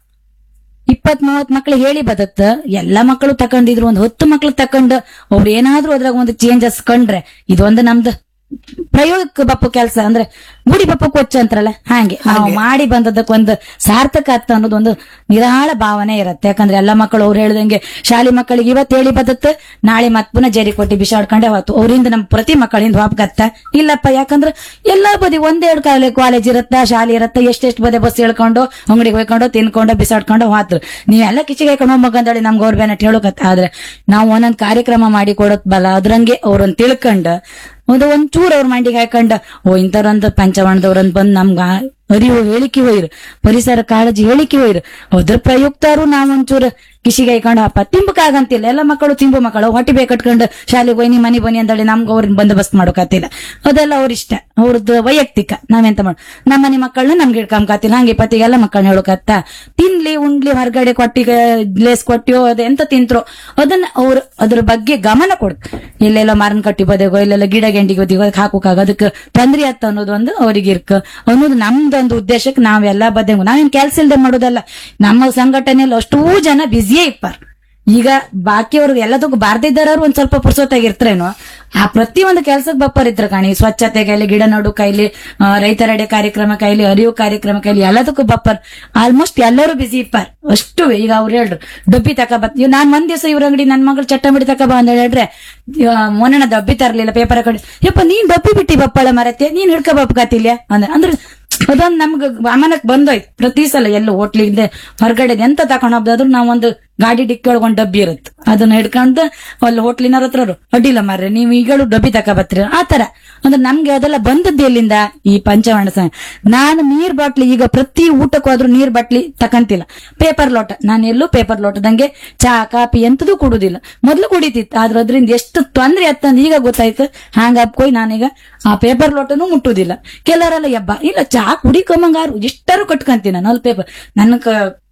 ಇಪ್ಪತ್ ಮೂವತ್ ಮಕ್ಳು ಹೇಳಿ ಬದತ್ತ ಎಲ್ಲಾ ಮಕ್ಕಳು ತಕೊಂಡಿದ್ರು. ಒಂದು ಹತ್ತು ಮಕ್ಳು ತಕೊಂಡು ಅವ್ರು ಏನಾದ್ರೂ ಅದ್ರಾಗ ಒಂದು ಚೇಂಜಸ್ ಕಂಡ್ರೆ ಇದೊಂದು ನಮ್ದು ಪ್ರಯೋಗಕ್ಕೆ ಬಪ್ಪು ಕೆಲಸ. ಅಂದ್ರೆ ಗುಡಿ ಬಪ್ಪ ಕೊಚ್ಚ ಅಂತಾರಲ್ಲ ಹಾಗೆ ನಾವು ಮಾಡಿ ಬಂದದಕ್ಕೊಂದು ಸಾರ್ಥಕ ಆಗ್ತ ಅನ್ನೋದು ಒಂದು ನಿರಾಳ ಭಾವನೆ ಇರತ್ತೆ. ಯಾಕಂದ್ರೆ ಎಲ್ಲಾ ಮಕ್ಕಳು ಅವ್ರು ಹೇಳ್ದಂಗೆ ಶಾಲೆ ಮಕ್ಕಳಿಗೆ ಇವತ್ತು ಹೇಳಿ ಬದತ್ತ ನಾಳೆ ಮತ್ ಪುನಃ ಜರಿ ಕೊಟ್ಟಿ ಬಿಸಾಡ್ಕೊಂಡೆ ಹೋತು. ಅವರಿಂದ ನಮ್ ಪ್ರತಿ ಮಕ್ಕಳಿಂದ ವಾಪಕತ್ತ ಇಲ್ಲಪ್ಪ. ಯಾಕಂದ್ರೆ ಎಲ್ಲಾ ಬದಿ ಒಂದೆರಡು ಕಾಲೇ ಕಾಲೇಜ್ ಇರತ್ತ, ಶಾಲೆ ಇರತ್ತ, ಎಷ್ಟೆಷ್ಟು ಬದಿ ಬಸ್ ಹೇಳ್ಕೊಂಡು ಅಂಗಡಿಗೆ ಹೋಯ್ಕೊಂಡು ತಿನ್ಕೊಂಡು ಬಿಸಾಡ್ಕೊಂಡು ಹೋದ್ರು. ನೀವೆಲ್ಲ ಕಿಚಿಗೆ ಹಾಕೊಂಡು ಹೋಗ್ಮಗಂದಳಿ ನಮ್ಗೆ ಅವ್ರ ಬೇನಟ್ ಹೇಳೋಕತ್ತ. ಆದ್ರೆ ನಾವು ಒಂದೊಂದ್ ಕಾರ್ಯಕ್ರಮ ಮಾಡಿ ಕೊಡೋದ್ ಬಲ ಅದ್ರಂಗೆ ಅವ್ರನ್ನ ತಿಳ್ಕೊಂಡ ಒಂದು ಒಂಚೂರು ಅವ್ರ ಮಂಡಿಗೆ ಹಾಕೊಂಡ ಓ ಇಂಥವ್ರಂತ ಪಂಚವರ್ಣದವ್ರಂತ ಬಂದ್ ನಮ್ಗ ಅರಿವು ಹೇಳಿಕೆ ಹೋಯ್ರು, ಪರಿಸರ ಕಾಳಜಿ ಹೇಳಿಕೆ ಹೋಯ್ರು. ಅದ್ರ ಪ್ರಯುಕ್ತರು ನಾವ್ ಒಂಚೂರು ಕಿಸಿಗೆ ಹಾಕೊಂಡು ಹಪ್ಪ ತಿಂಬಕಾಗಂತಿಲ್ಲ. ಎಲ್ಲ ಮಕ್ಕಳು ತಿಂಬು ಮಕ್ಕಳು ಹೊಟ್ಟಿ ಬೇಗ ಕಟ್ಕೊಂಡು ಶಾಲೆಗೆ ಹೋಗಿ ಮನಿ ಬನ್ನಿ ಅಂತೇಳಿ ನಮ್ಗೆ ಅವ್ರನ್ನ ಬಂದೋಬಸ್ತ್ ಮಾಡೋಕತ್ತಿಲ್ಲ. ಅದೆಲ್ಲ ಅವ್ರ ಇಷ್ಟ, ಅವ್ರದ್ದು ವೈಯಕ್ತಿಕ. ನಾವೆಂತ ಮಾಡ ನಮ್ಮ ಮನೆ ಮಕ್ಕಳನ್ನ ನಮ್ಗೆ ಹಿಡ್ಕೊಂಬಕತ್ತಿಲ್ಲ. ಹಂಗೆ ಪತಿಗೆಲ್ಲ ಮಕ್ಕಳನ್ನ ಹೇಳೋಕತ್ತ ತಿನ್ಲಿ ಉಂಡ್ಲಿ ಹೊರಗಡೆ ಕೊಟ್ಟಿಗೆ ಲೇಸ್ ಕೊಟ್ಟಿಯೋ ಅದ ಎಂತ ತಿಂತ್ರೋ ಅದನ್ನ ಅವ್ರು ಅದ್ರ ಬಗ್ಗೆ ಗಮನ ಕೊಡ್. ಎಲ್ಲೆಲ್ಲ ಮಾರನ್ ಕಟ್ಟಿ ಬದಗೋ ಇಲ್ಲೆಲ್ಲ ಗಿಡ ಗೆಂಡಿಗೆ ಬದಿಗೋ ಹಾಕೋಕಾಗ ಅದಕ್ಕೆ ತೊಂದ್ರೆ ಆತ ಅನ್ನೋದು ಒಂದು ಅವ್ರಿಗೆ ಇರ್ಕ ಅನ್ನೋದು ನಮ್ದೊಂದು ಉದ್ದೇಶಕ್ಕೆ ನಾವೆಲ್ಲಾ ಬದೆಂಗು ನಾವೇನ್ ಕೆಲ್ಸ ಇಲ್ದೆ ಮಾಡೋದಲ್ಲ. ನಮ್ಮ ಸಂಘಟನೆಯಲ್ಲಿ ಅಷ್ಟೂ ಜನ ಬ್ಯುಸಿಯೇ ಇಪ್ಪಾರ. ಈಗ ಬಾಕಿಯವ್ರು ಎಲ್ಲದಕ್ಕೂ ಬಾರ್ದಿದ್ದಾರು ಒಂದ್ ಸ್ವಲ್ಪ ಪುರ್ಸೊತ್ತಾಗಿರ್ತಾರೇನೋ ಆ ಪ್ರತಿ ಒಂದು ಕೆಲ್ಸಕ್ಕೆ ಬಪ್ಪರಿದ್ರ ಕಾಣಿ. ಸ್ವಚ್ಛತೆ ಕೈಲಿ, ಗಿಡ ನಡು ಕೈಲಿ, ರೈತರಡೆ ಕಾರ್ಯಕ್ರಮ ಕೈಲಿ, ಅರಿವು ಕಾರ್ಯಕ್ರಮ ಕೈಲಿ ಎಲ್ಲದಕ್ಕೂ ಬಪ್ಪರ್. ಆಲ್ಮೋಸ್ಟ್ ಎಲ್ಲರೂ ಬಿಸಿ ಇಪ್ಪಾರ ಅಷ್ಟು. ಈಗ ಅವ್ರು ಹೇಳ್ರು ಡಬ್ಬಿ ತಕ ಬತ್ ನಾನ್ ಒಂದ್ ದಿವಸ ಇವ್ರ ಅಂಗಡಿ ನನ್ ಮಗಳು ಚಟ್ಟಂಬಿಡಿ ತಕ ಬಾ ಅಂತ ಹೇಳ್ರೆ ಮೊನ್ನೆ ಡಬ್ಬಿ ತರ್ಲಿಲ್ಲ ಪೇಪರ್ ಕಡೆ ಯಪ್ಪ ನೀನ್ ಡಬ್ಬಿ ಬಿಟ್ಟಿ ಬಪ್ಪಳ ಮರತ್ತೆ ನೀನ್ ಹಿಡ್ಕ ಬಪ್ಪಕಾತಿಲ್ಯ ಅಂದ್ರೆ ಅಂದ್ರೆ ಅದೊಂದ್ ನಮ್ಗ ಗಮನಕ್ ಬಂದೋಯ್ತು. ಪ್ರತಿ ಸಲ ಎಲ್ಲ ಹೋಟ್ಲಿಂದ ಹೊರಗಡೆ ಎಂತ ತಕೊಂಡ್ ಹೋಗ್ದಾದ್ರು ನಾವೊಂದು ಗಾಡಿ ಡಿಕ್ಕಿ ಒಳಗೊಂದ್ ಡಬ್ಬಿ ಇರುತ್ತೆ ಅದನ್ನ ಹಿಡ್ಕೊಂಡ್ ಅಲ್ಲಿ ಹೋಟ್ಲಿನವ್ರ ಹತ್ರ ಅಡ್ಡಿಲ್ಲ ಮಾರ್ರೆ ನೀವು ಈಗಳು ಡಬ್ಬಿ ತಕಬತ್ರಿ ಆತರ. ಅಂದ್ರೆ ನಮ್ಗೆ ಅದೆಲ್ಲ ಬಂದದ್ದು ಎಲ್ಲಿಂದ ಈ ಪಂಚವರ್ಣ ಸಂಘ. ನಾನು ನೀರ್ ಬಾಟ್ಲಿ ಈಗ ಪ್ರತಿ ಊಟಕ್ಕೂ ಆದ್ರೂ ನೀರ್ ಬಾಟ್ಲಿ ತಕಂತಿಲ್ಲ, ಪೇಪರ್ ಲೋಟ. ನಾನು ಎಲ್ಲೂ ಪೇಪರ್ ಲೋಟದಂಗೆ ಚಾ ಕಾಫಿ ಎಂತದೂ ಕುಡುದಿಲ್ಲ. ಮೊದ್ಲು ಕುಡಿತಿತ್ತು, ಆದ್ರೆ ಅದ್ರಿಂದ ಎಷ್ಟು ತೊಂದ್ರೆ ಆತ್ತಂದ್ ಈಗ ಗೊತ್ತಾಯ್ತು. ಹಂಗ ಅಪ್ಕೋಯ್ ನಾನೀಗ ಆ ಪೇಪರ್ ಲೋಟನೂ ಮುಟ್ಟುದಿಲ್ಲ. ಕೆಲವರೆಲ್ಲ ಯಬ್ಬ ಇಲ್ಲ ಚಾ ಕುಡಿಕೊಂಬಂಗಾರು ಇಷ್ಟರು ಕಟ್ಕಂತೀನಿ ನಾನು ಅಲ್ಲಿ ಪೇಪರ್. ನನ್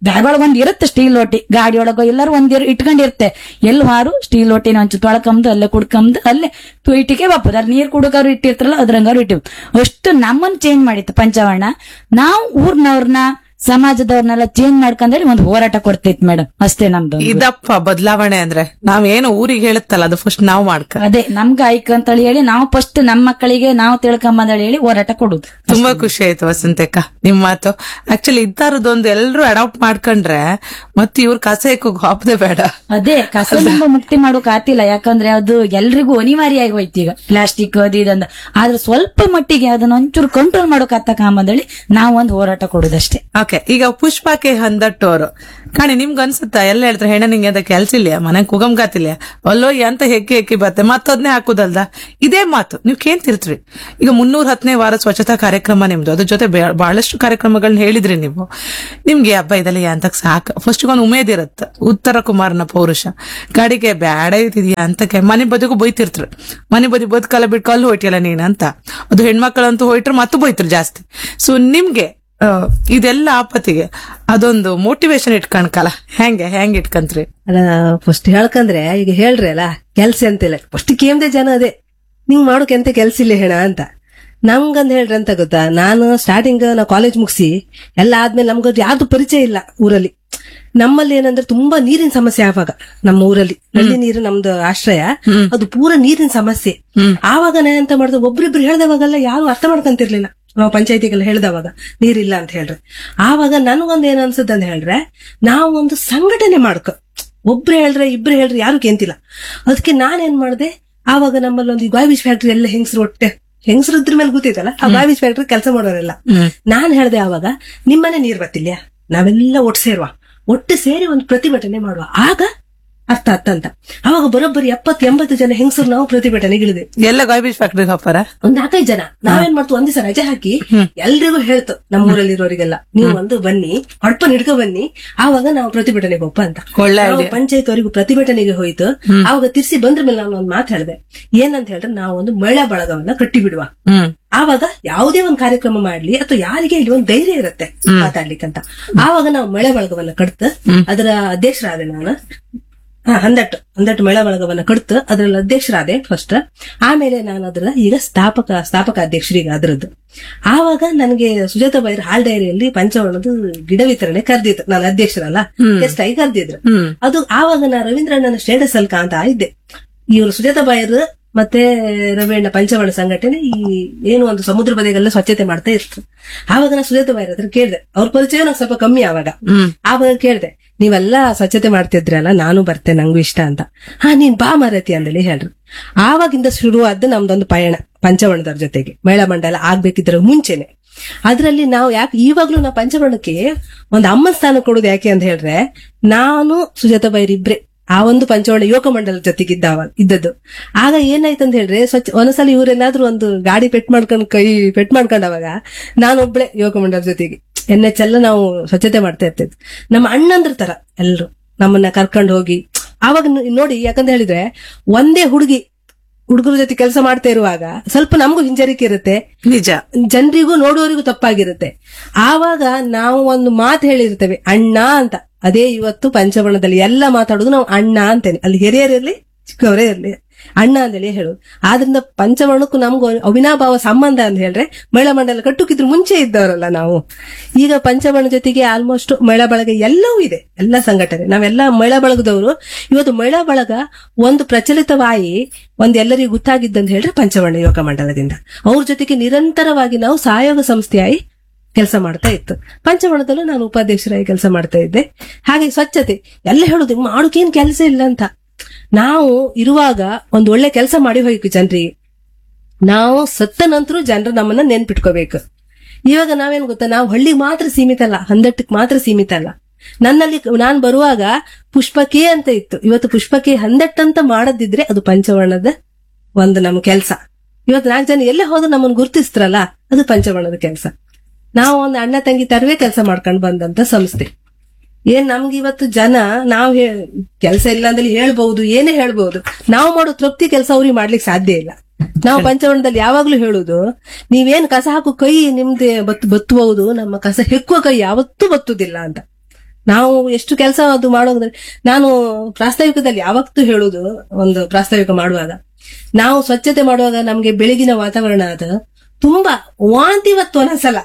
ಬ್ಯಾಗ್ ಒಳಗ್ ಒಂದ್ ಇರುತ್ತೆ ಸ್ಟೀಲ್ ಲೋಟಿ, ಗಾಡಿ ಒಳಗ ಎಲ್ಲರೂ ಒಂದ್ ಇಟ್ಕೊಂಡಿರುತ್ತೆ, ಎಲ್ಲಿ ಹಾರು ಸ್ಟೀಲ್ ಲೋಟಿನ ಹಂಚು ತೊಳ್ಕಂದು ಅಲ್ಲೇ ಕುಡ್ಕಂದು ಅಲ್ಲೇ ಇಟ್ಟಿಗೆ ಬಾಪದ ಅಲ್ಲಿ ನೀರ್ ಕುಡಕವ್ರು ಇಟ್ಟಿರ್ತಾರಲ್ಲ ಅದ್ರಂಗಾರು ಇಟ್ಟಿವ್. ಅಷ್ಟು ನಮ್ಮನ್ನ ಚೇಂಜ್ ಮಾಡಿತ್ತು ಪಂಚವರ್ಣ. ನಾವು ಊರ್ನವ್ರನ್ನ ಸಮಾಜದವ್ರನ್ನೆಲ್ಲ ಚೇಂಜ್ ಮಾಡ್ಕೊಂಡೇಳಿ ಒಂದು ಹೋರಾಟ ಕೊಡ್ತೈತ್ ಮೇಡಮ್, ಅಷ್ಟೇ ನಮ್ದು. ಇದಪ್ಪ ಬದಲಾವಣೆ ಅಂದ್ರೆ ನಾವೇನು ಊರಿಗೆ ಹೇಳುತ್ತಲ್ಲ ಅದು ಫಸ್ಟ್ ನಾವು ಮಾಡ್ಕ ಅದೇ ನಮ್ಗ ಆಯ್ಕೆ ಅಂತ ಹೇಳಿ ನಾವು ಫಸ್ಟ್ ನಮ್ಮ ಮಕ್ಕಳಿಗೆ ನಾವು ತಿಳ್ಕೊಂಬಂದ ಹೇಳಿ ಹೋರಾಟ ಕೊಡುದು. ತುಂಬಾ ಖುಷಿ ಆಯ್ತು ವಸಂತಕ್ಕ ನಿಮ್ ಮಾತು. ಆಕ್ಚುಲಿ ಇದ್ದಾರದೊಂದು ಎಲ್ರು ಅಡಾಪ್ಟ್ ಮಾಡ್ಕೊಂಡ್ರೆ ಮತ್ತೆ ಇವ್ರ ಕಸ ಎಕ್ಕೋಗ್ ಹಾಪದೆ ಬೇಡ. ಅದೇ ಕಸದಿಂದ ಮುಕ್ತಿ ಮಾಡೋಕ್ ಆತಿಲ್ಲ, ಯಾಕಂದ್ರೆ ಅದು ಎಲ್ರಿಗೂ ಅನಿವಾರ್ಯ ಹೋಯ್ತು ಈಗ ಪ್ಲಾಸ್ಟಿಕ್ ಅದು ಇದಂದ. ಆದ್ರೆ ಸ್ವಲ್ಪ ಮಟ್ಟಿಗೆ ಅದನ್ನ ಒಂಚೂರು ಕಂಟ್ರೋಲ್ ಮಾಡೋಕ್ ಆತಕಂಬಂದೇಳಿ ನಾವು ಒಂದು ಹೋರಾಟ ಕೊಡುದಷ್ಟೇ. ಓಕೆ, ಈಗ ಪುಷ್ಪಕ್ಕೆ ಹಂದಟ್ಟೋರು ಕಾಣಿ ನಿಮ್ಗೆ ಅನ್ಸುತ್ತಾ ಎಲ್ಲ ಹೇಳ್ತಾರೆ ಹೆಣ್ಣ ನಿಂಗೆ ಅದ ಕೆಲ್ಸ ಇಲ್ಲ ಮನೆ ಕುಗಮ್ಗಾತಿಲ್ಲ ಅಲ್ಲೋ ಅಂತ ಹೆಕ್ಕಿ ಹೆಕ್ಕಿ ಬತ್ತೆ ಮತ್ತದ್ನೇ ಹಾಕುದಲ್ದ. ಇದೇ ಮಾತು ನೀವು ಕೇಳ್ತಿರ್ತ್ರಿ. ಈಗ ಮುನ್ನೂರ ಹತ್ತನೇ ವಾರ ಸ್ವಚ್ಛತಾ ಕಾರ್ಯಕ್ರಮ ನಿಮ್ದು, ಅದ್ರ ಜೊತೆ ಬಹಳಷ್ಟು ಕಾರ್ಯಕ್ರಮಗಳನ್ನ ಹೇಳಿದ್ರಿ ನೀವು. ನಿಮ್ಗೆ ಹಬ್ಬ ಇದಲ್ಲ ಅಂತ ಸಾಕು ಫಸ್ಟ್ ಒಂದು ಉಮೇದ್ ಇರತ್ತ. ಉತ್ತರ ಕುಮಾರನ ಪೌರುಷ ಗಾಡಿಗೆ ಬ್ಯಾಡ ಇದ್ಯಾ ಅಂತಕ್ಕೆ ಮನೆ ಬದಿಗೂ ಬೈತಿರ್ತ್ರಿ. ಮನೆ ಬದಿ ಬದುಕಲ್ಲ ಬಿಟ್ಟು ಕಲ್ಲು ಹೋಯ್ತಿಯಲ್ಲ ನೀನ್ ಅಂತ. ಅದು ಹೆಣ್ಮಕ್ಳಂತೂ ಹೋಯ್ಟ್ರೆ ಮತ್ತು ಬೈತ್ರಿ ಜಾಸ್ತಿ. ಸೊ ನಿಮ್ಗೆ ಇದೆಲ್ಲ ಆಪತ್ತಿಗೆ ಅದೊಂದು ಮೋಟಿವೇಶನ್ ಇಟ್ಕಣ್ಕಲ್ಲ ಹೆಂಗೆ ಹೆಂಗ್ ಇಟ್ಕಂತ್ರಿ? ಅಲ್ಲ ಫಸ್ಟ್ ಹೇಳ್ಕಂದ್ರೆ ಈಗ ಹೇಳ್ರಿ ಅಲ್ಲ ಕೆಲ್ಸ ಅಂತಿಲ್ಲ, ಫಸ್ಟ್ ಕೇಮ್ದೆ ಜನ ಅದೇ ನಿಂಗ್ ಮಾಡೋಕ್ ಎಂತ ಕೆಲ್ಸ ಇಲ್ಲ ಹೇಳ ಅಂತ. ನಮ್ಗಂದ್ ಹೇಳ್ರಿ ಅಂತ ಗೊತ್ತಾ, ನಾನು ಸ್ಟಾರ್ಟಿಂಗ್ ನಾ ಕಾಲೇಜ್ ಮುಗಿಸಿ ಎಲ್ಲ ಆದ್ಮೇಲೆ ನಮ್ಗ ಯಾವ್ದು ಪರಿಚಯ ಇಲ್ಲ ಊರಲ್ಲಿ. ನಮ್ಮಲ್ಲಿ ಏನಂದ್ರೆ ತುಂಬಾ ನೀರಿನ ಸಮಸ್ಯೆ ಆವಾಗ ನಮ್ಮ ಊರಲ್ಲಿ. ನಲ್ಲಿ ನೀರು ನಮ್ದು ಆಶ್ರಯ, ಅದು ಪೂರಾ ನೀರಿನ ಸಮಸ್ಯೆ. ಆವಾಗ ನಾ ಎಂತ ಮಾಡ್ದೆ, ಒಬ್ರಿಬ್ರು ಹೇಳ್ದವಾಗೆಲ್ಲ ಯಾರು ಅರ್ಥ ಮಾಡ್ಕೊಂತಿರ್ಲಿಲ್ಲ. ನಾವು ಪಂಚಾಯತಿಗೆಲ್ಲ ಹೇಳ್ದವಾಗ ನೀರಿಲ್ಲ ಅಂತ ಹೇಳ್ರಿ. ಆವಾಗ ನನ್ಗೊಂದ್ ಏನ್ ಅನ್ಸದ್ ಅಂತ ಹೇಳ್ರೆ, ನಾವು ಒಂದು ಸಂಘಟನೆ ಮಾಡ್ಕೊ, ಒಬ್ರು ಹೇಳ್ರೆ ಇಬ್ರು ಹೇಳ್ರಿ ಯಾರು ಕೇಂತಿಲ್ಲ. ಅದಕ್ಕೆ ನಾನೇನ್ ಮಾಡ್ದೆ, ಆವಾಗ ನಮ್ಮಲ್ಲಿ ಒಂದು ಗಾಯ್ಬೀಜ್ ಫ್ಯಾಕ್ಟ್ರಿ ಎಲ್ಲ ಹೆಂಗಸರು ಒಟ್ಟೆ ಹೆಂಗಸರು ಇದ್ರ ಮೇಲೆ ಗೊತ್ತೈತಲ್ಲ, ಆ ಗಾಯ್ಬೀಜ್ ಫ್ಯಾಕ್ಟ್ರಿ ಕೆಲಸ ಮಾಡೋರೆಲ್ಲ. ನಾನ್ ಹೇಳ್ದೆ ಆವಾಗ ನಿಮ್ಮನೆ ನೀರ್ ಬರ್ತಿಲ್ಯಾ, ನಾವೆಲ್ಲ ಒಟ್ಟು ಸೇರುವ, ಒಟ್ಟು ಸೇರಿ ಒಂದು ಪ್ರತಿಭಟನೆ ಮಾಡುವ, ಆಗ ಅರ್ಥ ಅರ್ಥ ಅಂತ. ಅವಾಗ ಬರೋಬ್ಬರಿ ಎಪ್ಪತ್ ಎಂಬತ್ತು ಜನ ಹೆಂಗಸರು ನಾವು ಪ್ರತಿಭಟನೆಗೆ ಇಳಿದೆ. ಎಲ್ಲ ಗಾಯ್ಬೀಜ್ ಫ್ಯಾಕ್ಟ್ರಿ ಹಾಪಾರ ಒಂದ್ ನಾಲ್ಕೈದು ಜನ. ನಾವೇನ್ ಮಾಡ್ತು, ಒಂದ್ ದಿವಸ ರಜೆ ಹಾಕಿ ಎಲ್ರಿಗೂ ಹೇಳ್ತು ನಮ್ಮ ಊರಲ್ಲಿರೋರಿಗೆಲ್ಲ, ನೀವು ಒಂದು ಬನ್ನಿ ಹೊಡ್ಪ ಹಿಡ್ಕೊ ಬನ್ನಿ, ಆವಾಗ ನಾವು ಪ್ರತಿಭಟನೆಗೆ ಹೋಗ್ಪ ಅಂತ. ಪಂಚಾಯತ್ ಅವರಿಗೂ ಪ್ರತಿಭಟನೆಗೆ ಹೋಯ್ತು. ಆವಾಗ ತಿರ್ಸಿ ಬಂದ್ರ ಮೇಲೆ ನಾನು ಒಂದ್ ಮಾತು ಹೇಳಿದೆ, ಏನಂತ ಹೇಳಿದ್ರೆ ನಾವು ಒಂದು ಮಹಿಳಾ ಬಳಗವನ್ನ ಕಟ್ಟಿ ಬಿಡುವ. ಆವಾಗ ಯಾವುದೇ ಒಂದು ಕಾರ್ಯಕ್ರಮ ಮಾಡ್ಲಿ ಅಥವಾ ಯಾರಿಗೆ ಇಲ್ಲಿ ಒಂದು ಧೈರ್ಯ ಇರುತ್ತೆ ಮಾತಾಡ್ಲಿಕ್ಕಂತ. ಆವಾಗ ನಾವು ಮಹಿಳಾ ಬಳಗವನ್ನ ಕಟ್ತು ಅದರ ಅಧ್ಯಕ್ಷರಾದೆ ನಾನು. ಹಾ ಹಂದಟ್ಟು ಹಂದಟ್ಟು ಮಹಿಳಾ ಬಳಗವನ್ನ ಕಡ್ತು ಅದ್ರಲ್ಲಿ ಅಧ್ಯಕ್ಷರಾದೆ ಫಸ್ಟ್. ಆಮೇಲೆ ನಾನು ಅದ್ರ ಈಗ ಸ್ಥಾಪಕ ಸ್ಥಾಪಕ ಅಧ್ಯಕ್ಷರಿಗೆ ಅದ್ರದ್ದು. ಆವಾಗ ನನಗೆ ಸುಜಾತ ಬೈರ್ ಹಾಲ್ ಡೈರಿಯಲ್ಲಿ ಪಂಚವರ್ಣದ ಗಿಡ ವಿತರಣೆ ಕರ್ದಿತ್ತು, ನಾನು ಅಧ್ಯಕ್ಷರಲ್ಲ ಗೆಸ್ಟ್ ಆಗಿ ಕರ್ದಿದ್ರು. ಅದು ಆವಾಗ ನಾ ರವೀಂದ್ರಣ್ಣನ ಸ್ಟೇಟಸ್ ಅಲ್ಲಿ ಕಾಣ್ತಾ ಇದ್ದೆ. ಇವರು ಸುಜಾತ ಬೈರ್ ಮತ್ತೆ ರವೀಣ್ಣ ಪಂಚವರ್ಣ ಸಂಘಟನೆ ಈ ಏನು ಒಂದು ಸಮುದ್ರ ಬದಿಗೆಲ್ಲ ಸ್ವಚ್ಛತೆ ಮಾಡ್ತಾ ಇರ್ತು. ಆವಾಗ ನಾ ಸುಜಾತ ಬೈರ್ ಹತ್ರ ಕೇಳಿದೆ, ಅವ್ರ ಪರಿಚಯ ನಂಗೆ ಸ್ವಲ್ಪ ಕಮ್ಮಿ ಆವಾಗ. ಆವಾಗ ಕೇಳಿದೆ, ನೀವೆಲ್ಲಾ ಸ್ವಚ್ಛತೆ ಮಾಡ್ತಿದ್ರಲ್ಲ ನಾನು ಬರ್ತೇನೆ ನಂಗೂ ಇಷ್ಟ ಅಂತ. ಹಾ ನೀನ್ ಬಾ ಮರತಿ ಅಂದೇಳಿ ಹೇಳ್ರು. ಆವಾಗಿಂದ ಶುರುವಾದ ನಮ್ದೊಂದು ಪಯಣ ಪಂಚವರ್ಣದವ್ರ ಜೊತೆಗೆ. ಮಹಿಳಾ ಮಂಡಲ ಆಗ್ಬೇಕಿದ್ರ ಮುಂಚೆನೆ. ಅದ್ರಲ್ಲಿ ನಾವು ಯಾಕೆ ಇವಾಗ್ಲೂ ನಾವು ಪಂಚವರ್ಣಕ್ಕೆ ಒಂದು ಅಮ್ಮನ ಸ್ಥಾನ ಕೊಡೋದು ಯಾಕೆ ಅಂತ ಹೇಳ್ರೆ, ನಾನು ಸುಜಾತ ಬೈರ್ ಇಬ್ರೆ ಆ ಒಂದು ಪಂಚವರ್ಣ ಯುವಕ ಮಂಡಲ ಜೊತೆಗಿದ್ದಾವ ಇದ್ದದ್ದು. ಆಗ ಏನಾಯ್ತಂತ ಹೇಳ್ರೆ, ಸ್ವಚ್ಛ ಒಂದ್ಸಲ ಇವರೆಲ್ಲಾದ್ರೂ ಒಂದು ಗಾಡಿ ಪೆಟ್ ಮಾಡ್ಕೊಂಡ್ ಕೈ ಪೆಟ್ ಮಾಡ್ಕೊಂಡವಾಗ ನಾನೊಬ್ಳೆ ಯುವಕ ಮಂಡಲ ಜೊತೆಗೆ ಎನ್ ಎಚ್ ಎಲ್ಲ ನಾವು ಸ್ವಚ್ಛತೆ ಮಾಡ್ತಾ ಇರ್ತಿದ್ವಿ. ನಮ್ಮ ಅಣ್ಣಂದ್ರ ತರ ಎಲ್ರು ನಮ್ಮನ್ನ ಕರ್ಕೊಂಡು ಹೋಗಿ. ಆವಾಗ ನೋಡಿ, ಯಾಕಂತ ಹೇಳಿದ್ರೆ ಒಂದೇ ಹುಡುಗಿ ಹುಡುಗರ ಜೊತೆ ಕೆಲಸ ಮಾಡ್ತಾ ಇರುವಾಗ ಸ್ವಲ್ಪ ನಮಗೂ ಹಿಂಜರಿಕೆ ಇರುತ್ತೆ, ನಿಜ, ಜನರಿಗೂ ನೋಡುವವರಿಗೂ ತಪ್ಪಾಗಿರುತ್ತೆ. ಆವಾಗ ನಾವು ಒಂದು ಮಾತು ಹೇಳಿರ್ತೇವೆ ಅಣ್ಣ ಅಂತ. ಅದೇ ಇವತ್ತು ಪಂಚವರ್ಣದಲ್ಲಿ ಎಲ್ಲ ಮಾತಾಡೋದು ನಾವು ಅಣ್ಣ ಅಂತೇನೆ, ಅಲ್ಲಿ ಹಿರಿಯರಿರ್ಲಿ ಚಿಕ್ಕವರೇ ಇರ್ಲಿ ಅಣ್ಣ ಅಂತೇಳಿ ಹೇಳೋದು. ಆದ್ರಿಂದ ಪಂಚವರ್ಣಕ್ಕೂ ನಮ್ಗೂ ಅವಿನಾಭಾವ ಸಂಬಂಧ ಅಂತ ಹೇಳ್ರೆ, ಮಹಿಳಾ ಮಂಡಲ ಕಟ್ಟುಕಿದ್ರು ಮುಂಚೆ ಇದ್ದವರಲ್ಲ ನಾವು. ಈಗ ಪಂಚವರ್ಣ ಜೊತೆಗೆ ಆಲ್ಮೋಸ್ಟ್ ಮಹಿಳಾ ಬಳಗ ಎಲ್ಲವೂ ಇದೆ, ಎಲ್ಲ ಸಂಘಟನೆ ನಾವೆಲ್ಲ ಮಹಿಳಾ ಬಳಗದವರು. ಇವತ್ತು ಮಹಿಳಾ ಬಳಗ ಒಂದು ಪ್ರಚಲಿತವಾಗಿ ಒಂದ್ ಎಲ್ಲರಿಗೂ ಗೊತ್ತಾಗಿದ್ದಂತ ಹೇಳ್ರೆ ಪಂಚವರ್ಣ ಯುವಕ ಮಂಡಲದಿಂದ. ಅವ್ರ ಜೊತೆಗೆ ನಿರಂತರವಾಗಿ ನಾವು ಸಹಯೋಗ ಸಂಸ್ಥೆಯಾಗಿ ಕೆಲಸ ಮಾಡ್ತಾ ಇತ್ತು. ಪಂಚವರ್ಣದಲ್ಲೂ ನಾನು ಉಪಾಧ್ಯಕ್ಷರಾಗಿ ಕೆಲಸ ಮಾಡ್ತಾ ಇದ್ದೆ. ಹಾಗೆ ಸ್ವಚ್ಛತೆ ಎಲ್ಲ ಹೇಳುದು ಮಾಡೋಕೇನ್ ಕೆಲಸ ಇಲ್ಲ ಅಂತ. ನಾವು ಇರುವಾಗ ಒಂದ್ ಒಳ್ಳೆ ಕೆಲಸ ಮಾಡಿ ಹೋಯ್ತು ಜನರಿಗೆ. ನಾವು ಸತ್ತ ನಂತರ ಜನರು ನಮ್ಮನ್ನ ನೆನ್ಪಿಟ್ಕೋಬೇಕು. ಇವಾಗ ನಾವೇನ್ ಗೊತ್ತಾ, ನಾವು ಹಳ್ಳಿಗೆ ಮಾತ್ರ ಸೀಮಿತ ಅಲ್ಲ, ಹಂದಟ್ಟಕ್ ಮಾತ್ರ ಸೀಮಿತ ಅಲ್ಲ. ನನ್ನಲ್ಲಿ ನಾನ್ ಬರುವಾಗ ಪುಷ್ಪಕೆ ಅಂತ ಇತ್ತು. ಇವತ್ತು ಪುಷ್ಪಕೆ ಹಂದಟ್ಟಂತ ಮಾಡದಿದ್ರೆ ಅದು ಪಂಚವರ್ಣದ ಒಂದು ನಮ್ ಕೆಲ್ಸ. ಇವತ್ತು ನಾಲ್ಕು ಜನ ಎಲ್ಲೇ ಹೋದ್ರು ನಮ್ಮನ್ನ ಗುರ್ತಿಸ್ತಾರಲ್ಲ, ಅದು ಪಂಚವರ್ಣದ ಕೆಲಸ. ನಾವು ಒಂದು ಅಣ್ಣ ತಂಗಿ ತರವೇ ಕೆಲಸ ಮಾಡ್ಕೊಂಡು ಬಂದಂತ ಸಂಸ್ಥೆ. ಏನ್ ನಮ್ಗೆ ಇವತ್ತು ಜನ ನಾವು ಕೆಲಸ ಇಲ್ಲ ಅಂದ್ರೆ ಹೇಳ್ಬಹುದು, ಏನೇ ಹೇಳ್ಬಹುದು, ನಾವು ಮಾಡೋ ತೃಪ್ತಿ ಕೆಲಸ ಅವ್ರಿಗೆ ಮಾಡ್ಲಿಕ್ಕೆ ಸಾಧ್ಯ ಇಲ್ಲ. ನಾವು ಪಂಚವರ್ಣದಲ್ಲಿ ಯಾವಾಗ್ಲೂ ಹೇಳುದು, ನೀವೇನ್ ಕಸ ಹಾಕೋ ಕೈ ನಿಮ್ದೆ ಬತ್ ಬತ್ತಬಹುದು, ನಮ್ಮ ಕಸ ಹೆಕ್ಕುವ ಕೈ ಯಾವತ್ತೂ ಬತ್ತುದಿಲ್ಲ ಅಂತ. ನಾವು ಎಷ್ಟು ಕೆಲಸ ಅದು ಮಾಡೋದ್ರೆ, ನಾನು ಪ್ರಾಸ್ತಾವಿಕದಲ್ಲಿ ಯಾವತ್ತೂ ಹೇಳುದು, ಒಂದು ಪ್ರಾಸ್ತಾವಿಕ ಮಾಡುವಾಗ ನಾವು ಸ್ವಚ್ಛತೆ ಮಾಡುವಾಗ ನಮ್ಗೆ ಬೆಳಗಿನ ವಾತಾವರಣ ಅದ ತುಂಬಾ ವಾಂತಿ ಇವತ್ತು ಒಂದೊಂದ್ಸಲ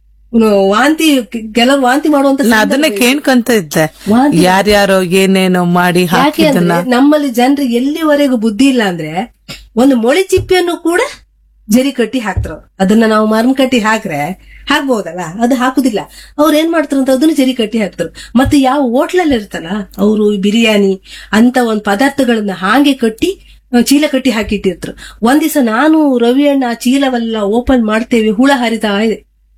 ವಾಂತಿ, ಕೆಲವು ವಾಂತಿ ಮಾಡುವಂತ ನಾ ಅದನ್ನೇ ಕೇಳ್ಕೊಂತ ಇದ್ದೆ, ಯಾರ್ಯಾರೋ ಏನೇನೋ ಮಾಡಿ ಯಾಕೆ ಅಂದ್ರೆ ನಮ್ಮಲ್ಲಿ ಜನರಿಗೆ ಎಲ್ಲಿವರೆಗೂ ಬುದ್ಧಿ ಇಲ್ಲ ಅಂದ್ರೆ ಒಂದು ಮೊಳಿ ಚಿಪ್ಪಿಯನ್ನು ಕೂಡ ಜರಿ ಕಟ್ಟಿ ಹಾಕ್ತಾರ. ಅದನ್ನ ನಾವು ಮರನ್ ಕಟ್ಟಿ ಹಾಕ್ರೆ ಹಾಕ್ಬಹುದಲ್ಲ, ಅದು ಹಾಕುದಿಲ್ಲ. ಅವ್ರು ಏನ್ ಮಾಡ್ತಾರಂತ ಅದನ್ನ ಜರಿ ಕಟ್ಟಿ ಹಾಕ್ತಾರ. ಮತ್ತೆ ಯಾವ ಹೋಟ್ಲಲ್ಲಿ ಇರ್ತಲ್ಲ ಅವರು ಬಿರಿಯಾನಿ ಅಂತ ಒಂದ್ ಪದಾರ್ಥಗಳನ್ನ ಹಾಗೆ ಕಟ್ಟಿ ಚೀಲ ಕಟ್ಟಿ ಹಾಕಿಟ್ಟಿರ್ತಾರೆ. ಒಂದ್ ದಿವಸ ನಾನು ರವಿ ಅಣ್ಣ ಆ ಚೀಲವೆಲ್ಲ ಓಪನ್ ಮಾಡ್ತೇವೆ, ಹುಳ ಹರಿತಾ ಇದೆ.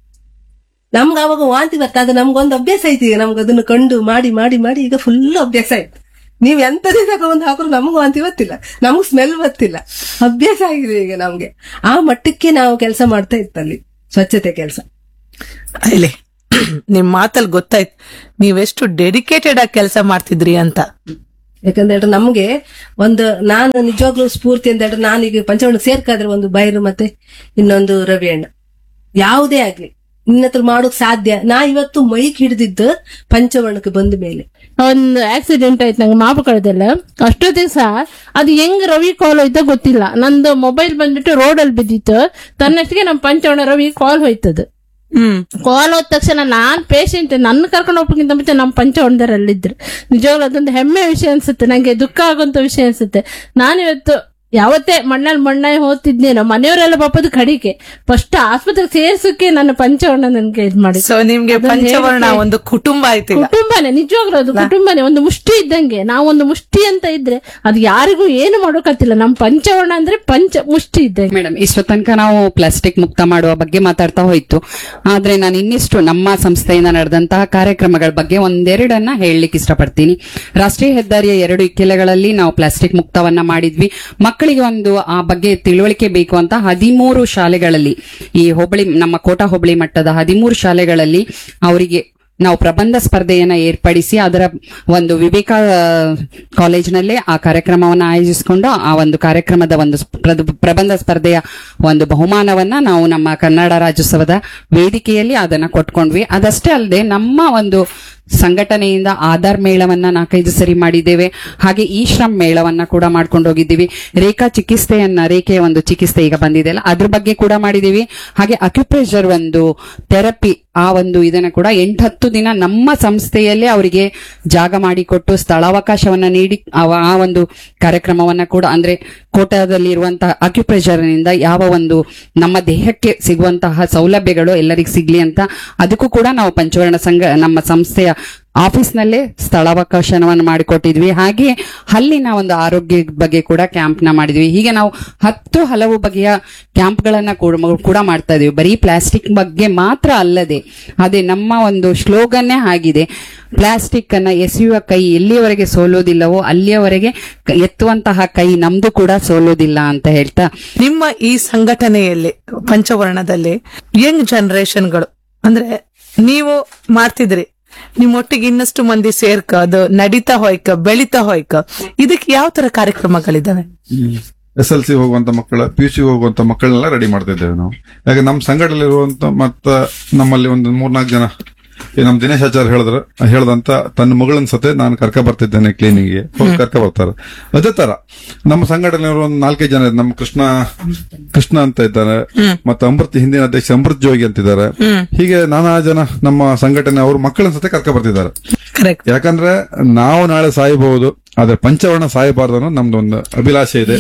ನಮ್ಗ ಅವಾಗ ವಾಂತಿ ಬರ್ತಾ, ಅದು ನಮ್ಗೊಂದು ಅಭ್ಯಾಸ ಐತಿ. ನಮ್ಗ ಅದನ್ನ ಕಂಡು ಮಾಡಿ ಮಾಡಿ ಮಾಡಿ ಈಗ ಫುಲ್ ಅಭ್ಯಾಸ ಆಯ್ತು. ನೀವ್ ಎಂತದೇ ತಗೊಂಡ್ ಹಾಕಿದ್ರು ನಮಗೂ ವಾಂತಿ ಗೊತ್ತಿಲ್ಲ, ನಮಗ್ ಸ್ಮೆಲ್ ಗೊತ್ತಿಲ್ಲ, ಅಭ್ಯಾಸ ಆಗಿದೆ ಈಗ ನಮ್ಗೆ. ಆ ಮಟ್ಟಕ್ಕೆ ನಾವು ಕೆಲಸ ಮಾಡ್ತಾ ಇತ್ತಲ್ಲಿ ಸ್ವಚ್ಛತೆ ಕೆಲಸ. ಇಲ್ಲಿ ನಿಮ್ ಮಾತಲ್ಲಿ ಗೊತ್ತಾಯ್ತು ನೀವೆಷ್ಟು ಡೆಡಿಕೇಟೆಡ್ ಆಗಿ ಕೆಲಸ ಮಾಡ್ತಿದ್ರಿ ಅಂತ. ಯಾಕಂದ್ರೆ ನಮ್ಗೆ ಒಂದು, ನಾನು ನಿಜವಾಗ್ಲೂ ಸ್ಫೂರ್ತಿ ಅಂತ ಹೇಳಿದ್ರೆ, ನಾನೀಗ ಪಂಚವರ್ಣಕ್ಕೆ ಸೇರ್ಕಾದ್ರೆ ಒಂದು ಬೈರು ಮತ್ತೆ ಇನ್ನೊಂದು ರವಿ ಅಣ್ಣ, ಯಾವುದೇ ಆಗ್ಲಿ ನಿನ್ನ ಹತ್ರ ಮಾಡೋಕ್ ಸಾಧ್ಯ. ನಾ ಇವತ್ತು ಮೈಕ್ ಹಿಡಿದಿದ್ದು ಪಂಚವರ್ಣಕ್ಕೆ ಬಂದ ಮೇಲೆ. ಒಂದು ಆಕ್ಸಿಡೆಂಟ್ ಆಯ್ತು ನಂಗೆ ಮಾಪುಕಳದೆಲ್ಲ, ಅಷ್ಟೊತ್ತಿಗೆ ಸಹ ಅದು ಹೆಂಗ್ ರವಿ ಕಾಲ್ ಹೋಯ್ತ ಗೊತ್ತಿಲ್ಲ. ನಂದು ಮೊಬೈಲ್ ಬಂದ್ಬಿಟ್ಟು ರೋಡಲ್ಲಿ ಬಿದ್ದಿತ್ತು, ತನ್ನಷ್ಟಿಗೆ ನಮ್ ಪಂಚವರ್ಣ ರವಿ ಕಾಲ್ ಹೋಯ್ತದು. ಹ್ಮ್ ಕಾಲ್ ಹೋದ ತಕ್ಷಣ ನಾನ್ ಪೇಷಂಟ್, ನನ್ನ ಕರ್ಕೊಂಡು ಹೋಗ್ಬೇಕಿಂತ ಮುಂಚೆ ನಮ್ ಪಂಚವರ್ಣದರಲ್ಲಿದ್ರು. ನಿಜವಾಗ್ಲೂ ಅದೊಂದು ಹೆಮ್ಮೆ ವಿಷಯ ಅನ್ಸುತ್ತೆ, ನಂಗೆ ದುಃಖ ಆಗುವಂತ ವಿಷಯ ಅನ್ಸುತ್ತೆ. ನಾನಿವತ್ತು ಯಾವತ್ತೇ ಮಣ್ಣಲ್ಲಿ ಮಣ್ಣಾಯಿ ಹೋಗ್ತಿದ್ನೇನೋ, ಮನೆಯವರೆಲ್ಲ ಪಾಪದ ಕಡಿಕೆ ಫಸ್ಟ್ ಆಸ್ಪತ್ರೆಗೆ ಸೇರ್ಸಕ್ಕೆ ನನ್ನ ಪಂಚವರ್ಣ ನನ್ಗೆ ಇದ್ ಮಾಡಿ. ಸೊ ನಿಮ್ಗೆ ಪಂಚವರ್ಣ ಒಂದು ಕುಟುಂಬ ಆಯ್ತು. ಕುಟುಂಬನೇ, ನಿಜವಾಗ್ಲೂ ಅದು ಕುಟುಂಬನೇ, ಒಂದು ಮುಷ್ಟಿ ಇದ್ದಂಗೆ. ನಾವೊಂದು ಮುಷ್ಟಿ ಅಂತ ಇದ್ರೆ ಅದು ಯಾರಿಗೂ ಏನು ಮಾಡೋಕತ್ತಿಲ್ಲ. ನಮ್ ಪಂಚವರ್ಣ ಅಂದ್ರೆ ಪಂಚ ಮುಷ್ಟಿ ಇದ್ದಂಗೆ. ಮೇಡಮ್, ಇಷ್ಟು ತನಕ ನಾವು ಪ್ಲಾಸ್ಟಿಕ್ ಮುಕ್ತ ಮಾಡುವ ಬಗ್ಗೆ ಮಾತಾಡ್ತಾ ಹೋಯ್ತು, ಆದ್ರೆ ನಾನು ಇನ್ನಿಷ್ಟು ನಮ್ಮ ಸಂಸ್ಥೆಯಿಂದ ನಡೆದಂತಹ ಕಾರ್ಯಕ್ರಮಗಳ ಬಗ್ಗೆ ಒಂದೆರಡನ್ನ ಹೇಳಲಿಕ್ಕೆ ಇಷ್ಟಪಡ್ತೀನಿ. ರಾಷ್ಟ್ರೀಯ ಹೆದ್ದಾರಿಯ ಎರಡು ಇಕ್ಕೆಲೆಗಳಲ್ಲಿ ನಾವು ಪ್ಲಾಸ್ಟಿಕ್ ಮುಕ್ತವನ್ನ ಮಾಡಿದ್ವಿ. ಮಕ್ಕಳಿಗೆ ಒಂದು ಆ ಬಗ್ಗೆ ತಿಳುವಳಿಕೆ ಬೇಕು ಅಂತ ಹದಿಮೂರು ಶಾಲೆಗಳಲ್ಲಿ, ಈ ಹೋಬಳಿ ನಮ್ಮ ಕೋಟ ಹೋಬಳಿ ಮಟ್ಟದ ಹದಿಮೂರು ಶಾಲೆಗಳಲ್ಲಿ ಅವರಿಗೆ ನಾವು ಪ್ರಬಂಧ ಸ್ಪರ್ಧೆಯನ್ನ ಏರ್ಪಡಿಸಿ ಅದರ ಒಂದು ವಿವೇಕ ಕಾಲೇಜಿನಲ್ಲೇ ಆ ಕಾರ್ಯಕ್ರಮವನ್ನು ಆಯೋಜಿಸಿಕೊಂಡು ಆ ಒಂದು ಕಾರ್ಯಕ್ರಮದ ಒಂದು ಪ್ರಬಂಧ ಸ್ಪರ್ಧೆಯ ಒಂದು ಬಹುಮಾನವನ್ನ ನಾವು ನಮ್ಮ ಕನ್ನಡ ರಾಜ್ಯೋತ್ಸವದ ವೇದಿಕೆಯಲ್ಲಿ ಅದನ್ನ ಕೊಟ್ಕೊಂಡ್ವಿ. ಅದಷ್ಟೇ ಅಲ್ಲದೆ ನಮ್ಮ ಒಂದು ಸಂಘಟನೆಯಿಂದ ಆಧಾರ್ ಮೇಳವನ್ನ ನಾಲ್ಕೈದು ಸರಿ ಮಾಡಿದ್ದೇವೆ. ಹಾಗೆ ಈ ಶ್ರಮ್ ಮೇಳವನ್ನ ಕೂಡ ಮಾಡ್ಕೊಂಡು ಹೋಗಿದ್ದೀವಿ. ರೇಖಾ ಚಿಕಿತ್ಸೆಯನ್ನ, ರೇಖೆಯ ಒಂದು ಚಿಕಿತ್ಸೆ ಈಗ ಬಂದಿದೆ ಅಲ್ಲ, ಅದ್ರ ಬಗ್ಗೆ ಕೂಡ ಮಾಡಿದೀವಿ. ಹಾಗೆ ಅಕ್ಯುಪ್ರೆಷರ್ ಒಂದು ಥೆರಪಿ, ಆ ಒಂದು ಇದನ್ನ ಕೂಡ ಎಂಟತ್ತು ದಿನ ನಮ್ಮ ಸಂಸ್ಥೆಯಲ್ಲೇ ಅವರಿಗೆ ಜಾಗ ಮಾಡಿಕೊಟ್ಟು ಸ್ಥಳಾವಕಾಶವನ್ನ ನೀಡಿ ಆ ಒಂದು ಕಾರ್ಯಕ್ರಮವನ್ನ ಕೂಡ, ಅಂದ್ರೆ ಕೋಟಾದಲ್ಲಿ ಇರುವಂತಹ ಅಕ್ಯುಪ್ರೆಷರ್ ನಿಂದ ಯಾವ ಒಂದು ನಮ್ಮ ದೇಹಕ್ಕೆ ಸಿಗುವಂತಹ ಸೌಲಭ್ಯಗಳು ಎಲ್ಲರಿಗೂ ಸಿಗ್ಲಿ ಅಂತ ಅದಕ್ಕೂ ಕೂಡ ನಾವು ಪಂಚವರ್ಣ ಸಂಘ ನಮ್ಮ ಸಂಸ್ಥೆಯ ಆಫೀಸ್ನಲ್ಲೇ ಸ್ಥಳಾವಕಾಶವನ್ನು ಮಾಡಿಕೊಟ್ಟಿದ್ವಿ. ಹಾಗೆ ಅಲ್ಲಿನ ಒಂದು ಆರೋಗ್ಯ ಬಗ್ಗೆ ಕೂಡ ಕ್ಯಾಂಪ್ ನ ಮಾಡಿದ್ವಿ. ಹೀಗೆ ನಾವು ಹತ್ತು ಹಲವು ಬಗೆಯ ಕ್ಯಾಂಪ್ಗಳನ್ನ ಕೂಡ ಮಾಡ್ತಾ ಇದೀವಿ. ಬರೀ ಪ್ಲಾಸ್ಟಿಕ್ ಬಗ್ಗೆ ಮಾತ್ರ ಅಲ್ಲದೆ, ಅದೇ ನಮ್ಮ ಒಂದು ಸ್ಲೋಗನ್ನೇ ಆಗಿದೆ, ಪ್ಲಾಸ್ಟಿಕ್ ಅನ್ನ ಎಸೆಯುವ ಕೈ ಎಲ್ಲಿಯವರೆಗೆ ಸೋಲೋದಿಲ್ಲವೋ ಅಲ್ಲಿಯವರೆಗೆ ಎತ್ತುವಂತಹ ಕೈ ನಮ್ದು ಕೂಡ ಸೋಲೋದಿಲ್ಲ ಅಂತ ಹೇಳ್ತಾ, ನಿಮ್ಮ ಈ ಸಂಘಟನೆಯಲ್ಲಿ ಪಂಚವರ್ಣದಲ್ಲಿ ಯಂಗ್ ಜನರೇಷನ್ಗಳು ಅಂದ್ರೆ ನೀವು ಮಾಡ್ತಿದ್ರಿ, ನಿಮ್ಮೊಟ್ಟಿಗೆ ಇನ್ನಷ್ಟು ಮಂದಿ ಸೇರ್ಕ, ಅದು ನಡೀತಾ ಹೋಯ್ಕ, ಬೆಳಿತಾ ಹೋಯ್ಕ, ಇದಕ್ಕೆ ಯಾವ ತರ ಕಾರ್ಯಕ್ರಮಗಳಿದಾವೆ? ಎಸ್ ಎಲ್ ಸಿ ಹೋಗುವಂತ ಮಕ್ಕಳ, ಪಿ ಯು ಸಿ ಹೋಗುವಂತ ಮಕ್ಕಳನ್ನೆಲ್ಲ ರೆಡಿ ಮಾಡ್ತಾ ಇದ್ದೇವೆ ನಾವು. ಯಾಕೆ ನಮ್ಮ ಸಂಘಟನೆ ಇರುವಂತ ಮತ್ತ ನಮ್ಮಲ್ಲಿ ಒಂದು ಮೂರ್ನಾಲ್ಕು ಜನ, ನಮ್ ದಿನೇಶ್ ಆಚಾರ್ ಹೇಳಿದ್ರ ಹೇಳ್ದಂತ ತನ್ನ ಮಗಳನ್ ಸತೆ ನಾನು ಕರ್ಕ ಬರ್ತಿದ್ದೇನೆ ಕ್ಲೀನಿಂಗ್ಗೆ, ಕರ್ಕ ಬರ್ತಾರೆ. ಅದೇ ತರ ನಮ್ಮ ಸಂಘಟನೆ ಒಂದು ನಾಲ್ಕೈದು ಜನ, ನಮ್ಮ ಕೃಷ್ಣ ಕೃಷ್ಣ ಅಂತ ಇದ್ದಾರೆ, ಮತ್ತೆ ಅಮೃತ್ ಹಿಂದಿನ ಅಧ್ಯಕ್ಷ ಅಮೃತ್ ಜೋಗಿ ಅಂತಿದ್ದಾರೆ. ಹೀಗೆ ನಾನಾ ಜನ ನಮ್ಮ ಸಂಘಟನೆ ಅವರು ಮಕ್ಕಳನ್ನ ಸತೆ ಕರ್ಕ ಬರ್ತಿದ್ದಾರೆ. ಯಾಕಂದ್ರೆ ನಾವು ನಾಳೆ ಸಾಯಬಹುದು, ಆದ್ರೆ ಪಂಚವರ್ಣ ಸಾಯಬಾರ್ದು ಅನ್ನೋ ನಮ್ದು ಒಂದು ಅಭಿಲಾಷೆ ಇದೆ.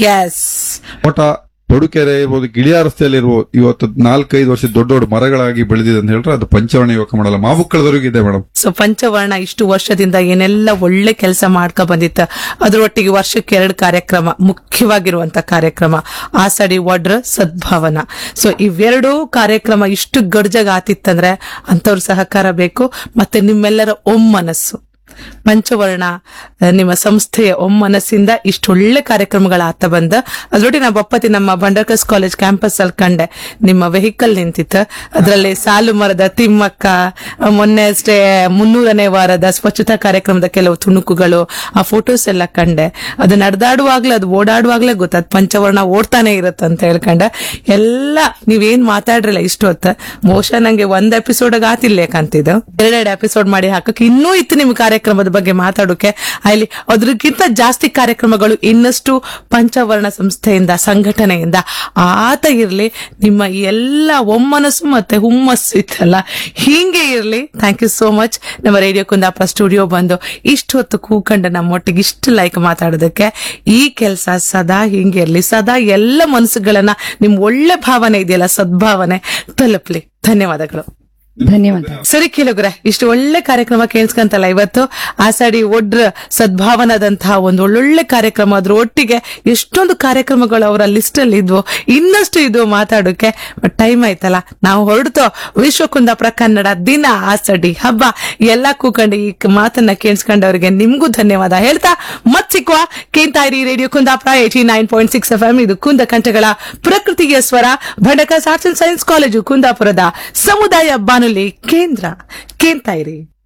ಒಟ್ಟ ತೊಡುಕೆರೆ ಇರ್ಬೋದು, ಗಿಳಿಯ ರಸ್ತೆಯಲ್ಲಿ ಇರ್ಬೋದು, ಇವತ್ತು ನಾಲ್ಕೈದು ವರ್ಷ ದೊಡ್ಡ ದೊಡ್ಡ ಮರಗಳಾಗಿ ಬೆಳೆದಿದೆ ಅಂತ ಹೇಳಿದ್ರೆ ಅದು ಪಂಚವರ್ಣ ಯುವಕ ಮಾಡಲ್ಲ, ಮಾವುಕ್ಕಳದವರೆಗೂ ಇದೆ ಮೇಡಮ್. ಸೊ ಪಂಚವರ್ಣ ಇಷ್ಟು ವರ್ಷದಿಂದ ಏನೆಲ್ಲ ಒಳ್ಳೆ ಕೆಲಸ ಮಾಡ್ಕೊ ಬಂದಿತ್ತ, ಅದ್ರೊಟ್ಟಿಗೆ ವರ್ಷಕ್ಕೆ ಎರಡು ಕಾರ್ಯಕ್ರಮ, ಮುಖ್ಯವಾಗಿರುವಂತ ಕಾರ್ಯಕ್ರಮ ಆಸಡಿ ವಡ್ರ ಸದ್ಭಾವನಾ. ಸೊ ಇವೆರಡೂ ಕಾರ್ಯಕ್ರಮ ಇಷ್ಟು ಗಡ್ಜಾಗ ಆತಿತ್ತಂದ್ರೆ ಅಂತವ್ರ ಸಹಕಾರ ಬೇಕು, ಮತ್ತೆ ನಿಮ್ಮೆಲ್ಲರ ಒಮ್ಮನಸ್ಸು. ಪಂಚವರ್ಣ ಆ, ನಿಮ್ಮ ಸಂಸ್ಥೆಯ ಒಮ್ಮನಸ್ಸಿಂದ ಇಷ್ಟೊಳ್ಳೆ ಕಾರ್ಯಕ್ರಮಗಳಾಗ್ತಾ ಬಂದ ಅದ್ರೊಟ್ಟಿಗೆ ನಾ ಬಪ್ಪತಿ ನಮ್ಮ ಬಂಡರ್ಕಸ್ ಕಾಲೇಜ್ ಕ್ಯಾಂಪಸ್ ಅಲ್ಲಿ ಕಂಡೆ ನಿಮ್ಮ ವೆಹಿಕಲ್ ನಿಂತಿತ್ತು. ಅದರಲ್ಲಿ ಸಾಲು ಮರದ ತಿಮ್ಮಕ್ಕ, ಆ, ಮೊನ್ನೆ ಅಷ್ಟೇ ಮುನ್ನೂರನೇ ವಾರದ ಸ್ವಚ್ಛತಾ ಕಾರ್ಯಕ್ರಮದ ಕೆಲವು ತುಣುಕುಗಳು, ಆ ಫೋಟೋಸ್ ಎಲ್ಲ ಕಂಡೆ. ಅದು ನಡೆದಾಡುವಾಗ್ಲೇ ಅದು ಓಡಾಡುವಾಗ್ಲೇ ಗೊತ್ತಾದ್ ಪಂಚವರ್ಣ ಓಡ್ತಾನೆ ಇರತ್ತ ಅಂತ ಹೇಳ್ಕೊಂಡೆ. ಎಲ್ಲ ನೀವೇನ್ ಮಾತಾಡ್ರಲ್ಲ ಇಷ್ಟು ಹೊತ್ತ, ಬಹುಶಃ ನಂಗೆ ಒಂದ್ ಎಪಿಸೋಡ್ ಆತಿಲ್ಲೇಕಂತಿದ್ದು ಎರಡೆರಡು ಎಪಿಸೋಡ್ ಮಾಡಿ ಹಾಕಕ್ಕೆ ಇನ್ನೂ ಇತ್ತು ನಿಮ್ ಕಾರ್ಯಕ್ರಮದ ಬಗ್ಗೆ ಮಾತಾಡೋಕೆ. ಅಲ್ಲಿ ಅದ್ರಕ್ಕಿಂತ ಜಾಸ್ತಿ ಕಾರ್ಯಕ್ರಮಗಳು ಇನ್ನಷ್ಟು ಪಂಚವರ್ಣ ಸಂಸ್ಥೆಯಿಂದ ಸಂಘಟನೆಯಿಂದ ಆತ ಇರ್ಲಿ. ನಿಮ್ಮ ಈ ಎಲ್ಲ ಒಮ್ಮನಸ್ಸು ಮತ್ತೆ ಹುಮ್ಮಸ್ಸು ಇತ್ತಲ್ಲ ಹೀಗೆ ಇರ್ಲಿ. ಥ್ಯಾಂಕ್ ಯು ಸೋ ಮಚ್ ನಮ್ಮ ರೇಡಿಯೋ ಕುಂದಾಪುರ ಸ್ಟುಡಿಯೋ ಬಂದು ಇಷ್ಟು ಹೊತ್ತು ಕೂಕಂಡ ನಮ್ಮೊಟ್ಟಿಗೆ ಇಷ್ಟು ಲೈಕ್ ಮಾತಾಡೋದಕ್ಕೆ. ಈ ಕೆಲಸ ಸದಾ ಹಿಂಗೆ ಇರ್ಲಿ, ಸದಾ ಎಲ್ಲ ಮನಸ್ಸುಗಳನ್ನ ನಿಮ್ ಒಳ್ಳೆ ಭಾವನೆ ಇದೆಯಲ್ಲ ಸದ್ಭಾವನೆ ತಲುಪ್ಲಿ. ಧನ್ಯವಾದಗಳು. ಧನ್ಯವಾದ. ಸರಿ ಕೇಳುಗ್ರೆ, ಇಷ್ಟು ಒಳ್ಳೆ ಕಾರ್ಯಕ್ರಮ ಕೇಳಿಸ್ಕಂತಲ್ಲ ಇವತ್ತು ಆಸಾಡಿ ಒಡ್ರ ಸದ್ಭಾವನದಂತಹ ಒಂದು ಒಳ್ಳೊಳ್ಳೆ ಕಾರ್ಯಕ್ರಮ. ಅದ್ರ ಒಟ್ಟಿಗೆ ಎಷ್ಟೊಂದು ಕಾರ್ಯಕ್ರಮಗಳು ಅವರ ಲಿಸ್ಟ್ ಅಲ್ಲಿ ಇದ್ವು, ಇನ್ನಷ್ಟು ಇದು ಮಾತಾಡೋಕೆ. ಬಟ್ ಟೈಮ್ ಆಯ್ತಲ್ಲ, ನಾವು ಹೊರಡ್ತೋ ವಿಶ್ವ ಕುಂದಾಪುರ ಕನ್ನಡ ದಿನ ಆಸಡಿ ಹಬ್ಬ ಎಲ್ಲ ಕೂಕಂಡು ಈ ಮಾತನ್ನ ಕೇಳಿಸ್ಕೊಂಡವ್ರಿಗೆ ನಿಮ್ಗೂ ಧನ್ಯವಾದ ಹೇಳ್ತಾ ಮತ್ ಸಿಕ್ಕುವ. ಕೇಳ್ತಾ ಇರಿ radio Kundapura eighty nine point six F M. ಇದು ಕುಂದ ಕಂಠಗಳ ಪ್ರಕೃತಿಯ ಸ್ವರ, ಬಂಡರ್ಕಸ್ ಆರ್ಟ್ಸ್ ಅಂಡ್ ಸೈನ್ಸ್ ಕಾಲೇಜು ಕುಂದಾಪುರದ ಸಮುದಾಯ ಬಾನುಲಿ ಕೇಂದ್ರ. ಕೇಳ್ತಾ ಇರಿ.